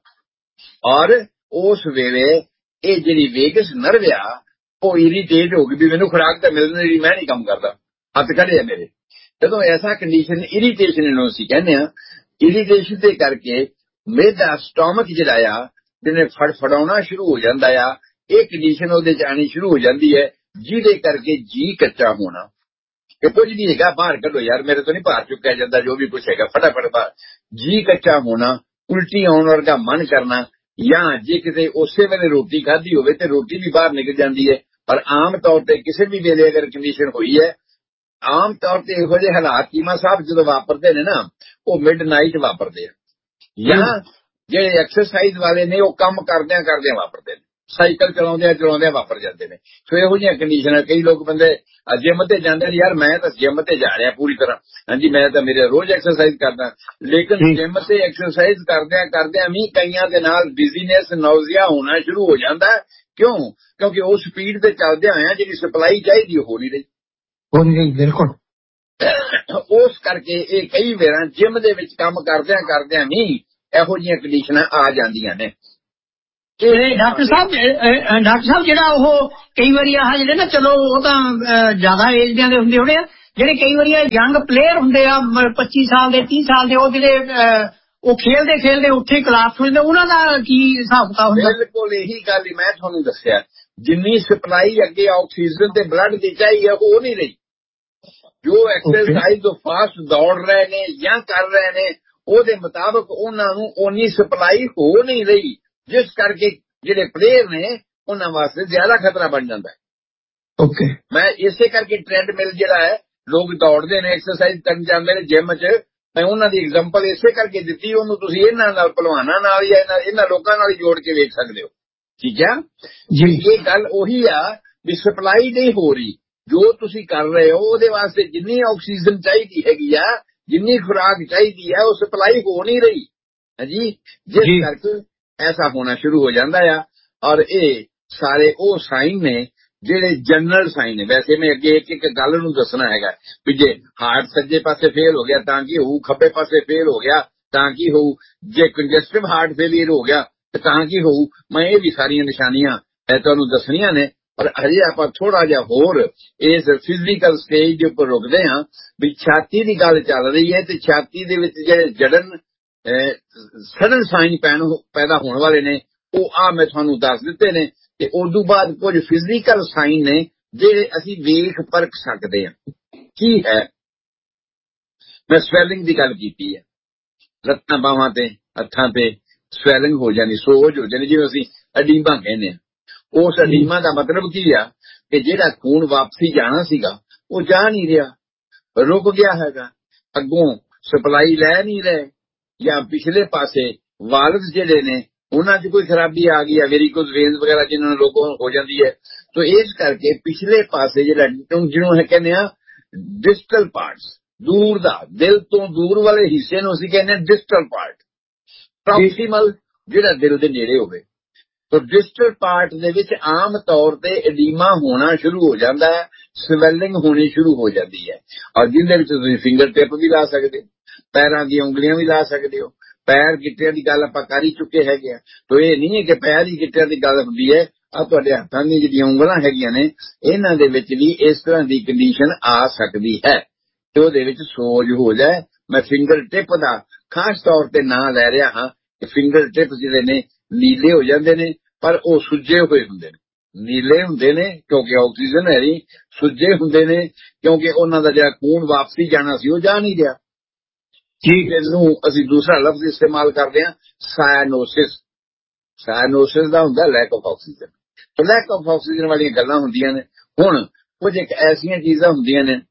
ਔਰ ਉਸ ਵੇਲੇ ਇਹ ਜਿਹੜੀ ਵੇਗਸ ਨਰਵ ਆ ਉਹ ਇਰੀਟੇਟ ਹੋ ਗਈ ਵੀ ਮੈਨੂੰ ਖੁਰਾਕ ਤਾਂ ਮਿਲ ਨਹੀਂ, ਮੈਂ ਨਹੀਂ ਕੰਮ ਕਰਦਾ, ਹੱਥ ਖੜੇ ਆ ਮੇਰੇ। ਜਦੋਂ ਐਸਾ ਕੰਡੀਸ਼ਨ ਇਰੀਟੇਸ਼ਨ ਇਹਨੂੰ ਅਸੀਂ ਕਹਿੰਦੇ ਹਾਂ, ਇਰੀਟੇਸ਼ਨ ਦੇ ਕਰਕੇ ਮੇਦਾ ਸਟੋਮਕ ਜਿਹੜਾ ਆ ਜਿਹਨੇ ਫੜਫੜਾਉਣਾ ਸ਼ੁਰੂ ਹੋ ਜਾਂਦਾ ਆ, ਇਹ ਕੰਡੀਸ਼ਨ ਉਹਦੇ 'ਚ ਆਣੀ ਸ਼ੁਰੂ ਹੋ ਜਾਂਦੀ ਹੈ, ਜਿਹਦੇ ਕਰਕੇ ਜੀ ਕੱਚਾ ਹੋਣਾ। ਇਹ ਕੁਝ ਨਹੀਂ ਹੈਗਾ, ਬਾਹਰ ਕੱਢੋ ਯਾਰ, ਮੇਰੇ ਤੋਂ ਨਹੀਂ ਬਾਹਰ ਚੁੱਕਿਆ ਜਾਂਦਾ, ਜੋ ਵੀ ਕੁਛ ਹੈਗਾ ਫਟਾਫਟ ਬਾਹਰ। ਜੀ ਕੱਚਾ ਹੋਣਾ, ਉਲਟੀ ਆਉਣ ਵਰਗਾ ਮਨ ਕਰਨਾ, ਜਾਂ ਜੇ ਕਿਤੇ ਉਸੇ ਵੇਲੇ ਰੋਟੀ ਖਾਧੀ ਹੋਵੇ ਤੇ ਰੋਟੀ ਵੀ ਬਾਹਰ ਨਿਕਲ ਜਾਂਦੀ ਹੈ। ਪਰ ਆਮ ਤੌਰ ਤੇ ਕਿਸੇ ਵੀ ਵੇਲੇ ਅਗਰ ਕੰਡੀਸ਼ਨ ਹੋਈ ਹੈ, ਆਮ ਤੌਰ ਤੇ ਇਹੋ ਜਿਹੇ ਹਾਲਾਤ ਚੀਮਾ ਸਾਹਿਬ ਜਦੋਂ ਵਾਪਰਦੇ ਨੇ ਨਾ ਉਹ ਮਿਡ ਨਾਈਟ ਵਾਪਰਦੇ ਆ, ਜਾਂ ਜਿਹੜੇ ਐਕਸਰਸਾਈਜ਼ ਵਾਲੇ ਨੇ ਉਹ ਕੰਮ ਕਰਦਿਆਂ ਕਰਦਿਆਂ ਵਾਪਰਦੇ ਨੇ, ਸਾਈਕਲ ਚਲਾਉਂਦਿਆਂ ਚਲਾਉਂਦਿਆਂ ਵਾਪਰ ਜਾਂਦੇ ਨੇ। ਸੋ ਇਹੋ ਜਿਹੀਆਂ ਕੰਡੀਸ਼ਨਾਂ, ਕਈ ਲੋਕ ਬੰਦੇ ਜਿੰਮ ਤੇ ਜਾਂਦੇ ਨੇ, ਯਾਰ ਮੈਂ ਤਾਂ ਜਿੰਮ ਤੇ ਜਾ ਰਿਹਾ ਪੂਰੀ ਤਰ੍ਹਾਂ, ਹਾਂਜੀ ਮੈਂ ਤਾਂ ਮੇਰੇ ਰੋਜ਼ ਐਕਸਰਸਾਈਜ਼ ਕਰਦਾ, ਲੇਕਿਨ ਜਿੰਮ ਤੇ ਐਕਸਰਸਾਈਜ਼ ਕਰਦਿਆਂ ਕਰਦਿਆਂ ਵੀ ਕਈਆਂ ਦੇ ਨਾਲ ਡਿਜ਼ੀਨੈਸ, ਨੌਜ਼ੀਆ ਹੋਣਾ ਸ਼ੁਰੂ ਹੋ ਜਾਂਦਾ। ਕਿਉਂ? ਕਿਉਂਕਿ ਉਹ ਸਪੀਡ ਤੇ ਚੱਲਦਿਆਂ ਹੋਇਆ ਜਿਹੜੀ ਸਪਲਾਈ ਚਾਹੀਦੀ ਉਹ ਹੋ ਨਹੀਂ ਰਹੀ, ਹੋ ਨਹੀਂ ਰਹੀ। ਬਿਲਕੁਲ। ਉਸ ਕਰਕੇ ਇਹ ਕਈ ਵਾਰਾਂ ਜਿਮ ਦੇ ਵਿੱਚ ਕੰਮ ਕਰਦਿਆਂ ਕਰਦਿਆਂ ਵੀ ਇਹੋ ਜਿਹੀਆਂ ਕੰਡੀਸ਼ਨਾਂ ਆ ਜਾਂਦੀਆਂ ਨੇ। ਡਾਕਟਰ ਸਾਹਿਬ ਡਾਕਟਰ ਸਾਹਿਬ ਜਿਹੜਾ ਉਹ ਕਈ ਵਾਰੀ ਆਹ ਜਿਹੜੇ ਨਾ ਚਲੋ ਉਹ ਤਾਂ ਜ਼ਿਆਦਾ ਏਜ ਦੇ ਹੁੰਦੇ ਹੋਣੇ ਆ, ਜਿਹੜੇ ਕਈ ਵਾਰੀ ਯੰਗ ਪਲੇਅਰ ਹੁੰਦੇ ਆ ਪੱਚੀ ਸਾਲ ਦੇ ਤੀਹ ਸਾਲ ਦੇ, ਉਹ ਜਿਹੜੇ ਉਹ ਖੇਲਦੇ ਖੇਲਦੇ ਉੱਥੇ ਕਲਾਸ ਹੁੰਦੇ, ਉਹਨਾਂ ਦਾ ਕੀ ਹਿਸਾਬ ਕਿਤਾਬ ਹੁੰਦਾ? ਬਿਲਕੁਲ ਇਹੀ ਗੱਲ ਹੀ ਮੈਂ ਤੁਹਾਨੂੰ ਦੱਸਿਆ, ਜਿੰਨੀ ਸਪਲਾਈ ਅੱਗੇ ਆਕਸੀਜਨ ਤੇ ਬਲੱਡ ਦੀ ਚਾਹੀਦੀ ਹੈ ਉਹ ਨਹੀਂ ਰਹੀ। ਜੋ ਐਕਸਰਸਾਈਜ਼ ਤੋਂ ਫਾਸਟ ਦੌੜ ਰਹੇ ਨੇ ਜਾਂ ਕਰ ਰਹੇ ਨੇ ਉਹਦੇ ਮੁਤਾਬਕ ਉਹਨਾਂ ਨੂੰ ਓਨੀ ਸਪਲਾਈ ਹੋ ਨਹੀਂ ਰਹੀ, ਜਿਸ ਕਰਕੇ ਜਿਹੜੇ ਪਲੇਅਰ ਨੇ ਉਹਨਾਂ ਵਾਸਤੇ ਜ਼ਿਆਦਾ ਖਤਰਾ ਬਣ ਜਾਂਦਾ ਹੈ। ਓਕੇ, ਮੈਂ ਇਸੇ ਕਰਕੇ ਟ੍ਰੈਂਡ ਮਿਲ ਜਿਹੜਾ ਹੈ, ਲੋਕ ਦੌੜਦੇ ਨੇ ਐਕਸਰਸਾਈਜ਼ ਕਰਨ ਜਾਂਦੇ ਨੇ ਜਿਮ 'ਚ, ਮੈਂ ਉਹਨਾਂ ਦੀ ਐਗਜ਼ਾਮਪਲ ਇਸੇ ਕਰਕੇ ਦਿੱਤੀ। ਉਹਨੂੰ ਤੁਸੀਂ ਇਹਨਾਂ ਨਾਲ ਭਲਵਾਨਾਂ ਨਾਲ ਜਾਂ ਇਹਨਾਂ ਲੋਕਾਂ ਨਾਲ ਹੀ ਜੋੜ ਕੇ ਵੇਖ ਸਕਦੇ ਹੋ। ਠੀਕ ਹੈ ਜੀ। ਇਹ ਗੱਲ ਉਹੀ ਆ ਵੀ ਸਪਲਾਈ ਨਹੀਂ ਹੋ ਰਹੀ, ਜੋ ਤੁਸੀਂ ਕਰ ਰਹੇ ਹੋ ਉਹਦੇ ਵਾਸਤੇ ਜਿੰਨੀ ਆਕਸੀਜਨ ਚਾਹੀਦੀ ਹੈਗੀ ਆ, ਜਿੰਨੀ ਖੁਰਾਕ ਚਾਹੀਦੀ ਹੈ, ਉਹ ਸਪਲਾਈ ਹੋ ਨਹੀਂ ਰਹੀ ਹੈ ਜੀ, ਜਿਸ ਕਰਕੇ ਐਸਾ ਹੋਣਾ ਸ਼ੁਰੂ ਹੋ ਜਾਂਦਾ ਆ। ਔਰ ਇਹ ਸਾਰੇ ਉਹ ਸਾਈਨ ਨੇ ਜਿਹੜੇ ਜਨਰਲ ਸਾਈਨ ਨੇ। ਵੈਸੇ ਮੈਂ ਅੱਗੇ ਇੱਕ ਇੱਕ ਗੱਲ ਨੂੰ ਦੱਸਣਾ ਹੈਗਾ ਵੀ ਜੇ ਹਾਰਟ ਸੱਜੇ ਪਾਸੇ ਫੇਲ ਹੋ ਗਿਆ ਤਾਂ ਕੀ ਹੋਊ, ਖੱਬੇ ਪਾਸੇ ਫੇਲ ਹੋ ਗਿਆ ਤਾਂ ਕੀ ਹੋਊ, ਜੇ ਕੰਜਸਟਿਵ ਹਾਰਟ ਫੇਲੀਅਰ ਹੋ ਗਿਆ ਤਾਂ ਕੀ ਹੋਊ, ਮੈਂ ਇਹ ਵੀ ਸਾਰੀਆਂ ਨਿਸ਼ਾਨੀਆਂ ਤੁਹਾਨੂੰ ਦੱਸਣੀਆਂ ਨੇ। ਪਰ ਹਜੇ ਆਪਾਂ ਥੋੜਾ ਜਿਹਾ ਹੋਰ ਇਸ ਫਿਜ਼ੀਕਲ ਸਟੇਜ ਦੇ ਉੱਪਰ ਰੁਕਦੇ ਹਾਂ ਵੀ ਛਾਤੀ ਦੀ ਗੱਲ ਚੱਲ ਰਹੀ ਹੈ, ਤੇ ਛਾਤੀ ਦੇ ਵਿੱਚ ਜਿਹੜੇ ਜੜਨ ਸਡਨ ਸਾਈਨ ਪੈਣ ਪੈਦਾ ਹੋਣ ਵਾਲੇ ਨੇ ਉਹ ਆ ਮੈਂ ਤੁਹਾਨੂੰ ਦੱਸ ਦਿੱਤੇ ਨੇ। ਤੇ ਉਸ ਤੋਂ ਬਾਅਦ ਕੁਝ ਫਿਜ਼ੀਕਲ ਸਾਈਨ ਨੇ ਜਿਹੜੇ ਅਸੀਂ ਵੇਖ ਪਰਖ ਸਕਦੇ ਹਾਂ। ਕੀ ਹੈ? ਮੈਂ ਸਵੈਲਿੰਗ ਦੀ ਗੱਲ ਕੀਤੀ ਹੈ, ਲੱਤਾਂ ਬਾਹਾਂ ਤੇ ਹੱਥਾਂ ਤੇ ਸਵੈਲਿੰਗ ਹੋ ਜਾਣੀ, ਸੋਜ ਹੋ ਜਾਣੀ, ਜਿਵੇਂ ਅਸੀਂ ਅਡੀਮਾ ਕਹਿੰਦੇ ਹਾਂ। ਉਸ ਅਡੀਮਾ ਦਾ ਮਤਲਬ ਕੀ ਆ ਕਿ ਜਿਹੜਾ ਖੂਨ ਵਾਪਸੀ ਜਾਣਾ ਸੀਗਾ ਉਹ ਜਾ ਨਹੀਂ ਰਿਹਾ, ਰੁਕ ਗਿਆ ਹੈਗਾ, ਅੱਗੋਂ ਸਪਲਾਈ ਲੈ ਨਹੀਂ ਰਹੇ, ਜਾਂ ਪਿਛਲੇ ਪਾਸੇ ਵਾਲਵ ਜਿਹੜੇ ਨੇ ਉਹਨਾਂ 'ਚ ਕੋਈ ਖਰਾਬੀ ਆ ਗਈ ਹੈ, ਵੈਰੀਕੋਜ਼ ਵੇਨਸ ਵਗੈਰਾ ਜਿਹਨਾਂ ਨੂੰ ਲੋਕਾਂ ਨੂੰ ਹੋ ਜਾਂਦੀ ਹੈ। ਤਾਂ ਇਸ ਕਰਕੇ ਪਿਛਲੇ ਪਾਸੇ ਜਿਹੜਾ ਜਿਹਨੂੰ ਹੈ ਕਹਿੰਦੇ ਆ ਡਿਸਟਲ ਪਾਰਟਸ, ਦੂਰ ਦਾ ਦਿਲ ਤੋਂ ਦੂਰ ਵਾਲੇ ਹਿੱਸੇ ਨੂੰ ਅਸੀਂ ਕਹਿੰਦੇ ਹਾਂ ਡਿਸਟਲ ਪਾਰਟ। ਪ੍ਰੋਕਸੀਮਲ ਜਿਹੜਾ ਦਿਲ ਦੇ ਨੇੜੇ ਹੋਵੇ। ਤਾਂ ਡਿਸਟਲ ਪਾਰਟ ਦੇ ਵਿੱਚ ਆਮ ਤੌਰ ਤੇ ਐਡੀਮਾ ਹੋਣਾ ਸ਼ੁਰੂ ਹੋ ਜਾਂਦਾ ਹੈ, ਸਵੈਲਿੰਗ ਹੋਣੀ ਸ਼ੁਰੂ ਹੋ ਜਾਂਦੀ ਹੈ। ਔਰ ਜਿਹਦੇ ਵਿੱਚ ਤੁਸੀਂ ਫਿੰਗਰ ਟਿਪ ਵੀ ਲਾ ਸਕਦੇ ਹੋ, ਪੈਰਾਂ ਦੀਆਂ ਉਂਗਲੀਆਂ ਵੀ ਲਾ ਸਕਦੇ ਹੋ। ਪੈਰ ਗਿੱਟਿਆਂ ਦੀ ਗੱਲ ਆਪਾਂ ਕਰ ਹੀ ਚੁੱਕੇ ਹੈਗੇ ਆ। ਤਾਂ ਇਹ ਨਹੀਂ ਹੈ ਕਿ ਪੈਰ ਹੀ ਗਿੱਟਿਆਂ ਦੀ ਗੱਲ ਹੁੰਦੀ ਹੈ, ਆ ਤੁਹਾਡੇ ਹੱਥਾਂ ਦੀਆਂ ਜਿਹੜੀਆਂ ਉਂਗਲਾਂ ਹੈਗੀਆਂ ਨੇ ਇਹਨਾਂ ਦੇ ਵਿੱਚ ਵੀ ਇਸ ਤਰ੍ਹਾਂ ਦੀ ਕੰਡੀਸ਼ਨ ਆ ਸਕਦੀ ਹੈ ਤੇ ਉਹਦੇ ਵਿੱਚ ਸੋਜ ਹੋ ਜਾਏ। ਮੈਂ ਫਿੰਗਰ ਟਿਪ ਦਾ ਖਾਸ ਤੌਰ ਤੇ ਨਾਂ ਲੈ ਰਿਹਾ ਹਾਂ ਕਿ ਫਿੰਗਰ ਟਿਪ ਜਿਹੜੇ ਨੇ ਨੀਲੇ ਹੋ ਜਾਂਦੇ ਨੇ, ਪਰ ਉਹ ਸੁੱਜੇ ਹੋਏ ਹੁੰਦੇ ਨੇ। ਨੀਲੇ ਹੁੰਦੇ ਨੇ ਕਿਉਂਕਿ ਆਕਸੀਜਨ ਹੈ ਨਹੀਂ, ਸੁੱਜੇ ਹੁੰਦੇ ਨੇ ਕਿਉਂਕਿ ਉਹਨਾਂ ਦਾ ਜਿਹੜਾ ਖੂਨ ਵਾਪਸੀ ਜਾਣਾ ਸੀ ਉਹ ਜਾ ਨਹੀਂ ਰਿਹਾ। ਠੀਕ, ਇਹਨੂੰ ਅਸੀਂ ਦੂਸਰਾ ਲਫ਼ਜ਼ ਇਸਤੇਮਾਲ ਕਰਦੇ ਹਾਂ ਸਾਇਨੋਸਿਸ। ਸਾਇਨੋਸਿਸ ਦਾ ਹੁੰਦਾ lack of oxygen. Lack of oxygen ਵਾਲੀਆਂ ਗੱਲਾਂ ਹੁੰਦੀਆਂ ਨੇ। ਹੁਣ ਕੁਝ ਇੱਕ ਐਸੀਆਂ ਚੀਜ਼ਾਂ ਹੁੰਦੀਆਂ ਨੇ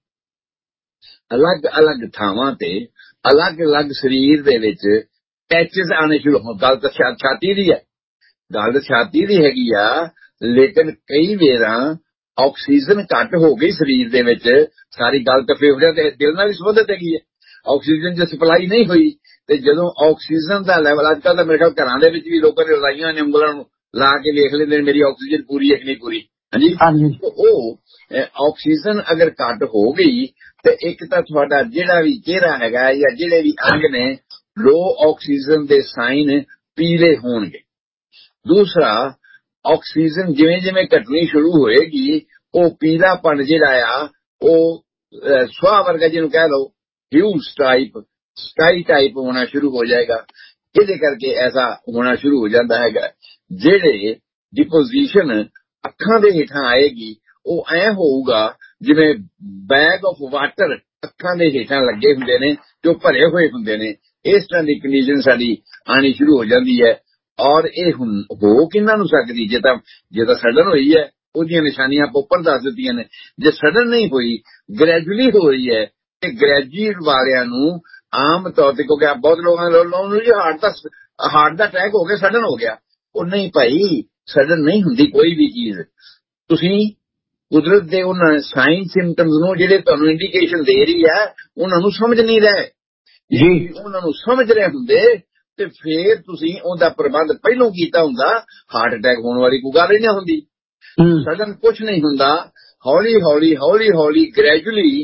ਅਲੱਗ ਅਲੱਗ ਥਾਵਾਂ ਤੇ ਅਲੱਗ ਅਲੱਗ ਸਰੀਰ ਦੇ ਵਿੱਚ ਪੈਚਿਸ ਆਣੇ ਸ਼ੁਰੂ ਹੋ। ਗੱਲ ਤਾਂ ਛਾਤੀ ਦੀ ਹੈ, ਗੱਲ ਤਾਂ ਛਾਤੀ ਦੀ ਹੈਗੀ ਆ, ਲੇਕਿਨ ਕਈ ਵਾਰਾਂ ਆਕਸੀਜਨ ਘੱਟ ਹੋ ਗਈ ਸਰੀਰ ਦੇ ਵਿੱਚ, ਸਾਰੀ ਗੱਲ ਤਾਂ ਫੇਫੜਿਆਂ ਤੇ ਦਿਲ ਨਾਲ ਵੀ ਸੰਬੰਧਿਤ ਹੈਗੀ ਹੈ। ਆਕਸੀਜਨ ਜੇ ਸਪਲਾਈ ਨਹੀਂ ਹੋਈ ਤੇ ਜਦੋਂ ਆਕਸੀਜਨ ਦਾ ਲੈਵਲ, ਅੱਜ ਕੱਲ੍ਹ ਤਾਂ ਮੇਰੇ ਖਿਆਲ ਘਰਾਂ ਦੇ ਵਿੱਚ ਵੀ ਲੋਕਾਂ ਨੇ ਲਾਈਆਂ ਨੇ ਉਂਗਲਾਂ ਨੂੰ ਲਾ ਕੇ ਵੇਖ ਲੈਂਦੇ ਨੇ ਮੇਰੀ ਆਕਸੀਜਨ ਪੂਰੀ ਹੈ ਕਿ ਨਹੀਂ ਪੂਰੀ। ਹਾਂਜੀ, ਉਹ ਆਕਸੀਜਨ ਅਗਰ ਘੱਟ ਹੋ ਗਈ ਤੇ ਇੱਕ ਤਾਂ ਤੁਹਾਡਾ ਜਿਹੜਾ ਵੀ ਚਿਹਰਾ ਹੈਗਾ ਜਾਂ ਜਿਹੜੇ ਵੀ ਅੰਗ ਨੇ ਲੋ ਆਕਸੀਜਨ ਦੇ ਸਾਈਨ ਪੀਲੇ ਹੋਣਗੇ। ਦੂਸਰਾ, ਆਕਸੀਜਨ ਜਿਵੇਂ ਜਿਵੇਂ ਘਟਣੀ ਸ਼ੁਰੂ ਹੋਏਗੀ ਉਹ ਪੀਲਾਪਣ ਜਿਹੜਾ ਆ ਉਹ ਸੁਆਹ ਵਰਗਾ ਜਿਹਨੂੰ ਕਹਿ ਲਓ ਹਿਊਜ ਟਾਈਪ, ਸਕਾਈ ਟਾਈਪ ਹੋਣਾ ਸ਼ੁਰੂ ਹੋ ਜਾਏਗਾ। ਇਹਦੇ ਕਰਕੇ ਐਸਾ ਹੋਣਾ ਸ਼ੁਰੂ ਹੋ ਜਾਂਦਾ ਹੈਗਾ। ਜਿਹੜੇ ਡਿਪੋਜੀਸ਼ਨ ਅੱਖਾਂ ਦੇ ਹੇਠਾਂ ਆਏਗੀ ਉਹ ਐ ਹੋਊਗਾ ਜਿਵੇਂ ਬੈਗ ਆਫ ਵਾਟਰ ਅੱਖਾਂ ਦੇ ਹੇਠਾਂ ਲੱਗੇ ਹੁੰਦੇ ਨੇ ਜੋ ਭਰੇ ਹੋਏ ਹੁੰਦੇ ਨੇ। ਇਸ ਤਰ੍ਹਾਂ ਦੀ ਕੰਡੀਸ਼ਨ ਸਾਡੀ ਆਣੀ ਸ਼ੁਰੂ ਹੋ ਜਾਂਦੀ ਹੈ। ਔਰ ਇਹ ਹੁਣ ਹੋ ਕਿੰਨਾ ਨੂੰ ਸਕਦੀ, ਜੇ ਤਾਂ ਜੇ ਤਾਂ ਸਡਨ ਹੋਈ ਹੈ ਉਹਦੀਆਂ ਨਿਸ਼ਾਨੀਆਂ ਆਪਾਂ ਉੱਪਰ ਦੱਸ ਦਿੱਤੀਆਂ ਨੇ। ਜੇ ਸਡਨ ਨਹੀਂ ਹੋਈ, ਗ੍ਰੈਜੂਅਲੀ ਹੋ ਰਹੀ ਹੈ ਤੇ ਗ੍ਰੈਜੂਏਟ ਵਾਲਿਆਂ ਨੂੰ ਆਮ ਤੌਰ ਤੇ, ਕਿਉਂਕਿ ਬਹੁਤ ਲੋਕਾਂ ਨੂੰ ਜੀ ਹਾਰਟ ਦਾ ਹਾਰਟ ਦਾ ਅਟੈਕ ਹੋ ਗਿਆ, ਸਡਨ ਹੋ ਗਿਆ। ਉਹ ਨਹੀਂ ਭਾਈ, ਸਡਨ ਨਹੀਂ ਹੁੰਦੀ ਕੋਈ ਵੀ ਚੀਜ਼। ਤੁਸੀਂ ਕੁਦਰਤ ਦੇ ਉਹਨਾਂ ਸਾਈਨ ਸਿੰਪਟਮਸ ਨੂੰ ਜਿਹੜੇ ਤੁਹਾਨੂੰ ਇੰਡੀਕੇਸ਼ਨ ਦੇ ਰਹੀ ਹੈ ਉਹਨਾਂ ਨੂੰ ਸਮਝ ਨਹੀਂ ਰਹੇ ਜੀ। ਉਹਨਾਂ ਨੂੰ ਸਮਝ ਰਹੇ ਹੁੰਦੇ ਤੇ ਫੇਰ ਤੁਸੀਂ ਉਹਦਾ ਪ੍ਰਬੰਧ ਪਹਿਲੋਂ ਕੀਤਾ ਹੁੰਦਾ, ਹਾਰਟ ਅਟੈਕ ਹੋਣ ਵਾਲੀ ਕੋਈ ਗੱਲ ਹੀ ਨਾ ਹੁੰਦੀ। ਸਡਨ ਕੁਛ ਨਹੀਂ ਹੁੰਦਾ, ਹੌਲੀ ਹੌਲੀ ਹੌਲੀ ਹੌਲੀ ਗ੍ਰੈਜੂਅਲੀ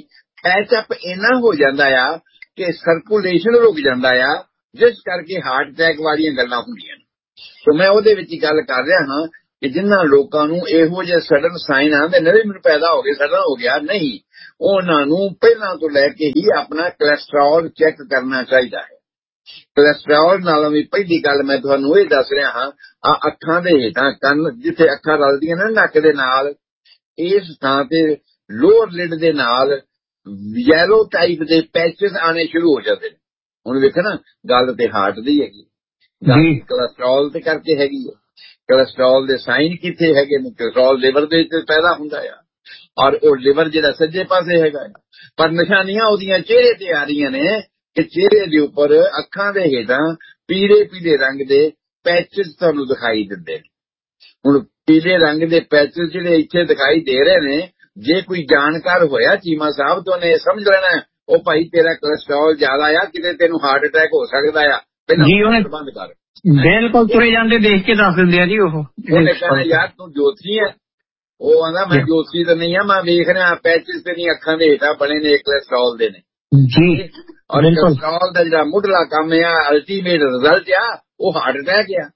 ਪੈਚਅਪ ਇੰਨਾ ਹੋ ਜਾਂਦਾ ਆ ਕਿ ਸਰਕੂਲੇਸ਼ਨ ਰੁਕ ਜਾਂਦਾ ਆ, ਜਿਸ ਕਰਕੇ ਹਾਰਟ ਅਟੈਕ ਵਾਲੀਆਂ ਗੱਲਾਂ ਹੁੰਦੀਆਂ ਨੇ। ਸੋ ਮੈਂ ਉਹਦੇ ਵਿੱਚ ਹੀ ਗੱਲ ਕਰ ਰਿਹਾ ਹਾਂ ਕਿ ਜਿਨ੍ਹਾਂ ਲੋਕਾਂ ਨੂੰ ਇਹੋ ਜਿਹੇ ਸਡਨ ਸਾਈਨ ਆਉਂਦੇ ਨੇ, ਮੈਨੂੰ ਪੈਦਾ ਹੋ ਗਏ, ਸਡਨ ਹੋ ਗਿਆ, ਨਹੀਂ, ਉਹਨਾਂ ਨੂੰ ਪਹਿਲਾਂ ਤੋਂ ਲੈ ਕੇ ਹੀ ਆਪਣਾ ਕੋਲੈਸਟਰੋਲ ਚੈੱਕ ਕਰਨਾ ਚਾਹੀਦਾ ਹੈ। ਕੋਲੈਸਟਰੋਲ ਨਾਲੋਂ ਵੀ ਪਹਿਲੀ ਗੱਲ ਮੈਂ ਤੁਹਾਨੂੰ ਇਹ ਦੱਸ ਰਿਹਾ ਹਾਂ, ਆ ਅੱਖਾਂ ਦੇ ਹੇਠਾਂ ਕੰਨ, ਜਿੱਥੇ ਅੱਖਾਂ ਰਲਦੀਆਂ ਨੇ ਨੱਕ ਦੇ ਨਾਲ, ਇਸ ਥਾਂ ਤੇ ਲੋਅਰ ਲਿਡ ਦੇ ਨਾਲ ਯੈਲੋ ਟਾਈਪ ਦੇ ਪੈਚਸ ਆਣੇ ਸ਼ੁਰੂ ਹੋ ਜਾਂਦੇ ਨੇ। ਹੁਣ ਵੇਖੋ ਨਾ, ਗੱਲ ਤੇ ਹਾਰਟ ਦੀ ਹੈਗੀ, ਗੱਲ ਕੋਲੈਸਟਰੋਲ ਤੇ ਕਰਕੇ ਹੈਗੀ ਹੈ। ਕੋਲੈਸਟਰੋਲ ਦੇ ਸਾਈਨ ਕਿੱਥੇ ਹੈਗੇ ਨੇ? ਕੋਲੈਸਟਰੋਲ ਲਿਵਰ ਦੇ ਵਿੱਚ ਪੈਦਾ ਹੁੰਦਾ ਆ, ਔਰ ਉਹ ਲਿਵਰ ਜਿਹੜਾ ਸੱਜੇ ਪਾਸੇ ਹੈਗਾ, ਪਰ ਨਿਸ਼ਾਨੀਆਂ ਉਹਦੀਆਂ ਚਿਹਰੇ ਤੇ ਆ ਰਹੀਆਂ ਨੇ ਕਿ ਚਿਹਰੇ ਦੇ ਉੱਪਰ ਅੱਖਾਂ ਦੇ ਹੇਠਾਂ ਪੀਲੇ ਪੀਲੇ ਰੰਗ ਦੇ ਪੈਚਸ ਤੁਹਾਨੂੰ ਦਿਖਾਈ ਦਿੰਦੇ ਨੇ। ਹੁਣ ਪੀਲੇ ਰੰਗ ਦੇ ਪੈਚਸ ਜਿਹੜੇ ਇੱਥੇ ਦਿਖਾਈ ਦੇ ਰਹੇ ਨੇ, ਜੇ ਕੋਈ ਜਾਣਕਾਰ ਹੋਇਆ ਚੀਮਾ ਸਾਹਿਬ ਤੋਂ ਨੇ ਸਮਝ ਲੈਣਾ, ਉਹ ਭਾਈ ਤੇਰਾ ਕੋਲੈਸਟਰੋਲ ਜ਼ਿਆਦਾ ਆ, ਕਿਤੇ ਤੈਨੂੰ ਹਾਰਟ ਅਟੈਕ ਹੋ ਸਕਦਾ ਆ, ਪਹਿਲਾਂ ਬੰਦ ਕਰ। ਬਿਲਕੁਲ ਤੁਰੇ ਜਾਂਦੇ ਦੇਖ ਕੇ ਦੱਸ ਦਿੰਦੇ ਆ ਜੀ। ਉਹ ਉਹਨੇ ਕਹਿਣਾ ਯਾਰ ਤੂੰ ਜੋਤਸ਼ੀ ਹੈ, ਉਹ ਆਂਦਾ ਮੈਂ ਜੋਤਸ਼ੀ ਤਾਂ ਨਹੀਂ ਆ, ਮੈਂ ਵੇਖ ਰਿਹਾ ਪੈਚਸ ਤੇਰੀਆਂ ਅੱਖਾਂ ਦੇ ਹੇਠਾਂ ਬਣੇ ਨੇ, ਕੋਲੈਸਟਰੋਲ ਦੇ ਨੇ ਜੀ। ਔਰ ਕੋਲੈਸਟਰੋਲ ਦਾ ਜਿਹੜਾ ਮੁੱਢਲਾ ਕੰਮ ਆ, ਅਲਟੀਮੇਟ ਰਿਜ਼ਲਟ ਆ, ਉਹ ਹਾਰਟ ਅਟੈਕ ਆ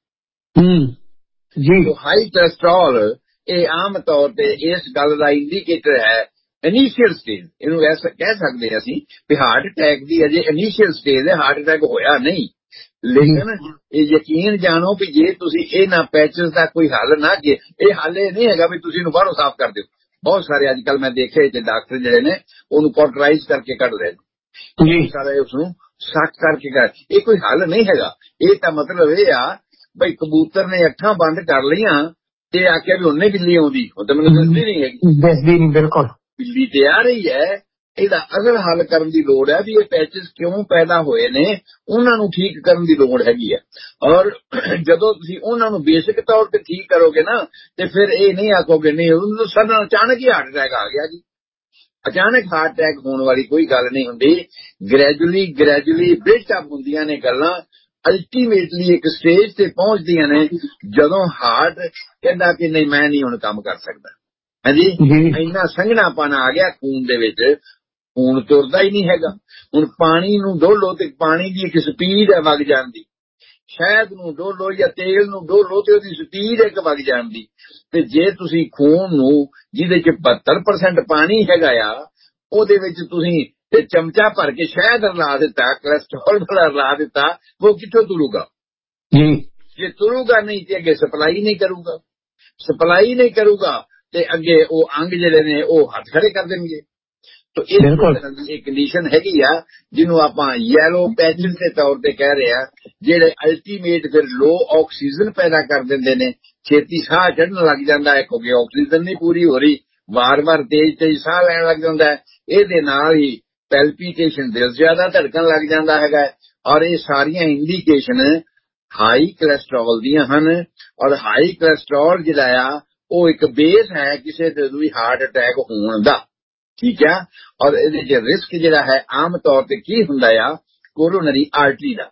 ਜੀ। ਹਾਈ ਕੋਲੈਸਟਰੋਲ ਇਹ ਆਮ ਤੌਰ ਤੇ ਇਸ ਗੱਲ ਦਾ ਇੰਡੀਕੇਟਰ ਹੈ, ਇਨੀਸ਼ੀਅਲ ਸਟੇਜ, ਇਹਨੂੰ ਐਸਾ ਕਹਿ ਸਕਦੇ ਹਾਂ ਅਸੀਂ ਵੀ ਹਾਰਟ ਅਟੈਕ ਦੀ ਅਜੇ ਇਨੀਸ਼ੀਅਲ ਸਟੇਜ ਹੈ, ਹਾਰਟ ਅਟੈਕ ਹੋਇਆ ਨਹੀਂ। ਲੇਕਿਨ ਇਹ ਯਕੀਨ ਜਾਣੋ ਵੀ ਜੇ ਤੁਸੀਂ ਇਹਨਾਂ ਪੈਚਸ ਦਾ ਕੋਈ ਹੱਲ ਨਾ, ਜੇ ਇਹ ਹੱਲ ਇਹ ਨਹੀਂ ਹੈਗਾ ਵੀ ਤੁਸੀਂ ਇਹਨੂੰ ਬਾਹਰੋਂ ਸਾਫ਼ ਕਰ ਦਿਓ। ਬਹੁਤ ਸਾਰੇ ਅੱਜ ਕੱਲ ਮੈਂ ਦੇਖੇ ਤੇ ਡਾਕਟਰ ਜਿਹੜੇ ਨੇ ਉਹਨੂੰ ਕੌਟਰਾਈਜ਼ ਕਰਕੇ ਕੱਢ ਰਹੇ ਨੇ, ਸਾਰਾ ਉਸਨੂੰ ਸੱਕ ਕਰਕੇ ਕਰ, ਇਹ ਕੋਈ ਹੱਲ ਨਹੀਂ ਹੈਗਾ। ਇਹ ਤਾਂ ਮਤਲਬ ਇਹ ਆ ਬਈ ਕਬੂਤਰ ਨੇ ਅੱਖਾਂ ਬੰਦ ਕਰ ਲਈਆਂ ਤੇ ਆਖਿਆ ਵੀ ਉਹਨੇ ਬਿੱਲੀ ਆਉਂਦੀ, ਉਹ ਤਾਂ ਮੈਨੂੰ ਦੱਸਦੀ ਨਹੀਂ ਹੈਗੀ, ਦੱਸਦੀ ਨਹੀਂ। ਬਿਲਕੁਲ ਬਿੱਲੀ ਤੇ ਆ ਰਹੀ ਹੈ। ਇਹਦਾ ਅਸਲ ਹੱਲ ਕਰਨ ਦੀ ਲੋੜ ਹੈ ਵੀ ਇਹ ਪੈਚਸ ਕਿਉਂ ਪੈਦਾ ਹੋਏ ਨੇ, ਉਹਨਾਂ ਨੂੰ ਠੀਕ ਕਰਨ ਦੀ ਲੋੜ ਹੈਗੀ ਹੈ। ਔਰ ਜਦੋਂ ਤੁਸੀਂ ਉਹਨਾਂ ਨੂੰ ਬੇਸਿਕ ਤੌਰ ਤੇ ਠੀਕ ਕਰੋਗੇ ਨਾ, ਤੇ ਫਿਰ ਇਹ ਨਹੀਂ ਆਖੋਗੇ ਨਹੀਂ ਉਹਨੂੰ ਸਡਨ ਅਚਾਨਕ ਹੀ ਹਾਰਟ ਅਟੈਕ ਆ ਗਿਆ ਜੀ। ਅਚਾਨਕ ਹਾਰਟ ਅਟੈਕ ਹੋਣ ਵਾਲੀ ਕੋਈ ਗੱਲ ਨਹੀਂ ਹੁੰਦੀ, ਗ੍ਰੈਜੂਅਲੀ ਗ੍ਰੈਜੂਅਲੀ ਬਿਲਟ ਅਪ ਹੁੰਦੀਆਂ ਨੇ ਗੱਲਾਂ, ਅਲਟੀਮੇਟਲੀ ਇੱਕ ਸਟੇਜ ਤੇ ਪਹੁੰਚਦੀਆਂ ਨੇ ਜਦੋਂ ਹਾਰਟ ਕਹਿੰਦਾ ਕਿ ਨਹੀਂ ਮੈਂ ਨਹੀਂ ਹੁਣ ਕੰਮ ਕਰ ਸਕਦਾ। ਹਾਂਜੀ, ਇੰਨਾ ਸੰਘਣਾਪਨ ਆ ਗਿਆ ਖੂਨ ਦੇ ਵਿੱਚ, ਖੂਨ ਤੁਰਦਾ ਹੀ ਨਹੀਂ ਹੈਗਾ। ਹੁਣ ਪਾਣੀ ਨੂੰ ਡੋਲੋ ਤੇ ਪਾਣੀ ਦੀ ਇੱਕ ਸਪੀਡ ਹੈ ਵਗ ਜਾਣ ਦੀ, ਸ਼ਹਿਦ ਨੂੰ ਡੋਲੋ ਜਾਂ ਤੇਲ ਨੂੰ ਡੋਲੋ ਤੇ ਉਹਦੀ ਸਪੀਡ ਇੱਕ ਵਗ ਜਾਣ ਦੀ। ਤੇ ਜੇ ਤੁਸੀਂ ਖੂਨ ਨੂੰ ਜਿਹਦੇ ਚ ਬਹੱਤਰ ਪਰਸੈਂਟ ਪਾਣੀ ਹੈਗਾ ਆ, ਉਹਦੇ ਵਿੱਚ ਤੁਸੀਂ ਤੇ ਚਮਚਾ ਭਰ ਕੇ ਸ਼ਹਿਦ ਰਲਾ ਦਿੱਤਾ, ਕੋਲੈਸਟਰੋਲ ਵਾਲਾ ਰਲਾ ਦਿੱਤਾ, ਉਹ ਕਿੱਥੋਂ ਤੁਰੂਗਾ ਜੀ? ਜੇ ਤੁਰੂਗਾ ਨਹੀਂ ਤੇ ਅੱਗੇ ਸਪਲਾਈ ਨਹੀਂ ਕਰੂਗਾ, ਸਪਲਾਈ ਨਹੀਂ ਕਰੂਗਾ ਤੇ ਅੱਗੇ ਉਹ ਅੰਗ ਜਿਹੜੇ ਨੇ ਉਹ ਹੱਥ ਖੜੇ ਕਰ ਦੇਣਗੇ। ਤੋ ਇਸ ਤਰ੍ਹਾਂ ਦੀ ਇੱਕ ਕੰਡੀਸ਼ਨ ਹੈਗੀ ਆ ਜਿਹਨੂੰ ਆਪਾਂ ਯੈਲੋ ਪੈਚਸ ਦੇ ਤੌਰ ਤੇ ਕਹਿ ਰਹੇ ਆ, ਜਿਹੜੇ ਅਲਟੀਮੇਟ ਫਿਰ ਲੋ ਆਕਸੀਜਨ ਪੈਦਾ ਕਰ ਦਿੰਦੇ ਨੇ, ਛੇਤੀ ਸਾਹ ਚੜ੍ਹਨ ਲੱਗ ਜਾਂਦਾ ਹੈ ਕਿਉਂਕਿ ਆਕਸੀਜਨ ਨਹੀਂ ਪੂਰੀ ਹੋ ਰਹੀ, ਵਾਰ-ਵਾਰ ਤੇਜ਼ ਤੇਜ਼ ਸਾਹ ਲੈਣ ਲੱਗ ਜਾਂਦਾ ਹੈ। ਇਹਦੇ ਨਾਲ ਹੀ ਪੈਲਪੀਟੇਸ਼ਨ, ਦਿਲ ਜ਼ਿਆਦਾ ਧੜਕਣ ਲੱਗ ਜਾਂਦਾ ਹੈਗਾ। ਔਰ ਇਹ ਸਾਰੀਆਂ ਇੰਡੀਕੇਸ਼ਨ ਹਾਈ ਕੋਲੈਸਟਰੋਲ ਦੀਆਂ ਹਨ। ਔਰ ਹਾਈ ਕੋਲੈਸਟਰੋਲ ਜਿਹੜਾ ਆ ਉਹ ਇੱਕ ਬੇਸ ਹੈ ਕਿਸੇ ਤੇ ਵੀ ਹਾਰਟ ਅਟੈਕ ਹੋਣ ਦਾ, ਠੀਕ ਆ। ਔਰ ਇਹਦੇ ਚ ਰਿਸਕ ਜਿਹੜਾ ਹੈ ਆਮ ਤੌਰ ਤੇ ਕੀ ਹੁੰਦਾ ਆ, ਕੋਰੋਨਰੀ ਆਰਟਰੀ ਦਾ।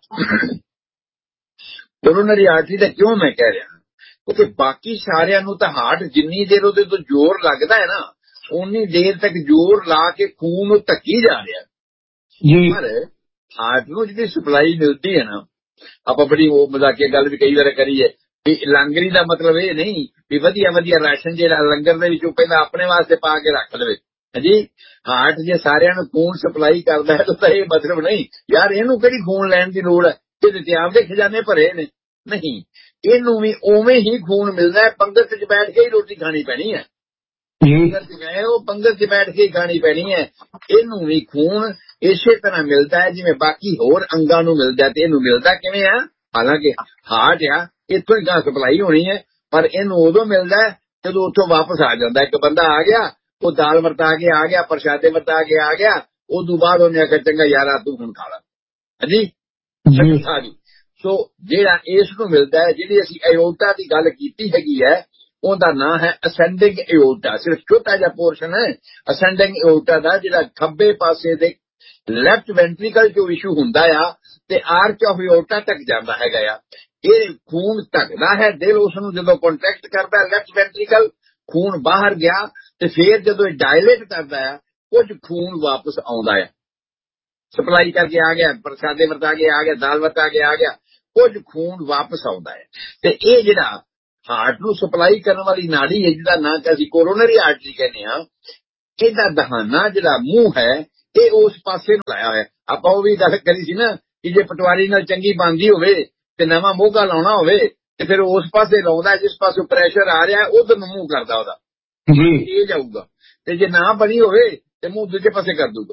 ਕੋਰੋਨਰੀ ਆਰਟਰੀ ਦਾ ਕਿਉਂ ਮੈਂ ਕਹਿ ਰਿਹਾ, ਕਿਉਂਕਿ ਬਾਕੀ ਸਾਰਿਆਂ ਨੂੰ ਤਾਂ ਹਾਰਟ ਜਿੰਨੀ ਦੇਰ ਉਹਦੇ ਤੋਂ ਜ਼ੋਰ ਲੱਗਦਾ ਹੈ ਨਾ, ਉਨੀ ਦੇਰ ਤੱਕ ਜ਼ੋਰ ਲਾ ਕੇ ਖੂਨ ਨੂੰ ਧੱਕੀ ਜਾ ਰਿਹਾ ਜੀ। ਪਰ ਹਾਰਟ ਨੂੰ ਜਿਹੜੀ ਸਪਲਾਈ ਮਿਲਦੀ ਹੈ ਨਾ, ਆਪਾਂ ਬੜੀ ਉਹ ਮਜ਼ਾਕੀਆ ਗੱਲ ਵੀ ਕਈ ਵਾਰ ਕਰੀਏ ਵੀ ਲੰਗਰੀ ਦਾ ਮਤਲਬ ਇਹ ਨਹੀਂ ਵੀ ਵਧੀਆ ਵਧੀਆ ਰਾਸ਼ਨ ਜਿਹੜਾ ਲੰਗਰ ਦੇ ਵਿੱਚੋਂ ਪਹਿਲਾਂ ਆਪਣੇ ਵਾਸਤੇ ਪਾ ਕੇ ਰੱਖ ਲਵੇ ਜੀ। ਹਾਰਟ ਜੇ ਸਾਰਿਆਂ ਨੂੰ ਖੂਨ ਸਪਲਾਈ ਕਰਦਾ ਹੈ ਤਾਂ ਇਹ ਮਤਲਬ ਨਹੀਂ ਯਾਰ ਇਹਨੂੰ ਕਿਹੜੀ ਖੂਨ ਲੈਣ ਦੀ ਲੋੜ ਹੈ, ਇਹਦੇ ਤੇ ਆਪਦੇ ਖਜ਼ਾਨੇ ਭਰੇ ਨੇ, ਨਹੀਂ, ਇਹਨੂੰ ਵੀ ਉਵੇਂ ਹੀ ਖੂਨ ਮਿਲਦਾ ਹੈ। ਪੰਗਤ ਚ ਬੈਠ ਕੇ ਹੀ ਰੋਟੀ ਖਾਣੀ ਪੈਣੀ ਹੈ, ਪੰਗਤ ਚ ਗਏ ਉਹ ਪੰਗਤ ਚ ਬੈਠ ਕੇ ਹੀ ਖਾਣੀ ਪੈਣੀ ਹੈ। ਇਹਨੂੰ ਵੀ ਖੂਨ ਇਸੇ ਤਰ੍ਹਾਂ ਮਿਲਦਾ ਹੈ ਜਿਵੇਂ ਬਾਕੀ ਹੋਰ ਅੰਗਾਂ ਨੂੰ ਮਿਲਦਾ, ਤੇ ਇਹਨੂੰ ਮਿਲਦਾ ਕਿਵੇਂ ਆ, ਹਾਲਾਂਕਿ ਹਾਰਟ ਆ ਇੱਥੋਂ ਹੀ ਗਾਂ ਸਪਲਾਈ ਹੋਣੀ ਹੈ, ਪਰ ਇਹਨੂੰ ਉਦੋਂ ਮਿਲਦਾ ਜਦੋਂ ਉੱਥੋਂ ਵਾਪਸ ਆ ਜਾਂਦਾ। ਇੱਕ ਬੰਦਾ ਆ ਗਿਆ, ਉਹ ਦਾਲ ਵਰਤਾ ਕੇ ਆ ਗਿਆ, ਪ੍ਰਸ਼ਾਦੇ ਵਰਤਾ ਕੇ ਆ ਗਿਆ, ਉਦੋਂ ਬਾਅਦ ਉਹਨੇ ਆਖਿਆ ਚੰਗਾ ਯਾਰਾ ਤੂੰ ਹੁਣ ਖਾ ਲਾ, ਹਾਂਜੀ। ਸੋ ਜਿਹੜਾ ਇਸ ਨੂੰ ਮਿਲਦਾ ਹੈ, ਜਿਹੜੀ ਅਸੀਂ ਐਓਰਟਾ ਦੀ ਗੱਲ ਕੀਤੀ ਹੈਗੀ ਹੈ, ਉਹਦਾ ਨਾਂ ਹੈ ਅਸੈਂਡਿੰਗ ਐਓਰਟਾ। ਸਿਰਫ ਛੋਟਾ ਜਿਹਾ ਪੋਰਸ਼ਨ ਹੈ ਅਸੈਂਡਿੰਗ ਐਓਰਟਾ ਦਾ, ਜਿਹੜਾ ਖੱਬੇ ਪਾਸੇ ਦੇ ਲੈਫਟ ਵੈਂਟਰੀਕਲ ਜੋ ਇਸ਼ੂ ਹੁੰਦਾ ਆ ਤੇ ਆਰਚ ਆਫ ਐਓਰਟਾ ਤੱਕ ਜਾਂਦਾ ਹੈਗਾ ਆ। ਇਹ ਖੂਨ ਧੱਕਦਾ ਹੈ ਦਿਲ ਉਸ ਨੂੰ ਜਦੋਂ ਕੰਟੈਕਟ ਕਰਦਾ ਲੈਫਟ ਵੈਂਟਰੀਕਲ, ਖੂਨ ਬਾਹਰ ਗਿਆ ਤੇ ਫੇਰ ਜਦੋਂ ਇਹ ਡਾਇਲੇਟ ਕਰਦਾ ਆ ਕੁਝ ਖੂਨ ਵਾਪਸ ਆਉਂਦਾ ਹੈ, ਸਪਲਾਈ ਕਰਕੇ ਆ ਗਿਆ, ਪ੍ਰਸਾਦੇ ਵਰਤਾ ਕੇ ਆ ਗਿਆ, ਦਾਲ ਵਰਤਾ ਕੇ ਆ ਗਿਆ, ਕੁਝ ਖੂਨ ਵਾਪਸ ਆਉਂਦਾ ਹੈ। ਤੇ ਇਹ ਜਿਹੜਾ ਹਾਰਟ ਨੂੰ ਸਪਲਾਈ ਕਰਨ ਵਾਲੀ ਨਾੜੀ ਹੈ, ਜਿਹਦਾ ਨਾਂ ਕਿ ਅਸੀਂ ਕੋਰੋਨਰੀ ਆਰਟਰੀ ਕਹਿੰਦੇ ਹਾਂ, ਇਹਦਾ ਦਹਾਨਾ ਜਿਹੜਾ ਮੂੰਹ ਹੈ ਇਹ ਉਸ ਪਾਸੇ ਨੂੰ ਲਾਇਆ ਹੋਇਆ। ਆਪਾਂ ਉਹ ਵੀ ਗੱਲ ਕਰੀ ਸੀ ਨਾ ਕਿ ਜੇ ਪਟਵਾਰੀ ਨਾਲ ਚੰਗੀ ਬਣਦੀ ਹੋਵੇ ਤੇ ਨਵਾਂ ਮੋਗਾ ਲਾਉਣਾ ਹੋਵੇ ਤੇ ਫਿਰ ਉਸ ਪਾਸੇ ਲਾਉਂਦਾ ਜਿਸ ਪਾਸੇ ਪ੍ਰੈਸ਼ਰ ਆ ਰਿਹਾ, ਉਧਰ ਨੂੰ ਮੂੰਹ ਕਰਦਾ ਉਹਦਾ ਇਹ ਜਾਊਗਾ। ਤੇ ਜੇ ਨਾ ਬਣੀ ਹੋਵੇ ਤੇ ਮੂੰਹ ਦੂਜੇ ਪਾਸੇ ਕਰ ਦੂਗਾ।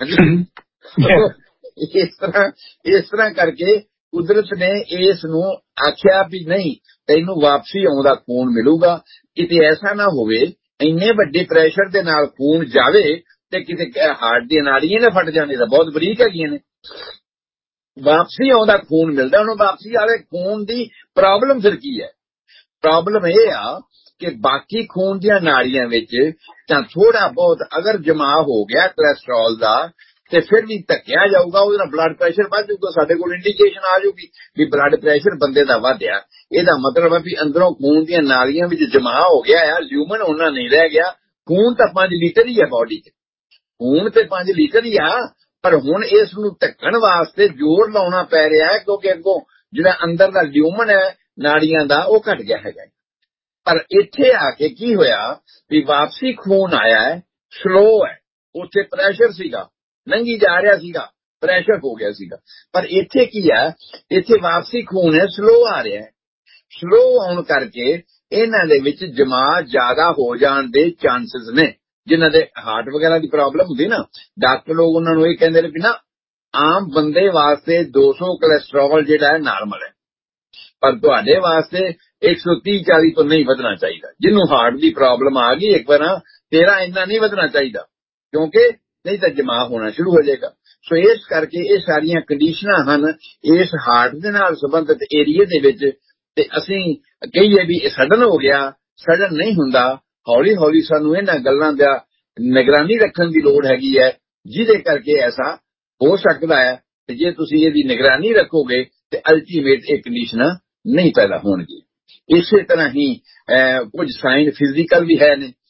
ਇਸ ਤਰ੍ਹਾਂ ਇਸ ਤਰ੍ਹਾਂ ਕਰਕੇ ਕੁਦਰਤ ਨੇ ਇਸ ਨੂੰ ਆਖਿਆ ਵੀ ਨਹੀਂ, ਤੈਨੂੰ ਵਾਪਸੀ ਆਉਂਦਾ ਖੂਨ ਮਿਲੂਗਾ। ਕਿਤੇ ਐਸਾ ਨਾ ਹੋਵੇ ਇੰਨੇ ਵੱਡੇ ਪ੍ਰੈਸ਼ਰ ਦੇ ਨਾਲ ਖੂਨ ਜਾਵੇ ਤੇ ਕਿਤੇ ਹਾਰਟ ਦੀਆਂ ਨਾੜੀਆਂ ਨੇ ਫਟ ਜਾਣੇ, ਤਾਂ ਬਹੁਤ ਬਰੀਕ ਹੈਗੀਆਂ ਨੇ। ਵਾਪਸੀ ਆਉਂਦਾ ਖੂਨ ਮਿਲਦਾ। ਹੁਣ ਵਾਪਸੀ ਆਵੇ ਖੂਨ ਦੀ ਪ੍ਰੋਬਲਮ ਫਿਰ ਕੀ ਹੈ? ਪ੍ਰੋਬਲਮ ਇਹ ਆ ਕਿ ਬਾਕੀ ਖੂਨ ਦੀਆਂ ਨਾੜੀਆਂ ਵਿੱਚ ਤਾਂ ਥੋੜਾ ਬਹੁਤ ਅਗਰ ਜਮਾ ਹੋ ਗਿਆ ਕੋਲੈਸਟਰੋਲ ਦਾ ਤੇ ਫਿਰ ਵੀ ਧੱਕਿਆ ਜਾਊਗਾ, ਉਹਦੇ ਨਾਲ ਬਲੱਡ ਪ੍ਰੈਸ਼ਰ ਵੱਧ ਜਾਊਗਾ। ਸਾਡੇ ਕੋਲ ਇੰਡੀਕੇਸ਼ਨ ਆ ਜਾਊਗੀ ਵੀ ਬਲੱਡ ਪ੍ਰੈਸ਼ਰ ਬੰਦੇ ਦਾ ਵਧਿਆ। ਇਹਦਾ ਮਤਲਬ ਹੈ ਵੀ ਅੰਦਰੋਂ ਖੂਨ ਦੀਆਂ ਨਾਲੀਆਂ ਵਿੱਚ ਜਮਾ ਹੋ ਗਿਆ ਆ, ਲਿਊਮਨ ਉਹਨਾਂ ਨਹੀਂ ਰਹਿ ਗਿਆ। ਖੂਨ ਤਾਂ ਪੰਜ ਲੀਟਰ ਹੀ ਹੈ ਬਾਡੀ 'ਚ, ਖੂਨ ਤੇ ਪੰਜ ਲੀਟਰ ਹੀ ਆ, ਪਰ ਹੁਣ ਇਸ ਨੂੰ ਢੱਕਣ ਵਾਸਤੇ ਜ਼ੋਰ ਲਾਉਣਾ ਪੈ ਰਿਹਾ ਹੈ ਕਿਉਂਕਿ ਅੱਗੋਂ ਜਿਹੜਾ ਅੰਦਰ ਦਾ ਲਿਊਮਨ ਹੈ ਨਾੜੀਆਂ ਦਾ ਉਹ ਘਟ ਗਿਆ ਹੈਗਾ। ਪਰ ਇੱਥੇ ਆ ਕੇ ਕੀ ਹੋਇਆ ਵੀ ਵਾਪਸੀ ਖੂਨ ਆਇਆ ਹੈ, ਸਲੋ ਹੈ। ਉੱਥੇ ਪ੍ਰੈਸ਼ਰ ਸੀਗਾ, ਲੰਘੀ ਜਾ ਰਿਹਾ ਸੀਗਾ, ਪ੍ਰੈਸ਼ਰ ਹੋ ਗਿਆ ਸੀਗਾ। ਪਰ ਇੱਥੇ ਕੀ ਹੈ, ਇੱਥੇ ਵਾਪਸੀ ਖੂਨ ਹੈ, ਸਲੋ ਆ ਰਿਹਾ ਹੈ। ਸਲੋ ਆਉਣ ਕਰਕੇ ਇਹਨਾਂ ਦੇ ਵਿੱਚ ਜਮਾ ਜ਼ਿਆਦਾ ਹੋ ਜਾਣ ਦੇ ਚਾਂਸਸ ਨੇ। ਜਿਨ੍ਹਾਂ ਦੇ ਹਾਰਟ ਵਗੈਰਾ ਦੀ ਪ੍ਰੋਬਲਮ ਹੁੰਦੀ ਨਾ, ਡਾਕਟਰ ਲੋਕ ਉਹਨਾਂ ਨੂੰ ਇਹ ਕਹਿੰਦੇ ਨੇ ਵੀ ਨਾ ਆਮ ਬੰਦੇ ਵਾਸਤੇ ਦੋ ਸੌ ਕੋਲੈਸਟਰੋਲ ਜਿਹੜਾ ਹੈ ਨਾਰਮਲ ਹੈ, ਪਰ ਤੁਹਾਡੇ ਵਾਸਤੇ ਇੱਕ ਸੌ ਤੀਹ ਚਾਲੀ ਤੋਂ ਨਹੀਂ ਵਧਣਾ ਚਾਹੀਦਾ। ਜਿਹਨੂੰ ਹਾਰਟ ਦੀ ਪ੍ਰੋਬਲਮ ਆ ਗਈ ਇੱਕ ਵਾਰ, ਤੇਰਾ ਇੰਨਾ ਨਹੀਂ ਵਧਣਾ ਚਾਹੀਦਾ ਕਿਉਂਕਿ ਨਹੀਂ ਤਾਂ ਜਮਾ ਹੋਣਾ ਸ਼ੁਰੂ ਹੋ ਜਾਏਗਾ। ਸੋ ਇਸ ਕਰਕੇ ਇਹ ਸਾਰੀਆਂ ਕੰਡੀਸ਼ਨਾਂ ਹਨ ਇਸ ਹਾਰਟ ਦੇ ਨਾਲ ਸੰਬੰਧਿਤ ਏਰੀਏ ਦੇ ਵਿੱਚ। ਤੇ ਅਸੀਂ ਕਹੀਏ ਵੀ ਇਹ ਸਡਨ ਹੋ ਗਿਆ, ਸਡਨ ਨਹੀਂ ਹੁੰਦਾ। ਹੌਲੀ ਹੌਲੀ ਸਾਨੂੰ ਇਹਨਾਂ ਗੱਲਾਂ ਦਾ ਨਿਗਰਾਨੀ ਰੱਖਣ ਦੀ ਲੋੜ ਹੈਗੀ ਹੈ, ਜਿਹਦੇ ਕਰਕੇ ਐਸਾ ਹੋ ਸਕਦਾ ਹੈ। ਤੇ ਜੇ ਤੁਸੀਂ ਇਹਦੀ ਨਿਗਰਾਨੀ ਰੱਖੋਗੇ ਤੇ ਅਲਟੀਮੇਟ ਇਹ ਕੰਡੀਸ਼ਨਾਂ ਨਹੀਂ ਪੈਦਾ ਹੋਣਗੀਆਂ। ਇਸੇ ਤਰ੍ਹਾਂ ਹੀ ਕੁਝ ਸਾਈਨ ਫਿਜ਼ੀਕਲ ਵੀ ਹੈ ਨੇ,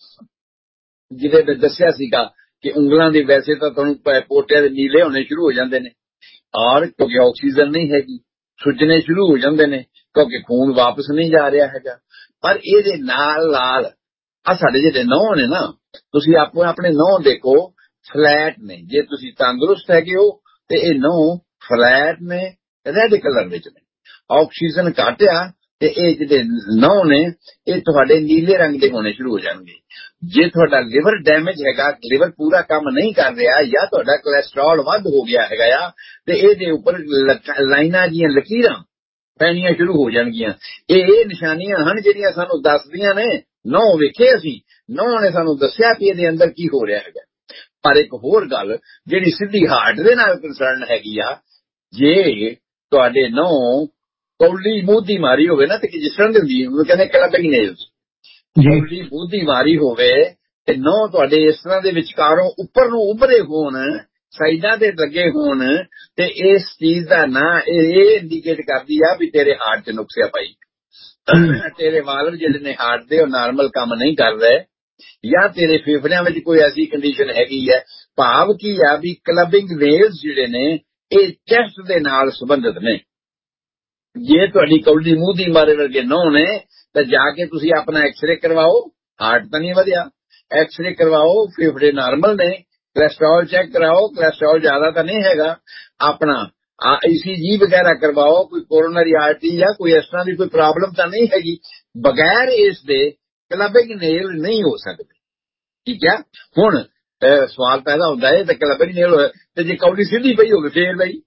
ਜਿਹਦੇ ਵਿੱਚ ਦੱਸਿਆ ਸੀਗਾ ਕਿ ਉਂਗਲਾਂ ਦੇ ਵੈਸੇ ਤਾਂ ਤੁਹਾਨੂੰ ਪੋਟਿਆਂ ਦੇ ਨੀਲੇ ਹੋਣੇ ਸ਼ੁਰੂ ਹੋ ਜਾਂਦੇ ਨੇ, ਔਰ ਕਿਉਂਕਿ ਆਕਸੀਜਨ ਨਹੀਂ ਹੈਗੀ, ਸੁੱਜਣੇ ਸ਼ੁਰੂ ਹੋ ਜਾਂਦੇ ਨੇ ਕਿਉਂਕਿ ਖੂਨ ਵਾਪਸ ਨਹੀਂ ਜਾ ਰਿਹਾ ਹੈਗਾ। ਪਰ ਇਹਦੇ ਨਾਲ ਨਾਲ ਆ ਸਾਡੇ ਜਿਹੜੇ ਨਹੁੰ ਨੇ ਨਾ, ਤੁਸੀਂ ਆਪੋ ਆਪਣੇ ਨਹੁੰ ਦੇਖੋ ਫਲੈਟ ਨੇ। ਜੇ ਤੁਸੀਂ ਤੰਦਰੁਸਤ ਹੈਗੇ ਹੋ ਤੇ ਇਹ ਨਹੁੰ ਫਲੈਟ ਨੇ, ਰੈਡ ਕਲਰ ਵਿੱਚ ਨੇ, ਆਕਸੀਜਨ ਘੱਟ ਆ ਤੇ ਇਹ ਜਿਹੜੇ ਨਹੁੰ ਨੇ ਇਹ ਤੁਹਾਡੇ ਨੀਲੇ ਰੰਗ ਦੇ ਹੋਣੇ ਸ਼ੁਰੂ ਹੋ ਜਾਣਗੇ। ਜੇ ਤੁਹਾਡਾ ਲਿਵਰ ਡੈਮੇਜ ਹੈਗਾ, ਲਿਵਰ ਪੂਰਾ ਕੰਮ ਨਹੀਂ ਕਰ ਰਿਹਾ, ਜਾਂ ਤੁਹਾਡਾ ਕੋਲੈਸਟਰੋਲ ਵੱਧ ਹੋ ਗਿਆ ਹੈਗਾ ਆ, ਤੇ ਇਹਦੇ ਉੱਪਰ ਲਾਈਨਾਂ ਜੀਆਂ ਲਕੀਰਾਂ ਪੈਣੀਆਂ ਸ਼ੁਰੂ ਹੋ ਜਾਣਗੀਆਂ। ਇਹ ਇਹ ਨਿਸ਼ਾਨੀਆਂ ਹਨ ਜਿਹੜੀਆਂ ਸਾਨੂੰ ਦੱਸਦੀਆਂ ਨੇ, ਨਹੁੰ ਵੇਖੇ ਅਸੀਂ, ਨਹੁੰ ਨੇ ਸਾਨੂੰ ਦੱਸਿਆ ਕਿ ਇਹਦੇ ਅੰਦਰ ਕੀ ਹੋ ਰਿਹਾ ਹੈਗਾ। ਪਰ ਇੱਕ ਹੋਰ ਗੱਲ ਜਿਹੜੀ ਸਿੱਧੀ ਹਾਰਟ ਦੇ ਨਾਲ ਕੰਸਰਨ ਹੈਗੀ ਆ, ਜੇ ਤੁਹਾਡੇ ਨਹੁੰ ਕੌਲੀ ਮੂੰਹ ਮਾਰੀ ਹੋਵੇ ਨਾ, ਤੇ ਜਿਸ ਤਰ੍ਹਾਂ ਦੀ ਹੁੰਦੀ ਉਹਨੂੰ ਕਹਿੰਦੇ ਕਲੱਪਿੰਗ ਨੇਲਸ, ਕੌਲੀ ਮੂੰਹ ਮਾਰੀ ਹੋਵੇ ਤੇ ਨਹੁੰ ਤੁਹਾਡੇ ਇਸ ਤਰ੍ਹਾਂ ਦੇ ਵਿਚਕਾਰੋਂ ਉੱਪਰ ਨੂੰ ਉੱਭਰੇ ਹੋਣ, ਸਾਈਡਾਂ ਤੇ ਲੱਗੇ ਹੋਣ, ਤੇ ਇਸ ਚੀਜ਼ ਦਾ ਨਾਂ ਇਹ ਇੰਡੀਕੇਟ ਕਰਦੀ ਆ ਵੀ ਤੇਰੇ ਹਾਰਟ 'ਚ ਨੁਕਸਿਆ ਪਾਈ, ਤੇਰੇ ਵਾਲਵ ਜਿਹੜੇ ਨੇ ਹਾਰਟ ਦੇ ਉਹ ਨਾਰਮਲ ਕੰਮ ਨਹੀਂ ਕਰ ਰਹੇ, ਜਾਂ ਤੇਰੇ ਫੇਫੜਿਆਂ ਵਿੱਚ ਕੋਈ ਐਸੀ ਕੰਡੀਸ਼ਨ ਹੈਗੀ ਹੈ। ਭਾਵ ਕੀ ਆ ਵੀ ਕਲੱਬਿੰਗ ਨੇਲਸ ਜਿਹੜੇ ਨੇ ਇਹ ਚੈਸਟ ਦੇ ਨਾਲ ਸੰਬੰਧਿਤ ਨੇ। ਜੇ ਤੁਹਾਡੀ ਕੌਲੀ ਮੂੰਹ ਦੀ ਮਾਰੇ ਵਰਗੇ ਨਹੁੰ ਨੇ ਤਾਂ ਜਾ ਕੇ ਤੁਸੀਂ ਆਪਣਾ ਐਕਸਰੇ ਕਰਵਾਓ, ਹਾਰਟ ਤਾਂ ਨਹੀਂ ਵਧਿਆ, ਐਕਸਰੇ ਕਰਵਾਓ, ਫੇਫੜੇ ਨਾਰਮਲ ਨੇ, ਕੋਲੈਸਟਰੋਲ ਚੈੱਕ ਕਰਾਓ, ਕੋਲੈਸਟਰੋਲ ਜ਼ਿਆਦਾ ਤਾਂ ਨਹੀਂ ਹੈਗਾ, ਆਪਣਾ ਈਸੀਜੀ ਵਗੈਰਾ ਕਰਵਾਓ, ਕੋਈ ਕੋਰੋਨਰੀ ਆਰਟਰੀ ਜਾਂ ਕੋਈ ਇਸ ਤਰ੍ਹਾਂ ਦੀ ਕੋਈ ਪ੍ਰੋਬਲਮ ਤਾਂ ਨਹੀਂ ਹੈਗੀ। ਬਗੈਰ ਇਸ ਦੇ ਕਲੱਬਿੰਗ ਨੇਲ ਨਹੀਂ ਹੋ ਸਕਦੇ। ਠੀਕ ਹੈ, ਹੁਣ ਸਵਾਲ ਪੈਦਾ ਹੁੰਦਾ ਹੈ ਤੇ ਕਲੱਬਿੰਗ ਨੇਲ ਹੋਇਆ ਤੇ ਜੇ ਕੌਲੀ ਸਿੱਧੀ ਪਈ ਹੋਵੇ ਫੇਰ ਬਈ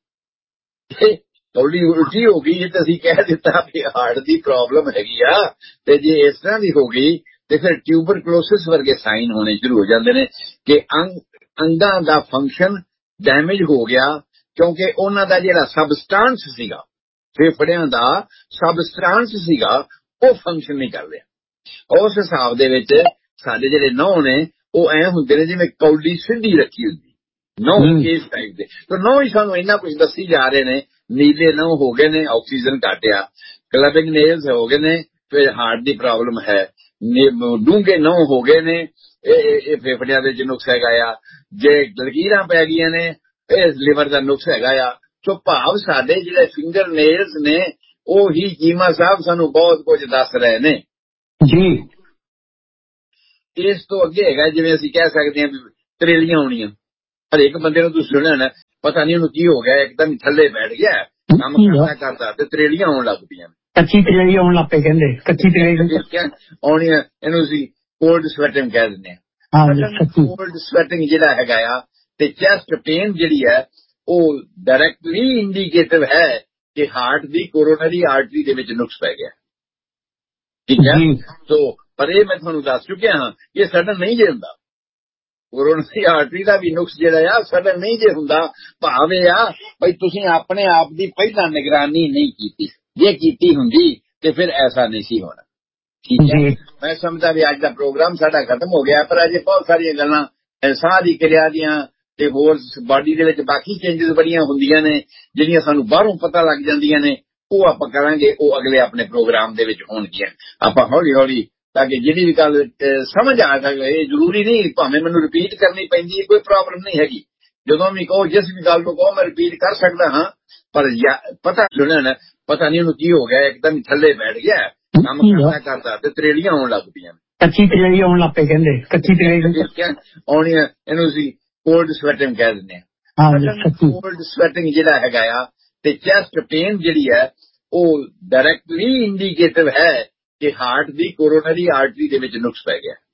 ਕੌਲੀ ਉਲਟੀ ਹੋ ਗਈ ਤੇ ਅਸੀਂ ਕਹਿ ਦਿੱਤਾ ਵੀ ਹਾਰਟ ਦੀ ਪ੍ਰੋਬਲਮ ਹੈਗੀ ਆ। ਤੇ ਜੇ ਇਸ ਤਰ੍ਹਾਂ ਦੀ ਹੋ ਗਈ ਤੇ ਫਿਰ ਟਿਊਬਰਕਲੋਸਿਸ ਵਰਗੇ ਸਾਈਨ ਹੋਣੇ ਸ਼ੁਰੂ ਹੋ ਜਾਂਦੇ ਨੇ ਕਿ ਅੰਗ ਅੰਗਾਂ ਦਾ ਫੰਕਸ਼ਨ ਡੈਮੇਜ ਹੋ ਗਿਆ, ਕਿਉਂਕਿ ਉਹਨਾਂ ਦਾ ਜਿਹੜਾ ਸਬਸਟੈਂਸ ਸੀਗਾ, ਫੇਫੜਿਆਂ ਦਾ ਸਬਸਟੈਂਸ ਸੀਗਾ, ਉਹ ਫੰਕਸ਼ਨ ਨਹੀਂ ਕਰ ਰਿਹਾ। ਉਸ ਹਿਸਾਬ ਦੇ ਵਿੱਚ ਸਾਡੇ ਜਿਹੜੇ ਨਹੁੰ ਨੇ ਉਹ ਐ ਹੁੰਦੇ ਨੇ ਜਿਵੇਂ ਕੌਲੀ ਸਿੱਧੀ ਰੱਖੀ ਹੁੰਦੀ, ਨਹੁੰ ਇਸ ਟਾਈਪ ਦੇ। ਤੇ ਨਹੁੰ ਹੀ ਸਾਨੂੰ ਇੰਨਾ ਕੁਝ ਦੱਸੀ ਜਾ ਰਹੇ ਨੇ, ਨੀਲੇ ਨਹੁੰ ਹੋ ਗਏ ਨੇ, ਆਕਸੀਜਨ ਘਟਿਆ, ਕਲੱਬਿੰਗ ਨੇਲਸ ਹੋ ਗਏ ਨੇ, ਫਿਰ ਹਾਰਟ ਦੀ ਪ੍ਰੋਬਲਮ ਹੈ, ਡੂੰਘੇ ਨਹੁੰ ਹੋ ਗਏ ਨੇ, ਇਹ ਫੇਫੜਿਆਂ ਦੇ ਚ ਨੁਕਸ ਹੈਗਾ ਆ, ਜੇ ਲਕੀਰਾਂ ਪੈ ਗਈਆਂ ਨੇ ਇਹ ਲਿਵਰ ਦਾ ਨੁਕਸ ਹੈਗਾ ਆ। ਸੋ ਭਾਵ ਸਾਡੇ ਜਿਹੜੇ ਫਿੰਗਰ ਨੇਲਸ ਨੇ ਉਹ ਹੀ ਚੀਮਾ ਸਾਹਿਬ ਸਾਨੂੰ ਬਹੁਤ ਕੁਝ ਦੱਸ ਰਹੇ ਨੇ ਜੀ। ਇਸ ਤੋਂ ਅੱਗੇ ਹੈਗਾ ਜਿਵੇਂ ਅਸੀਂ ਕਹਿ ਸਕਦੇ ਹਾਂ ਵੀ ਤਰੇਲੀਆਂ ਆਉਣੀਆਂ। ਹਰੇਕ ਬੰਦੇ ਨੂੰ ਤੁਸੀਂ ਸੁਣਿਆ ਨਾ, ਪਤਾ ਨਹੀਂ ਉਹਨੂੰ ਕੀ ਹੋ ਗਿਆ, ਇੱਕਦਮ ਥੱਲੇ ਬੈਠ ਗਿਆ, ਕੰਮ ਕਰਦਾ ਕਰਦਾ ਤੇ ਤਰੇਲੀਆਂ ਆਉਣ ਲੱਗ ਪਈਆਂ। ਕੱਚੀ ਤਰੇਲੀ ਆਉਣ ਲੱਗ ਪਏ ਕਹਿੰਦੇ, ਕੱਚੀ ਤਰੇਲੀ ਆਉਣੀਆਂ, ਇਹਨੂੰ ਅਸੀਂ ਕੋਲਡ ਸਵੈਟਿੰਗ ਕਹਿ ਦਿੰਦੇ ਹਾਂ। ਕੋਲਡ ਸਵੈਟਿੰਗ ਜਿਹੜਾ ਹੈਗਾ ਆ ਤੇ ਚੈਸਟ ਪੇਨ ਜਿਹੜੀ ਹੈ ਉਹ ਡਾਇਰੈਕਟਲੀ ਇੰਡੀਕੇਟਿਵ ਹੈ ਕਿ ਹਾਰਟ ਦੀ ਕੋਰੋਨਰੀ ਆਰਟਰੀ ਦੇ ਵਿੱਚ ਨੁਕਸ ਪੈ ਗਿਆ। ਠੀਕ ਹੈ। ਸੋ ਪਰ ਇਹ ਮੈਂ ਤੁਹਾਨੂੰ ਦੱਸ ਚੁੱਕਿਆ ਹਾਂ ਇਹ ਸਡਨ ਨਹੀਂ ਜੇ ਹੁੰਦਾ। ਕੋਰੋਨਰੀ ਆਰਟਰੀ ਦਾ ਵੀ ਨੁਕਸ ਜਿਹੜਾ ਆ ਸਡਨ ਨਹੀਂ ਜੇ ਹੁੰਦਾ। ਭਾਵ ਇਹ ਆ ਬਈ ਤੁਸੀਂ ਆਪਣੇ ਆਪ ਦੀ ਪਹਿਲਾਂ ਨਿਗਰਾਨੀ ਨਹੀਂ ਕੀਤੀ, ਜੇ ਕੀਤੀ ਹੁੰਦੀ ਤੇ ਫਿਰ ਐਸਾ ਨਹੀਂ ਸੀ ਹੋਣਾ। ਠੀਕ ਹੈ। ਮੈਂ ਸਮਝਦਾ ਵੀ ਅੱਜ ਦਾ ਪ੍ਰੋਗਰਾਮ ਸਾਡਾ ਖਤਮ ਹੋ ਗਿਆ, ਪਰ ਅਜੇ ਬਹੁਤ ਸਾਰੀਆਂ ਗੱਲਾਂ ਸਾਹ ਦੀ ਕਿਰਿਆ ਦੀਆਂ ਤੇ ਹੋਰ ਬਾਡੀ ਦੇ ਵਿੱਚ ਬਾਕੀ ਚੇਂਜਸ ਬੜੀਆਂ ਹੁੰਦੀਆਂ ਨੇ ਜਿਹੜੀਆਂ ਸਾਨੂੰ ਬਾਹਰੋਂ ਪਤਾ ਲੱਗ ਜਾਂਦੀਆਂ ਨੇ, ਉਹ ਆਪਾਂ ਕਰਾਂਗੇ, ਉਹ ਅਗਲੇ ਆਪਣੇ ਪ੍ਰੋਗਰਾਮ ਦੇ ਵਿੱਚ ਹੋਣਗੀਆਂ। ਆਪਾਂ ਹੌਲੀ ਹੌਲੀ ਤਾਂ ਕਿ ਜਿਹੜੀ ਵੀ ਗੱਲ ਸਮਝ ਆ ਸਕੇ, ਇਹ ਜ਼ਰੂਰੀ ਨਹੀਂ ਭਾਵੇਂ ਮੈਨੂੰ ਰਿਪੀਟ ਕਰਨੀ ਪੈਂਦੀ ਹੈ, ਕੋਈ ਪ੍ਰੋਬਲਮ ਨਹੀਂ ਹੈਗੀ। ਜਦੋਂ ਵੀ ਕਹੋ, ਜਿਸ ਵੀ ਗੱਲ ਨੂੰ ਕਹੋ ਮੈਂ ਰਿਪੀਟ ਕਰ ਸਕਦਾ ਹਾਂ, ਪਰ ਪਤਾ ਸੁਣਿਆ ਨਾ, ਪਤਾ ਨਹੀਂ ਉਹਨੂੰ ਕੀ ਹੋ ਗਿਆ, ਇੱਕਦਮ ਥੱਲੇ ਬੈਠ ਗਿਆ, ਕੰਮ ਕਰਦਾ ਕਰਦਾ ਤੇ ਤਰੇਲੀਆਂ ਆਉਣ ਲੱਗ ਪਈਆਂ। ਕੱਚੀ ਤਰੇਲੀ ਆਉਣ ਲੱਗ ਪਏ ਕਹਿੰਦੇ, ਕੱਚੀ ਤਰੇਲੀ ਆਉਣੀਆਂ, ਇਹਨੂੰ ਅਸੀਂ ਕੋਲਡ ਸਵੈਟਿੰਗ ਕਹਿ ਦਿੰਦੇ ਹਾਂ। ਕੋਲਡ ਸਵੈਟਿੰਗ ਜਿਹੜਾ ਹੈਗਾ ਆ ਤੇ ਚੈਸਟ ਪੇਨ ਜਿਹੜੀ ਹੈ ਉਹ ਡਾਇਰੈਕਟਲੀ ਇੰਡੀਕੇਟਿਵ ਹੈ ਕਿ ਹਾਰਟ ਦੀ ਕੋਰੋਨਰੀ ਆਰਟਰੀ ਦੇ ਵਿੱਚ ਨੁਕਸ ਪੈ ਗਿਆ।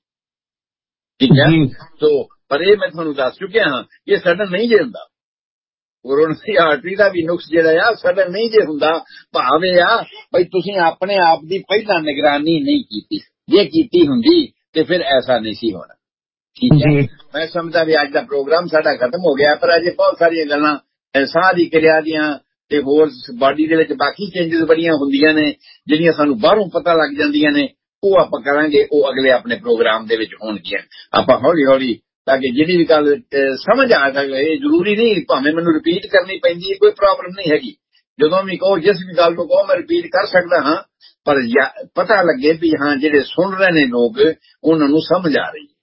ਠੀਕ ਹੈ। ਸੋ ਪਰ ਇਹ ਮੈਂ ਤੁਹਾਨੂੰ ਦੱਸ ਚੁੱਕਿਆ ਹਾਂ ਇਹ ਸਡਨ ਨਹੀਂ ਜੇ ਹੁੰਦਾ। ਕੋਰੋਨਰੀ ਆਰਟਰੀ ਦਾ ਵੀ ਨੁਕਸ ਜਿਹੜਾ ਆ ਸਡਨ ਨਹੀਂ ਜੇ ਹੁੰਦਾ। ਭਾਵ ਇਹ ਆ ਬਈ ਤੁਸੀਂ ਆਪਣੇ ਆਪ ਦੀ ਪਹਿਲਾਂ ਨਿਗਰਾਨੀ ਨਹੀਂ ਕੀਤੀ, ਜੇ ਕੀਤੀ ਹੁੰਦੀ ਤੇ ਫਿਰ ਐਸਾ ਨਹੀਂ ਸੀ ਹੋਣਾ। ਠੀਕ ਹੈ। ਮੈਂ ਸਮਝਦਾ ਵੀ ਅੱਜ ਦਾ ਪ੍ਰੋਗਰਾਮ ਸਾਡਾ ਖਤਮ ਹੋ ਗਿਆ, ਪਰ ਅਜੇ ਬਹੁਤ ਸਾਰੀਆਂ ਗੱਲਾਂ ਸਾਹ ਦੀ ਕਿਰਿਆ ਦੀਆਂ ਤੇ ਹੋਰ ਬਾਡੀ ਦੇ ਵਿੱਚ ਬਾਕੀ ਚੇਂਜਸ ਬੜੀਆਂ ਹੁੰਦੀਆਂ ਨੇ ਜਿਹੜੀਆਂ ਸਾਨੂੰ ਬਾਹਰੋਂ ਪਤਾ ਲੱਗ ਜਾਂਦੀਆਂ ਨੇ, ਉਹ ਆਪਾਂ ਕਰਾਂਗੇ, ਉਹ ਅਗਲੇ ਆਪਣੇ ਪ੍ਰੋਗਰਾਮ ਦੇ ਵਿੱਚ ਹੋਣਗੀਆਂ। ਆਪਾਂ ਹੌਲੀ ਹੌਲੀ ਤਾਂ ਕਿ ਜਿਹੜੀ ਵੀ ਗੱਲ ਸਮਝ ਆ ਸਕੇ, ਇਹ ਜ਼ਰੂਰੀ ਨਹੀਂ ਭਾਵੇਂ ਮੈਨੂੰ ਰਿਪੀਟ ਕਰਨੀ ਪੈਂਦੀ ਹੈ, ਕੋਈ ਪ੍ਰੋਬਲਮ ਨਹੀਂ ਹੈਗੀ। ਜਦੋਂ ਵੀ ਕਹੋ, ਜਿਸ ਵੀ ਗੱਲ ਨੂੰ ਕਹੋ ਮੈਂ ਰਿਪੀਟ ਕਰ ਸਕਦਾ ਹਾਂ, ਪਰ ਪਤਾ ਲੱਗੇ ਵੀ ਹਾਂ ਜਿਹੜੇ ਸੁਣ ਰਹੇ ਨੇ ਲੋਕ ਉਹਨਾਂ ਨੂੰ ਸਮਝ ਆ ਰਹੀ ਹੈ।